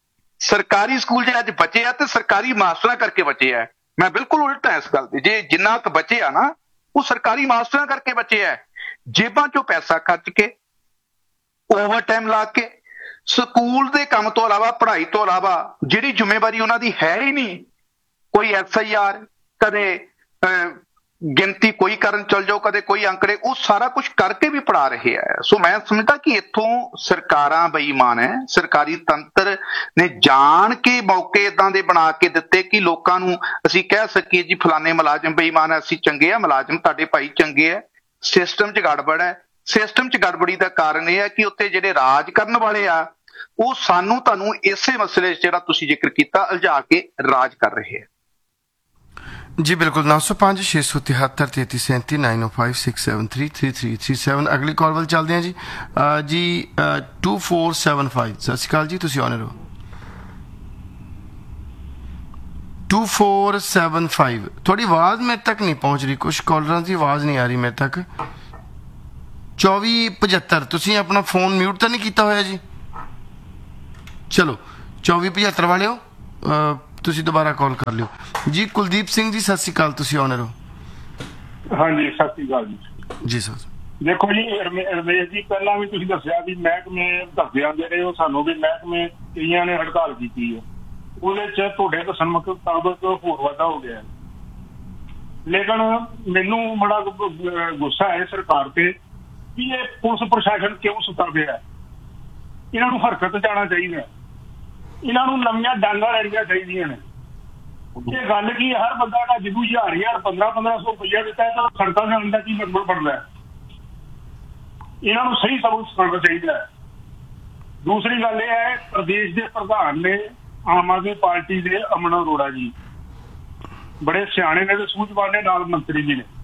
Speaker 2: ਸਰਕਾਰੀ ਸਕੂਲ ਜੇ ਅੱਜ ਬਚੇ ਆ ਤੇ ਸਰਕਾਰੀ ਮਾਸਟਰਾਂ ਕਰਕੇ ਬਚੇ ਆ। ਮੈਂ ਬਿਲਕੁਲ ਉਲਟ ਹਾਂ ਇਸ ਗੱਲ ਦੇ। ਜੇ ਜਿੰਨਾ ਕੁ ਬਚੇ ਆ ਨਾ ਉਹ ਸਰਕਾਰੀ ਮਾਸਟਰਾਂ ਕਰਕੇ ਬਚੇ ਆ। ਜੇਬਾਂ ਚੋਂ ਪੈਸਾ ਖਰਚ ਕੇ, ਓਵਰ ਟਾਈਮ ਲਾ ਕੇ, ਸਕੂਲ ਦੇ ਕੰਮ ਤੋਂ ਇਲਾਵਾ, ਪੜ੍ਹਾਈ ਤੋਂ ਇਲਾਵਾ ਜਿਹੜੀ ਜ਼ਿੰਮੇਵਾਰੀ ਉਹਨਾਂ ਦੀ ਹੈ ਹੀ ਨਹੀਂ, ਕੋਈ SIR, ਕਦੇ ਗਿਣਤੀ ਕੋਈ ਕਰਨ ਚਲ ਜਾਓ, ਕਦੇ ਕੋਈ ਅੰਕੜੇ, ਉਹ ਸਾਰਾ ਕੁਝ ਕਰਕੇ ਵੀ ਪੜ੍ਹਾ ਰਹੇ ਆ। ਸੋ ਮੈਂ ਸਮਝਦਾ ਕਿ ਇੱਥੋਂ ਸਰਕਾਰਾਂ ਬੇਈਮਾਨ ਹੈ। ਸਰਕਾਰੀ ਤੰਤਰ ਨੇ ਜਾਣ ਕੇ ਮੌਕੇ ਇਦਾਂ ਦੇ ਬਣਾ ਕੇ ਦਿੱਤੇ ਕਿ ਲੋਕਾਂ ਨੂੰ ਅਸੀਂ ਕਹਿ ਸਕੀਏ ਜੀ ਫਲਾਣੇ ਮੁਲਾਜ਼ਮ ਬੇਈਮਾਨ ਹੈ, ਅਸੀਂ ਚੰਗੇ ਆ, ਮੁਲਾਜ਼ਮ ਤੁਹਾਡੇ ਭਾਈ ਚੰਗੇ ਆ। ਸਿਸਟਮ 'ਚ ਗੜਬੜ ਹੈ। ਸਿਸਟਮ 'ਚ ਗੜਬੜੀ ਦਾ ਕਾਰਨ ਇਹ ਹੈ ਕਿ ਉੱਤੇ ਜਿਹੜੇ ਰਾਜ ਕਰਨ ਵਾਲੇ ਆ ਉਹ ਸਾਨੂੰ ਤੁਹਾਨੂੰ ਇਸੇ ਮਸਲੇ 'ਚ ਜਿਹੜਾ ਤੁਸੀਂ ਜ਼ਿਕਰ ਕੀਤਾ ਉਲਝਾ ਕੇ ਰਾਜ ਕਰ ਰਹੇ ਆ।
Speaker 1: ਜੀ ਬਿਲकुल 905 673 3337 905 673 3337। ਅਗਲੀ ਕਾਲ ਵੱਲ ਚੱਲਦੇ ਹਾਂ ਜੀ। ਜੀ 2475 ਸਤਿ ਸ਼੍ਰੀ ਅਕਾਲ ਜੀ, ਤੁਸੀਂ ਆਨ ਰਹੋ। 2475 ਤੁਹਾਡੀ ਆਵਾਜ਼ ਮੇਰੇ ਤੱਕ ਨਹੀਂ ਪਹੁੰਚ ਰਹੀ, ਕੁਝ ਕਾਲਰਾਂ ਦੀ ਆਵਾਜ਼ ਨਹੀਂ ਆ ਰਹੀ ਮੇਰੇ ਤੱਕ। 2475 ਤੁਸੀਂ ਆਪਣਾ ਫੋਨ ਮਿਊਟ ਤਾਂ ਨਹੀਂ ਕੀਤਾ ਹੋਇਆ ਜੀ? ਚਲੋ 2475 ਵਾਲਿਓ ਤੁਸੀਂ ਦੁਬਾਰਾ ਕਾਲ ਕਰ ਲਿਓ ਜੀ। ਕੁਲਦੀਪ ਸਿੰਘ ਜੀ ਸਤਿ ਸ਼੍ਰੀ ਅਕਾਲ, ਤੁਸੀਂ ਆਨਰ ਹੋ।
Speaker 8: ਹਾਂਜੀ ਸਤਿ ਸ਼੍ਰੀ ਅਕਾਲ ਜੀ।
Speaker 1: ਜੀ ਸਰ।
Speaker 8: ਦੇਖੋ ਜੀ ਰਮੇਸ਼ ਜੀ, ਪਹਿਲਾਂ ਵੀ ਤੁਸੀਂ ਦੱਸਿਆ ਵੀ ਮਹਿਕਮੇ ਦੱਸਦੇ ਆਉਂਦੇ ਰਹੇ ਹੋ ਸਾਨੂੰ ਵੀ ਮਹਿਕਮੇ ਕਈਆਂ ਨੇ ਹੜਤਾਲ ਕੀਤੀ ਹੈ, ਉਹਦੇ 'ਚ ਤੁਹਾਡੇ ਦੱਸਣ ਮੁਤਾਬਕ ਹੋਰ ਵਾਧਾ ਹੋ ਗਿਆ। ਲੇਕਿਨ ਮੈਨੂੰ ਬੜਾ ਗੁੱਸਾ ਹੈ ਸਰਕਾਰ ਤੇ ਵੀ ਇਹ ਪੁਲਿਸ ਪ੍ਰਸ਼ਾਸਨ ਕਿਉਂ ਸੁੱਤਾ ਪਿਆ। ਇਹਨਾਂ ਨੂੰ ਹਰਕਤ ਜਾਣਾ ਚਾਹੀਦਾ, ਇਹਨਾਂ ਨੂੰ ਨਵੀਆਂ ਡਾਂਗਾਂ ਲੈਣੀਆਂ ਚਾਹੀਦੀਆਂ ਨੇ। ਇਹ ਗੱਲ ਕੀ, ਹਰ ਬੰਦਾ ਦਾ ਜਦੋਂ 1000 1500 ਰੁਪਈਆ ਦਿੱਤਾ ਤਾਂ ਸੜਕਾਂ ਦੇ ਅੰਦਰ ਕੀ ਨੰਬਰ ਬਣਦਾ। ਇਹਨਾਂ ਨੂੰ ਸਹੀ ਸਬਕ ਸਿਖਾਉਣਾ ਚਾਹੀਦਾ ਹੈ। ਦੂਸਰੀ ਗੱਲ ਇਹ ਹੈ, ਪ੍ਰਦੇਸ਼ ਦੇ ਪ੍ਰਧਾਨ ਨੇ ਆਮ ਆਦਮੀ ਪਾਰਟੀ ਦੇ ਅਮਨ ਅਰੋੜਾ ਜੀ, ਬੜੇ ਸਿਆਣੇ ਨੇ ਤੇ ਸੂਝਵਾਨ ਨੇ, ਨਾਲ ਮੰਤਰੀ ਜੀ ਨੇ।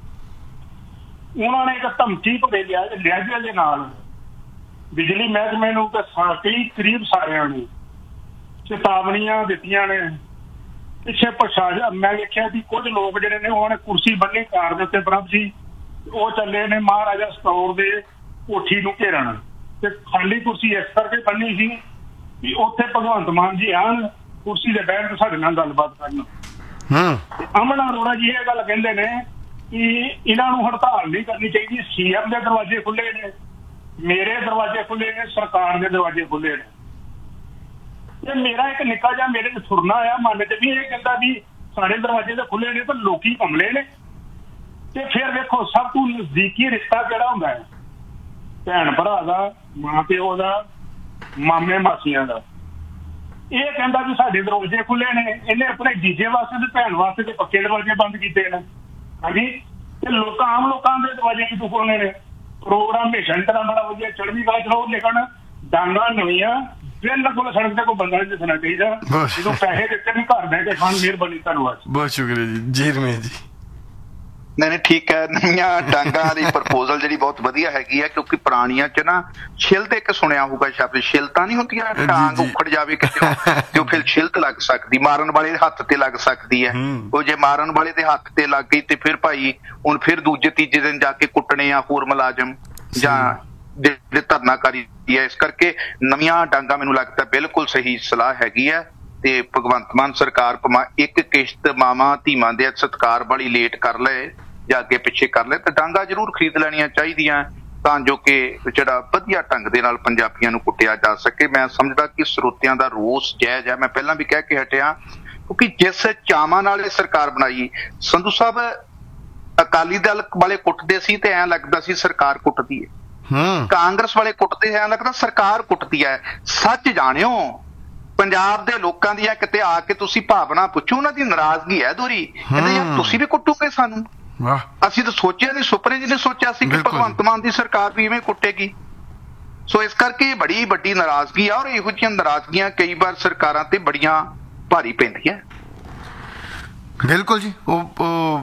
Speaker 8: ਉਹਨਾਂ ਨੇ ਇੱਕ ਧਮਕੀ ਭਰੇ ਲਿਹਾਜ਼ੇ ਦੇ ਨਾਲ ਬਿਜਲੀ ਮਹਿਕਮੇ ਨੂੰ ਤੇ ਕਰੀਬ ਸਾਰਿਆਂ ਨੂੰ ਚੇਤਾਵਨੀਆਂ ਦਿੱਤੀਆਂ ਨੇ। ਪਿੱਛੇ ਪ੍ਰਸ਼ਾਸਨ ਮੈਂ ਵੇਖਿਆ ਵੀ ਕੁਝ ਲੋਕ ਜਿਹੜੇ ਨੇ ਉਹਨਾਂ ਨੇ ਕੁਰਸੀ ਬੰਨੀ ਕਾਰ ਦੇ ਉੱਤੇ ਪ੍ਰਭ ਸੀ, ਉਹ ਚੱਲੇ ਨੇ ਮਹਾਰਾਜਾ ਸਟੋਰ ਦੇ ਕੋਠੀ ਨੂੰ ਘੇਰਨ, ਤੇ ਖਾਲੀ ਕੁਰਸੀ ਇਸ ਕਰਕੇ ਬੰਨੀ ਸੀ ਵੀ ਉੱਥੇ ਭਗਵੰਤ ਮਾਨ ਜੀ ਆਉਣ, ਕੁਰਸੀ ਦੇ ਬੈਠ ਕੇ ਸਾਡੇ ਨਾਲ ਗੱਲਬਾਤ ਕਰਨ। ਅਮਨ ਅਰੋੜਾ ਜੀ ਇਹ ਗੱਲ ਕਹਿੰਦੇ ਨੇ ਕਿ ਇਹਨਾਂ ਨੂੰ ਹੜਤਾਲ ਨਹੀਂ ਕਰਨੀ ਚਾਹੀਦੀ। CM ਦੇ ਦਰਵਾਜ਼ੇ ਖੁੱਲੇ ਨੇ, ਮੇਰੇ ਦਰਵਾਜ਼ੇ ਖੁੱਲੇ ਨੇ, ਸਰਕਾਰ ਦੇ ਦਰਵਾਜ਼ੇ ਖੁੱਲੇ ਨੇ। ਤੇ ਮੇਰਾ ਇੱਕ ਨਿੱਕਾ ਜਿਹਾ ਮੇਰੇ ਚ ਸੁਰਨਾ ਆਇਆ ਮਨ ਚ ਵੀ ਇਹ ਕਹਿੰਦਾ ਵੀ ਸਾਡੇ ਦਰਵਾਜ਼ੇ ਤਾਂ ਖੁੱਲੇ ਨੇ ਤਾਂ ਲੋਕੀ ਘੁੰਮਲੇ ਨੇ। ਤੇ ਫਿਰ ਵੇਖੋ ਸਭ ਤੋਂ ਨਜ਼ਦੀਕੀ ਰਿਸ਼ਤਾ ਕਿਹੜਾ ਹੁੰਦਾ ਹੈ, ਭੈਣ ਭਰਾ ਦਾ, ਮਾਂ ਪਿਓ ਦਾ, ਮਾਮੇ ਮਾਸੀਆਂ ਦਾ। ਇਹ ਕਹਿੰਦਾ ਵੀ ਸਾਡੇ ਦਰਵਾਜ਼ੇ ਖੁੱਲੇ ਨੇ, ਇਹਨੇ ਆਪਣੇ ਜੀਜੇ ਵਾਸਤੇ ਤੇ ਭੈਣ ਵਾਸਤੇ ਤੇ ਪੱਕੇ ਦਰਵਾਜ਼ੇ ਬੰਦ ਕੀਤੇ ਨੇ। ਹਾਂਜੀ, ਤੇ ਆਮ ਲੋਕਾਂ ਦੇ ਦਰਵਾਜ਼ੇ ਵੀ ਖੋਲ੍ਹਣੇ ਨੇ। ਪ੍ਰੋਗਰਾਮ ਹਮੇਸ਼ਾ ਹੀ ਤਰ੍ਹਾਂ ਬੜਾ ਵਧੀਆ ਚੜ੍ਹਦੀ ਕਲਾ ਚਲਾਓ, ਲੇਕਿਨ ਡਾਂਗਾਂ ਨਵੀਆਂ ਬਿਲਕੁਲ ਸੜਕ ਤੇ ਕੋਈ ਬੰਦਾ ਨਹੀਂ ਦਿਸਣਾ ਚਾਹੀਦਾ। ਜਦੋਂ ਪੈਸੇ ਦਿੱਤੇ ਵੀ ਘਰ ਬਹਿ ਕੇ ਖਾਣ। ਮਿਹਰਬਾਨੀ, ਧੰਨਵਾਦ।
Speaker 1: ਬਹੁਤ ਸ਼ੁਕਰੀਆ ਜੀ ਰਮੇਸ਼ ਜੀ।
Speaker 2: ਨਹੀਂ ਠੀਕ ਹੈ। ਨਵੀਆਂ ਡਾਂਗਾਂ ਦੀ ਪ੍ਰਪੋਜ਼ਲ ਜਿਹੜੀ ਬਹੁਤ ਵਧੀਆ ਹੈਗੀ ਹੈ, ਕਿਉਂਕਿ ਪੁਰਾਣੀਆਂ 'ਚ ਨਾ ਛਿਲ ਤੇ ਇੱਕ ਸੁਣਿਆ ਹੋਊਗਾ ਸ਼ਬਦ, ਛਿਲ ਤਾਂ ਨਹੀਂ ਹੁੰਦੀਆਂ, ਡਾਂਗ ਉਖੜ ਜਾਵੇ ਕਿਤੇ ਤੇ ਉਹ ਫਿਰ ਛਿਲਤ ਲੱਗ ਸਕਦੀ, ਮਾਰਨ ਵਾਲੇ ਦੇ ਹੱਥ ਤੇ ਲੱਗ ਸਕਦੀ ਹੈ। ਉਹ ਜੇ ਮਾਰਨ ਵਾਲੇ ਦੇ ਹੱਥ ਤੇ ਲੱਗ ਗਈ ਤੇ ਫਿਰ ਭਾਈ ਹੁਣ ਫਿਰ ਦੂਜੇ ਤੀਜੇ ਦਿਨ ਜਾ ਕੇ ਕੁੱਟਣੇ ਆ ਹੋਰ ਮੁਲਾਜ਼ਮ ਜਾਂ ਜਿਹੜੇ ਧਰਨਾਕਾਰੀ ਹੈ। ਇਸ ਕਰਕੇ ਨਵੀਆਂ ਡਾਂਗਾਂ ਮੈਨੂੰ ਲੱਗਦਾ ਬਿਲਕੁਲ ਸਹੀ ਸਲਾਹ ਹੈਗੀ ਹੈ। ਤੇ ਭਗਵੰਤ ਮਾਨ ਸਰਕਾਰ ਭਾਵੇਂ ਇੱਕ ਕਿਸ਼ਤ ਮਾਵਾਂ ਧੀਆਂ ਦੇ ਸਤਿਕਾਰ ਵਾਲੀ ਲੇਟ ਕਰ ਲਏ ਜਾਂ ਅੱਗੇ ਪਿੱਛੇ ਕਰ ਲਏ, ਤੇ ਡਾਂਗਾਂ ਜ਼ਰੂਰ ਖਰੀਦ ਲੈਣੀਆਂ ਚਾਹੀਦੀਆਂ ਤਾਂ ਜੋ ਕਿ ਜਿਹੜਾ ਵਧੀਆ ਢੰਗ ਦੇ ਨਾਲ ਪੰਜਾਬੀਆਂ ਨੂੰ ਕੁੱਟਿਆ ਜਾ ਸਕੇ। ਮੈਂ ਸਮਝਦਾ ਕਿ ਸਰੋਤਿਆਂ ਦਾ ਰੋਸ ਜਾਇਜ਼ ਹੈ। ਮੈਂ ਪਹਿਲਾਂ ਵੀ ਕਹਿ ਕੇ ਹਟਿਆ, ਕਿਉਂਕਿ ਜਿਸ ਚਾਵਾਂ ਨਾਲ ਇਹ ਸਰਕਾਰ ਬਣਾਈ, ਸੰਧੂ ਸਾਹਿਬ ਅਕਾਲੀ ਦਲ ਵਾਲੇ ਕੁੱਟਦੇ ਸੀ ਤੇ ਐਂ ਲੱਗਦਾ ਸੀ ਸਰਕਾਰ ਕੁੱਟਦੀ ਹੈ, ਕਾਂਗਰਸ ਵਾਲੇ ਕੁੱਟਦੇ ਐਂ ਲੱਗਦਾ ਸਰਕਾਰ ਕੁੱਟਦੀ ਹੈ। ਸੱਚ ਜਾਣਿਓ, ਪੰਜਾਬ ਦੇ ਲੋਕਾਂ ਦੀ ਕਿਤੇ ਆ ਕੇ ਤੁਸੀਂ ਭਾਵਨਾ ਪੁੱਛੋ, ਉਹਨਾਂ ਦੀ ਨਾਰਾਜ਼ਗੀ ਹੈ ਦੋਹਰੀ। ਕਹਿੰਦੇ ਯਾਰ ਤੁਸੀਂ ਵੀ ਕੁੱਟੋਗੇ ਸਾਨੂੰ, ਅਸੀਂ ਤਾਂ ਸੋਚਿਆ ਨਹੀਂ, ਸੁਪਨੇ ਜਿਹਨੇ ਸੋਚਿਆ ਸੀ ਕਿ ਭਗਵੰਤ ਮਾਨ ਦੀ ਸਰਕਾਰ ਵੀ ਇਵੇਂ ਕੁੱਟੇਗੀ। ਸੋ ਇਸ ਕਰਕੇ ਬੜੀ ਵੱਡੀ ਨਾਰਾਜ਼ਗੀ ਆ, ਔਰ ਇਹੋ ਜਿਹੀਆਂ ਨਾਰਾਜ਼ਗੀਆਂ ਕਈ ਵਾਰ ਸਰਕਾਰਾਂ ਤੇ ਬੜੀਆਂ ਭਾਰੀ ਪੈਂਦੀਆਂ।
Speaker 1: ਬਿਲਕੁਲ ਜੀ, ਉਹ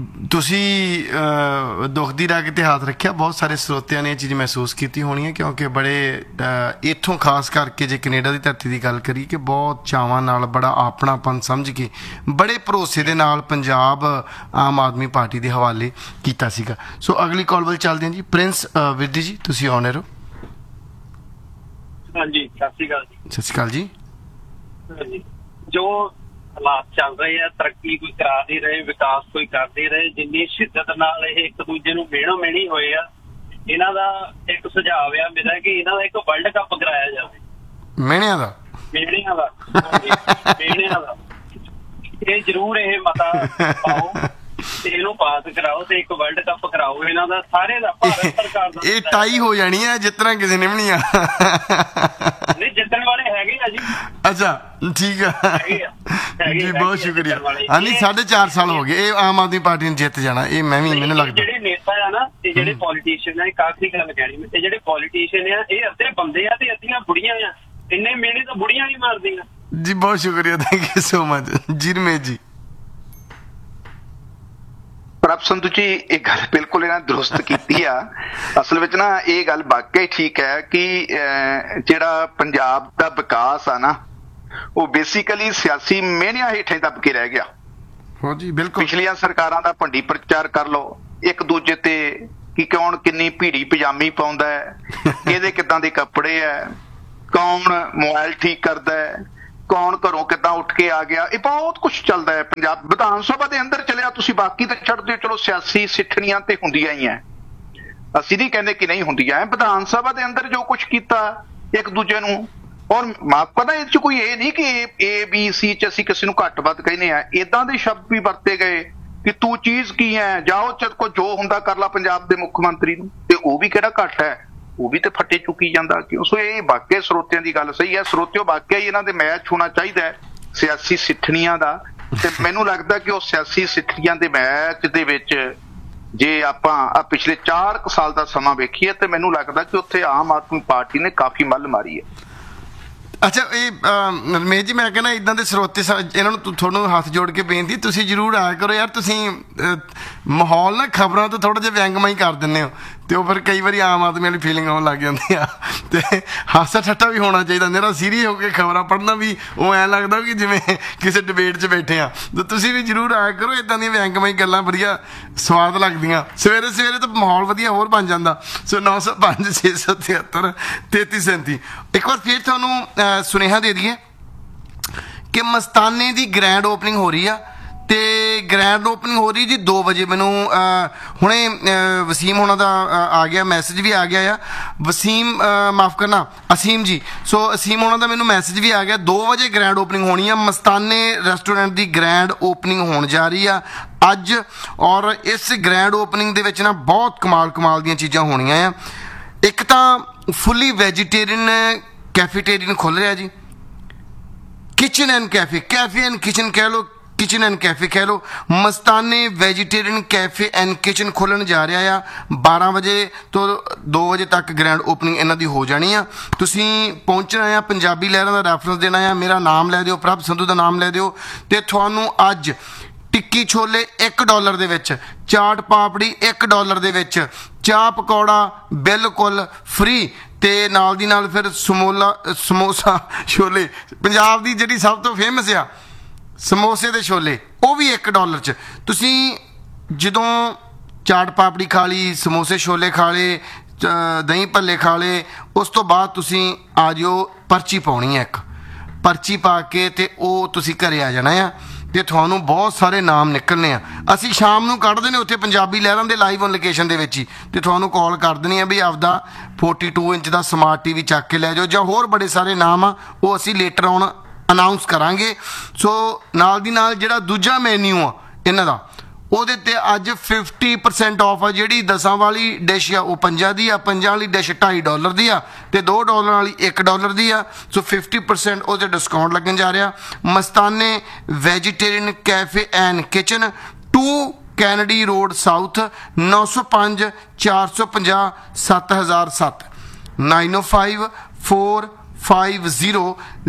Speaker 1: ਤੁਸੀਂ ਦੁੱਖ ਦੀ ਰਾਗ ਤੇ ਹੱਥ ਰੱਖਿਆ। ਬਹੁਤ ਸਾਰੇ ਸਰੋਤਿਆਂ ਨੇ ਇਹ ਚੀਜ਼ ਮਹਿਸੂਸ ਕੀਤੀ ਹੋਣੀ ਹੈ, ਕਿਉਂਕਿ ਬੜੇ ਇੱਥੋਂ ਖਾਸ ਕਰਕੇ ਜੇ ਕੈਨੇਡਾ ਦੀ ਧਰਤੀ ਦੀ ਗੱਲ ਕਰੀ ਕਿ ਬਹੁਤ ਚਾਵਾਂ ਨਾਲ, ਬੜਾ ਆਪਣਾਪਨ ਸਮਝ ਕੇ, ਬੜੇ ਭਰੋਸੇ ਦੇ ਨਾਲ ਪੰਜਾਬ ਆਮ ਆਦਮੀ ਪਾਰਟੀ ਦੇ ਹਵਾਲੇ ਕੀਤਾ ਸੀਗਾ। ਸੋ ਅਗਲੀ ਕਾਲ ਵੱਲ ਚੱਲਦੇ ਹਾਂ ਜੀ। ਪ੍ਰਿੰਸ ਵਿਰਦੀ ਜੀ, ਤੁਸੀਂ ਆਨਰ ਹੋ।
Speaker 9: ਹਾਂਜੀ, ਸਤਿ ਸ਼੍ਰੀ ਅਕਾਲ ਜੀ।
Speaker 1: ਸਤਿ ਸ਼੍ਰੀ ਅਕਾਲ ਜੀ।
Speaker 9: ਦੱਸੋ ਜੀ, ਜੋ ਹਾਲਾਤ ਚੱਲ ਰਹੇ ਆ, ਤਰੱਕੀ ਕੋਈ ਕਰਾ ਨਹੀਂ ਰਹੇ, ਵਿਕਾਸ ਕੋਈ ਕਰ ਨਹੀਂ ਰਹੇ, ਜਿੰਨੀ ਸ਼ਿੱਦਤ ਨਾਲ ਇਹ ਇੱਕ ਦੂਜੇ ਨੂੰ ਮਿਹਣੋ ਮਿਹਣੀ ਹੋਏ ਆ, ਇਹਨਾਂ ਦਾ ਇੱਕ ਸੁਝਾਅ ਆ ਮੇਰਾ ਕਿ ਇਹਨਾਂ ਦਾ ਇੱਕ ਵਰਲਡ ਕੱਪ ਕਰਾਇਆ ਜਾਵੇ।
Speaker 1: ਮਿਹਣਿਆਂ ਦਾ
Speaker 9: ਇਹ ਜ਼ਰੂਰ ਇਹ ਮਤਾ ਪਾਓ ਤੇ ਇਹਨੂੰ ਪਾਸ ਕਰਾਓ ਤੇ ਇੱਕ ਵਰਲਡ ਕੱਪ ਕਰਾਓ ਇਹਨਾਂ ਦਾ, ਸਾਰੇ ਦਾ, ਭਾਰਤ ਸਰਕਾਰ ਦਾ।
Speaker 1: ਇਹ ਟਾਈ ਹੋ ਜਾਣੀ ਹੈ ਜਿੱਤਣਾ ਕਿਸੇ ਨੇ ਵੀ ਨਹੀਂ ਆ।
Speaker 9: ਨਹੀਂ, ਜਿੱਤਣ ਵਾਲੇ ਹੈਗੇ ਆ ਜੀ।
Speaker 1: ਅੱਛਾ, ਠੀਕ ਆ ਜੀ, ਬਹੁਤ ਸ਼ੁਕਰੀਆ। ਹਾਂ ਨਹੀਂ, 4.5 ਸਾਲ ਹੋ ਗਏ ਇਹ ਆਮ ਆਦਮੀ ਪਾਰਟੀ ਨੇ ਜਿੱਤ ਜਾਣਾ, ਇਹ ਮੈਂ ਵੀ, ਮੈਨੂੰ ਲੱਗਦਾ।
Speaker 9: ਜਿਹੜੇ ਨੇਤਾ ਆ ਨਾ ਤੇ ਜਿਹੜੇ ਪੋਲੀਟੀਸ਼ੀਅਨ ਆ, ਕਾਫੀ ਗੱਲ ਕਹਿਣੀ ਮੈਂ, ਤੇ ਜਿਹੜੇ ਪੋਲੀਟੀਸ਼ੀਅਨ ਆ ਇਹ ਅੱਧੇ ਬੰਦੇ ਆ ਤੇ ਅੱਧੀਆਂ ਬੁੜੀਆਂ ਆ, ਇੰਨੇ ਮਿਹਣੇ ਤਾਂ ਬੁੜੀਆਂ ਵੀ ਮਾਰਦੀਆਂ
Speaker 1: ਜੀ। ਬਹੁਤ ਸ਼ੁਕਰੀਆ, ਥੈਂਕ ਯੂ ਸੋ ਮਚ ਜੀ। ਰਮੇਸ਼ ਜੀ।
Speaker 2: ਪ੍ਰਭ ਸੰਧੂ ਜੀ, ਇਹ ਗੱਲ ਬਿਲਕੁਲ ਇਹਨਾਂ ਦਰੁਸਤ ਕੀਤੀ ਆ। ਅਸਲ ਵਿੱਚ ਨਾ ਇਹ ਗੱਲ ਵਾਕਈ ਠੀਕ ਹੈ ਕਿ ਜਿਹੜਾ ਪੰਜਾਬ ਦਾ ਵਿਕਾਸ ਆ ਨਾ, ਉਹ ਬੇਸਿਕਲੀ ਸਿਆਸੀ ਮਿਹਣਿਆਂ ਹੇਠਾਂ ਦੱਬ ਕੇ ਰਹਿ ਗਿਆ।
Speaker 1: ਹੋ ਜੀ, ਬਿਲਕੁਲ।
Speaker 2: ਪਿਛਲੀਆਂ ਸਰਕਾਰਾਂ ਦਾ ਭੰਡੀ ਪ੍ਰਚਾਰ ਕਰ ਲਓ, ਇੱਕ ਦੂਜੇ ਤੇ ਕਿ ਕੌਣ ਕਿੰਨੀ ਭੀੜੀ ਪਜਾਮੀ ਪਾਉਂਦਾ ਹੈ, ਇਹਦੇ ਕਿੱਦਾਂ ਦੇ ਕੱਪੜੇ ਹੈ, ਕੌਣ ਮੋਬਾਈਲ ਠੀਕ ਕਰਦਾ ਹੈ, ਕੌਣ ਘਰੋਂ ਕਿੱਦਾਂ ਉੱਠ ਕੇ ਆ ਗਿਆ, ਇਹ ਬਹੁਤ ਕੁਝ ਚੱਲਦਾ ਹੈ। ਪੰਜਾਬ ਵਿਧਾਨ ਸਭਾ ਦੇ ਅੰਦਰ ਚਲਿਆ ਤੁਸੀਂ, ਬਾਕੀ ਤਾਂ ਛੱਡ ਦਿਓ, ਚਲੋ ਸਿਆਸੀ ਸਿੱਠਣੀਆਂ ਤੇ ਹੁੰਦੀਆਂ ਹੀ ਹੈ, ਅਸੀਂ ਨਹੀਂ ਕਹਿੰਦੇ ਕਿ ਨਹੀਂ ਹੁੰਦੀਆਂ। ਵਿਧਾਨ ਸਭਾ ਦੇ ਅੰਦਰ ਜੋ ਕੁਝ ਕੀਤਾ ਇੱਕ ਦੂਜੇ ਨੂੰ, ਔਰ ਪਤਾ ਇਹ ਚ ਕੋਈ ਇਹ ਨਹੀਂ ਕਿ ABC ਚ ਅਸੀਂ ਕਿਸੇ ਨੂੰ ਘੱਟ ਵੱਧ ਕਹਿੰਦੇ ਆ, ਏਦਾਂ ਦੇ ਸ਼ਬਦ ਵੀ ਵਰਤੇ ਗਏ ਕਿ ਤੂੰ ਚੀਜ਼ ਕੀ ਹੈ, ਜਾਓ ਚਲ ਕੋ ਜੋ ਹੁੰਦਾ ਕਰ ਲਾ ਪੰਜਾਬ ਦੇ ਮੁੱਖ ਮੰਤਰੀ ਨੂੰ, ਤੇ ਉਹ ਵੀ ਕਿਹੜਾ ਘੱਟ ਹੈ, ਉਹ ਵੀ ਤੇ ਫੱਟੇ ਚੁੱਕੀ ਜਾਂਦਾ। ਕਿਉਂ? ਸੋ ਇਹ ਵਾਕਿਆ ਸਰੋਤਿਆਂ ਦੀ ਗੱਲ ਸਹੀ ਹੈ, ਸਰੋਤਿਓ ਵਾਕਿਆ ਹੀ ਇਹਨਾਂ ਦੇ ਮੈਚ ਹੋਣਾ ਚਾਹੀਦਾ ਹੈ ਸਿਆਸੀ ਸਿੱਠਣੀਆਂ ਦਾ। ਤੇ ਮੈਨੂੰ ਲੱਗਦਾ ਕਿ ਉਹ ਸਿਆਸੀ ਸਿੱਠਣੀਆਂ ਦੇ ਮੈਚ ਦੇ ਵਿੱਚ ਜੇ ਆਪਾਂ ਪਿਛਲੇ 4 ਸਾਲ ਦਾ ਸਮਾਂ ਵੇਖੀਏ ਤੇ ਮੈਨੂੰ ਲੱਗਦਾ ਕਿ ਉੱਥੇ ਆਮ ਆਦਮੀ ਪਾਰਟੀ ਨੇ ਕਾਫੀ ਮੱਲ ਮਾਰੀ ਹੈ।
Speaker 1: ਅੱਛਾ, ਇਹ ਰਮੇਸ਼ ਜੀ, ਮੈਂ ਕਹਿੰਦਾ ਇਦਾਂ ਦੇ ਸਰੋਤੇ ਇਹਨਾਂ ਨੂੰ ਤੁਹਾਨੂੰ ਹੱਥ ਜੋੜ ਕੇ ਬੇਨਤੀ, ਤੁਸੀਂ ਜ਼ਰੂਰ ਆਇਆ ਕਰੋ ਯਾਰ। ਤੁਸੀਂ ਮਾਹੌਲ ਨਾ ਖਬਰਾਂ ਤੋਂ ਥੋੜਾ ਜਿਹਾ ਵਿਅੰਗਮਈ ਕਰ ਦਿੰਦੇ ਹੋ, ਤੇ ਉਹ ਫਿਰ ਕਈ ਵਾਰੀ ਆਮ ਆਦਮੀ ਵਾਲੀ ਫੀਲਿੰਗ ਆਉਣ ਲੱਗ ਜਾਂਦੀ ਆ, ਤੇ ਹਾਸਾ ਠੱਠਾ ਵੀ ਹੋਣਾ ਚਾਹੀਦਾ। ਮੇਰਾ ਸੀਰੀਅਸ ਹੋ ਕੇ ਖਬਰਾਂ ਪੜ੍ਹਨਾ ਵੀ ਉਹ ਐਂ ਲੱਗਦਾ ਕਿ ਜਿਵੇਂ ਕਿਸੇ ਡਿਬੇਟ 'ਚ ਬੈਠੇ ਆ। ਤੇ ਤੁਸੀਂ ਵੀ ਜ਼ਰੂਰ ਆਇਆ ਕਰੋ, ਇੱਦਾਂ ਦੀਆਂ ਵਿਅੰਗਮਈ ਗੱਲਾਂ ਬੜੀਆਂ ਸਵਾਦ ਲੱਗਦੀਆਂ। ਸਵੇਰੇ ਸਵੇਰੇ ਤਾਂ ਮਾਹੌਲ ਵਧੀਆ ਹੋਰ ਬਣ ਜਾਂਦਾ। ਸੋ 905 673 3337 ਇੱਕ ਵਾਰ ਫਿਰ ਤੁਹਾਨੂੰ ਸੁਨੇਹਾ ਦੇ ਦਈਏ ਕਿ ਮਸਤਾਨੇ ਦੀ ਗ੍ਰੈਂਡ ਓਪਨਿੰਗ ਹੋ ਰਹੀ ਆ, ਤੇ ਗ੍ਰੈਂਡ ਓਪਨਿੰਗ ਹੋ ਰਹੀ ਜੀ 2 ਵਜੇ। ਮੈਨੂੰ ਹੁਣੇ ਵਸੀਮ ਹੋਣਾ ਦਾ ਆ ਗਿਆ ਮੈਸੇਜ ਵੀ ਆ ਗਿਆ ਆ, ਵਸੀਮ ਮਾਫ ਕਰਨਾ ਅਸੀਮ ਜੀ। ਸੋ ਅਸੀਮ ਹੋਣਾ ਦਾ ਮੈਨੂੰ ਮੈਸੇਜ ਵੀ ਆ ਗਿਆ, 2 ਵਜੇ ਗ੍ਰੈਂਡ ਓਪਨਿੰਗ ਹੋਣੀ ਆ। ਮਸਤਾਨੇ ਰੈਸਟੋਰੈਂਟ ਦੀ ਗ੍ਰੈਂਡ ਓਪਨਿੰਗ ਹੋਣ ਜਾ ਰਹੀ ਆ ਅੱਜ, ਔਰ ਇਸ ਗ੍ਰੈਂਡ ਓਪਨਿੰਗ ਦੇ ਵਿੱਚ ਨਾ ਬਹੁਤ ਕਮਾਲ ਦੀਆਂ ਚੀਜ਼ਾਂ ਹੋਣੀਆਂ ਆ। ਇੱਕ ਤਾਂ ਫੁੱਲੀ ਵੈਜੀਟੇਰੀਅਨ ਕੈਫੇਟੇਰੀਅਨ ਖੁੱਲ ਰਿਹਾ ਜੀ, kitchen and cafe, cafe and kitchen ਕਹਿ ਲਓ, ਕਿਚਨ ਐਂਡ ਕੈਫੇ ਕਹਿ ਲਓ। ਮਸਤਾਨੇ ਵੈਜੀਟੇਰੀਅਨ ਕੈਫੇ ਐਂਡ ਕਿਚਨ ਖੋਲ੍ਹਣ ਜਾ ਰਿਹਾ ਆ। 12 ਵਜੇ ਤੋਂ 2 ਵਜੇ ਤੱਕ ਗ੍ਰੈਂਡ ਓਪਨਿੰਗ ਇਹਨਾਂ ਦੀ ਹੋ ਜਾਣੀ ਆ। ਤੁਸੀਂ ਪਹੁੰਚਣਾ ਆ, ਪੰਜਾਬੀ ਲਹਿਰਾਂ ਦਾ ਰੈਫਰੈਂਸ ਦੇਣਾ ਆ, ਮੇਰਾ ਨਾਮ ਲੈ ਦਿਓ, ਪ੍ਰਭ ਸੰਧੂ ਦਾ ਨਾਮ ਲੈ ਦਿਓ, ਤੇ ਤੁਹਾਨੂੰ ਅੱਜ ਟਿੱਕੀ ਛੋਲੇ $1 ਦੇ ਵਿੱਚ, ਚਾਟ ਪਾਪੜੀ $1 ਦੇ ਵਿੱਚ, ਚਾਹ ਪਕੌੜਾ ਬਿਲਕੁਲ ਫ੍ਰੀ, ਤੇ ਨਾਲ ਦੀ ਨਾਲ ਫਿਰ ਸਮੋਸਾ ਛੋਲੇ, ਪੰਜਾਬ ਦੀ ਜਿਹੜੀ ਸਭ ਤੋਂ ਫੇਮਸ ਆ ਸਮੋਸੇ ਦੇ ਛੋਲੇ, ਉਹ ਵੀ $1 'ਚ। ਤੁਸੀਂ ਜਦੋਂ ਚਾਟ ਪਾਪੜੀ ਖਾ ਲਈ, ਸਮੋਸੇ ਛੋਲੇ ਖਾ ਲਏ, ਦਹੀਂ ਭੱਲੇ ਖਾ ਲਏ, ਉਸ ਤੋਂ ਬਾਅਦ ਤੁਸੀਂ ਆ ਜਿਓ, ਪਰਚੀ ਪਾਉਣੀ ਹੈ ਇੱਕ, ਪਰਚੀ ਪਾ ਕੇ ਤੇ ਉਹ ਤੁਸੀਂ ਘਰੇ ਆ ਜਾਣਾ ਆ, ਤੇ ਤੁਹਾਨੂੰ ਬਹੁਤ ਸਾਰੇ ਨਾਮ ਨਿਕਲਣੇ ਆ। ਅਸੀਂ ਸ਼ਾਮ ਨੂੰ ਕੱਢਦੇ ਨੇ ਉੱਥੇ ਪੰਜਾਬੀ ਲਹਿਰਾਂ ਦੇ ਲਾਈਵ ਔਨ ਲੋਕੇਸ਼ਨ ਦੇ ਵਿੱਚ ਹੀ, ਤੇ ਤੁਹਾਨੂੰ ਕਾਲ ਕਰ ਦੇਣੀ ਆ ਵੀ ਆਪਦਾ 42 ਇੰਚ ਦਾ ਸਮਾਰਟ TV ਚੱਕ ਕੇ ਲੈ ਜਾਓ, ਜਾਂ ਹੋਰ ਬੜੇ ਸਾਰੇ ਨਾਮ ਆ ਉਹ ਅਸੀਂ ਲੇਟਰ ਆਨ ਅਨਾਊਂਸ ਕਰਾਂਗੇ। ਸੋ ਨਾਲ ਦੀ ਨਾਲ ਜਿਹੜਾ ਦੂਜਾ ਮੈਨਿਊ ਆ ਇਹਨਾਂ ਦਾ, ਉਹਦੇ ਤੇ ਅੱਜ 50% ਆਫ ਆ। ਜਿਹੜੀ 10 ਵਾਲੀ ਡਿਸ਼ ਆ ਉਹ 5 ਦੀ ਆ, 5 ਵਾਲੀ ਡਿਸ਼ $2.5 ਦੀ ਆ, ਤੇ $2 ਵਾਲੀ $1 ਦੀ ਆ। ਸੋ 50% ਉਹਦੇ ਡਿਸਕਾਊਂਟ ਲੱਗਣ ਜਾ ਰਿਹਾ। ਮਸਤਾਨੇ vegetarian cafe and kitchen, 2 Kennedy road south, 905 450 7007, 905 450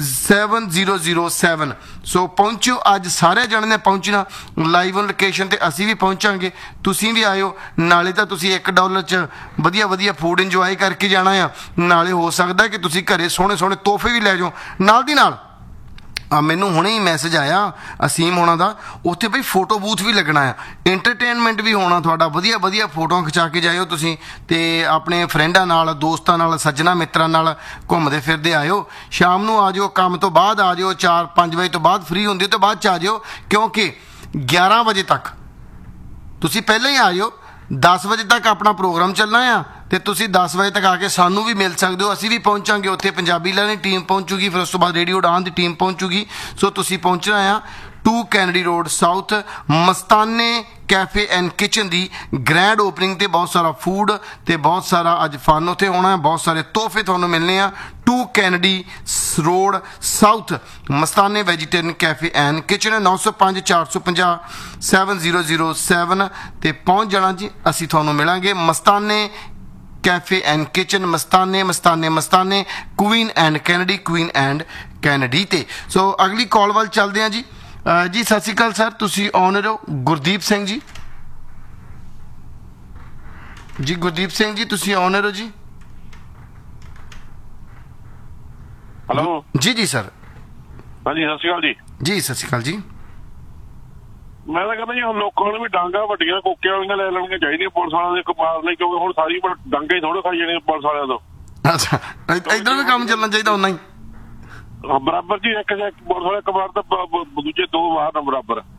Speaker 1: 7007। ਸੋ ਪਹੁੰਚੋ ਅੱਜ, ਸਾਰੇ ਜਣੇ ਨੇ ਪਹੁੰਚਣਾ ਲਾਈਵ ਔਨ ਲੋਕੇਸ਼ਨ ਤੇ, ਅਸੀਂ ਵੀ ਪਹੁੰਚਾਂਗੇ, ਤੁਸੀਂ ਵੀ ਆਇਓ। ਨਾਲੇ ਤਾਂ ਤੁਸੀਂ $1 'ਚ ਵਧੀਆ ਫੂਡ ਇੰਜੋਏ ਕਰਕੇ ਜਾਣਾ ਆ, ਨਾਲੇ ਹੋ ਸਕਦਾ ਕਿ ਤੁਸੀਂ ਘਰੇ ਸੋਹਣੇ ਤੋਹਫੇ ਵੀ ਲੈ ਜਾਓ। ਨਾਲ ਦੀ ਨਾਲ ਮੈਨੂੰ ਹੁਣੇ ਹੀ ਮੈਸੇਜ ਆਇਆ ਅਸੀਮ ਹੋਣਾ ਦਾ, ਉੱਥੇ ਬਈ ਫੋਟੋ ਬੂਥ ਵੀ ਲੱਗਣਾ ਆ, ਐਂਟਰਟੇਨਮੈਂਟ ਵੀ ਹੋਣਾ ਤੁਹਾਡਾ, ਵਧੀਆ ਵਧੀਆ ਫੋਟੋਆਂ ਖਿਚਾ ਕੇ ਜਾਇਓ ਤੁਸੀਂ, ਤੇ ਆਪਣੇ ਫਰੈਂਡਾਂ ਨਾਲ, ਦੋਸਤਾਂ ਨਾਲ, ਸੱਜਣਾ ਮਿੱਤਰਾਂ ਨਾਲ ਘੁੰਮਦੇ ਫਿਰਦੇ ਆਇਓ। ਸ਼ਾਮ ਨੂੰ ਆ ਜਾਓ, ਕੰਮ ਤੋਂ ਬਾਅਦ ਆ ਜਾਓ, 4-5 ਵਜੇ ਤੋਂ ਬਾਅਦ ਫ੍ਰੀ ਹੁੰਦੀ ਤੋਂ ਬਾਅਦ 'ਚ ਆ ਜਾਓ, ਕਿਉਂਕਿ 11 ਵਜੇ ਤੱਕ ਤੁਸੀਂ ਪਹਿਲਾਂ ਹੀ ਆ ਜਾਓ। 10 ਵਜੇ ਤੱਕ ਆਪਣਾ ਪ੍ਰੋਗਰਾਮ ਚੱਲਣਾ ਆ, ਤੇ ਤੁਸੀਂ 10 ਵਜੇ ਤੱਕ ਆ ਕੇ ਸਾਨੂੰ ਵੀ ਮਿਲ ਸਕਦੇ ਹੋ, ਅਸੀਂ ਵੀ ਪਹੁੰਚਾਂਗੇ ਉੱਥੇ, ਪੰਜਾਬੀ ਲਹਿਰ ਟੀਮ ਪਹੁੰਚੂਗੀ, ਫਿਰ ਉਸ ਤੋਂ ਬਾਅਦ ਰੇਡੀਓ ਉਡਾਨ ਦੀ ਟੀਮ ਪਹੁੰਚੂਗੀ। ਸੋ ਤੁਸੀਂ ਪਹੁੰਚਣਾ ਆ 2 Kennedy road south, Mastaney cafe and kitchen the grand opening ਤੇ ਬਹੁਤ ਸਾਰਾ ਫੂਡ ਤੇ ਬਹੁਤ ਸਾਰਾ ਅੱਜ ਫਨ ਉੱਥੇ ਹੋਣਾ ਹੈ, ਬਹੁਤ ਸਾਰੇ ਤੋਹਫੇ ਤੁਹਾਨੂੰ ਮਿਲਣੇ ਆ। 2 Kennedy road south, Mastaney vegetarian cafe and kitchen, 905 450 7007 ਤੇ ਪਹੁੰਚ ਜਾਣਾ ਜੀ। ਅਸੀਂ ਤੁਹਾਨੂੰ ਮਿਲਾਂਗੇ ਮਸਤਾਨੇ cafe and kitchen, मस्ताने मस्ताने मस्ताने queen and Kennedy, queen and Kennedy ते। सो अगली कॉल वाल चलते हैं जी। जी सत श्री अकाल सर, तुसी ऑनर हो गुरदीप सिंह जी? जी गुरदीप सिंह जी तुसी ऑनर हो जी?
Speaker 10: हेलो
Speaker 1: जी जी सर।
Speaker 10: हाँ जी सत श्री अकाल जी।
Speaker 1: जी सत श्री अकाल जी।
Speaker 10: मैं तो कहता जी हम लोगों ने भी डांगा ਵੱਡੀਆਂ ਕੋਕੇ ਵਾਲੀਆਂ ਲੈ ਲੈਣੀਆਂ ਚਾਹੀਦੀਆਂ ਪੁਲਿਸ ਵਾਲਿਆਂ ਦੇ ਕਮਾਲ ਲਈ, ਕਿਉਂਕਿ ਹੁਣ ਸਾਰੀ ਡਾਂਗੇ ਥੋੜੇ ਖਾਈ ਜਾਣੇ ਪੁਲਿਸ ਵਾਲਿਆਂ ਤੋਂ।
Speaker 1: ਅੱਛਾ ਇਧਰ ਵੀ ਕੰਮ ਚੱਲਣਾ ਚਾਹੀਦਾ ਉਹਨਾਂ ਹੀ
Speaker 10: ਬਰਾਬਰ ਜੀ, ਇੱਕ ਪੁਲਿਸ ਵਾਲੇ ਕਮਾਰ ਤਾਂ ਦੂਜੇ 2 ਵਾਰ ਨਾ ਬਰਾਬਰ।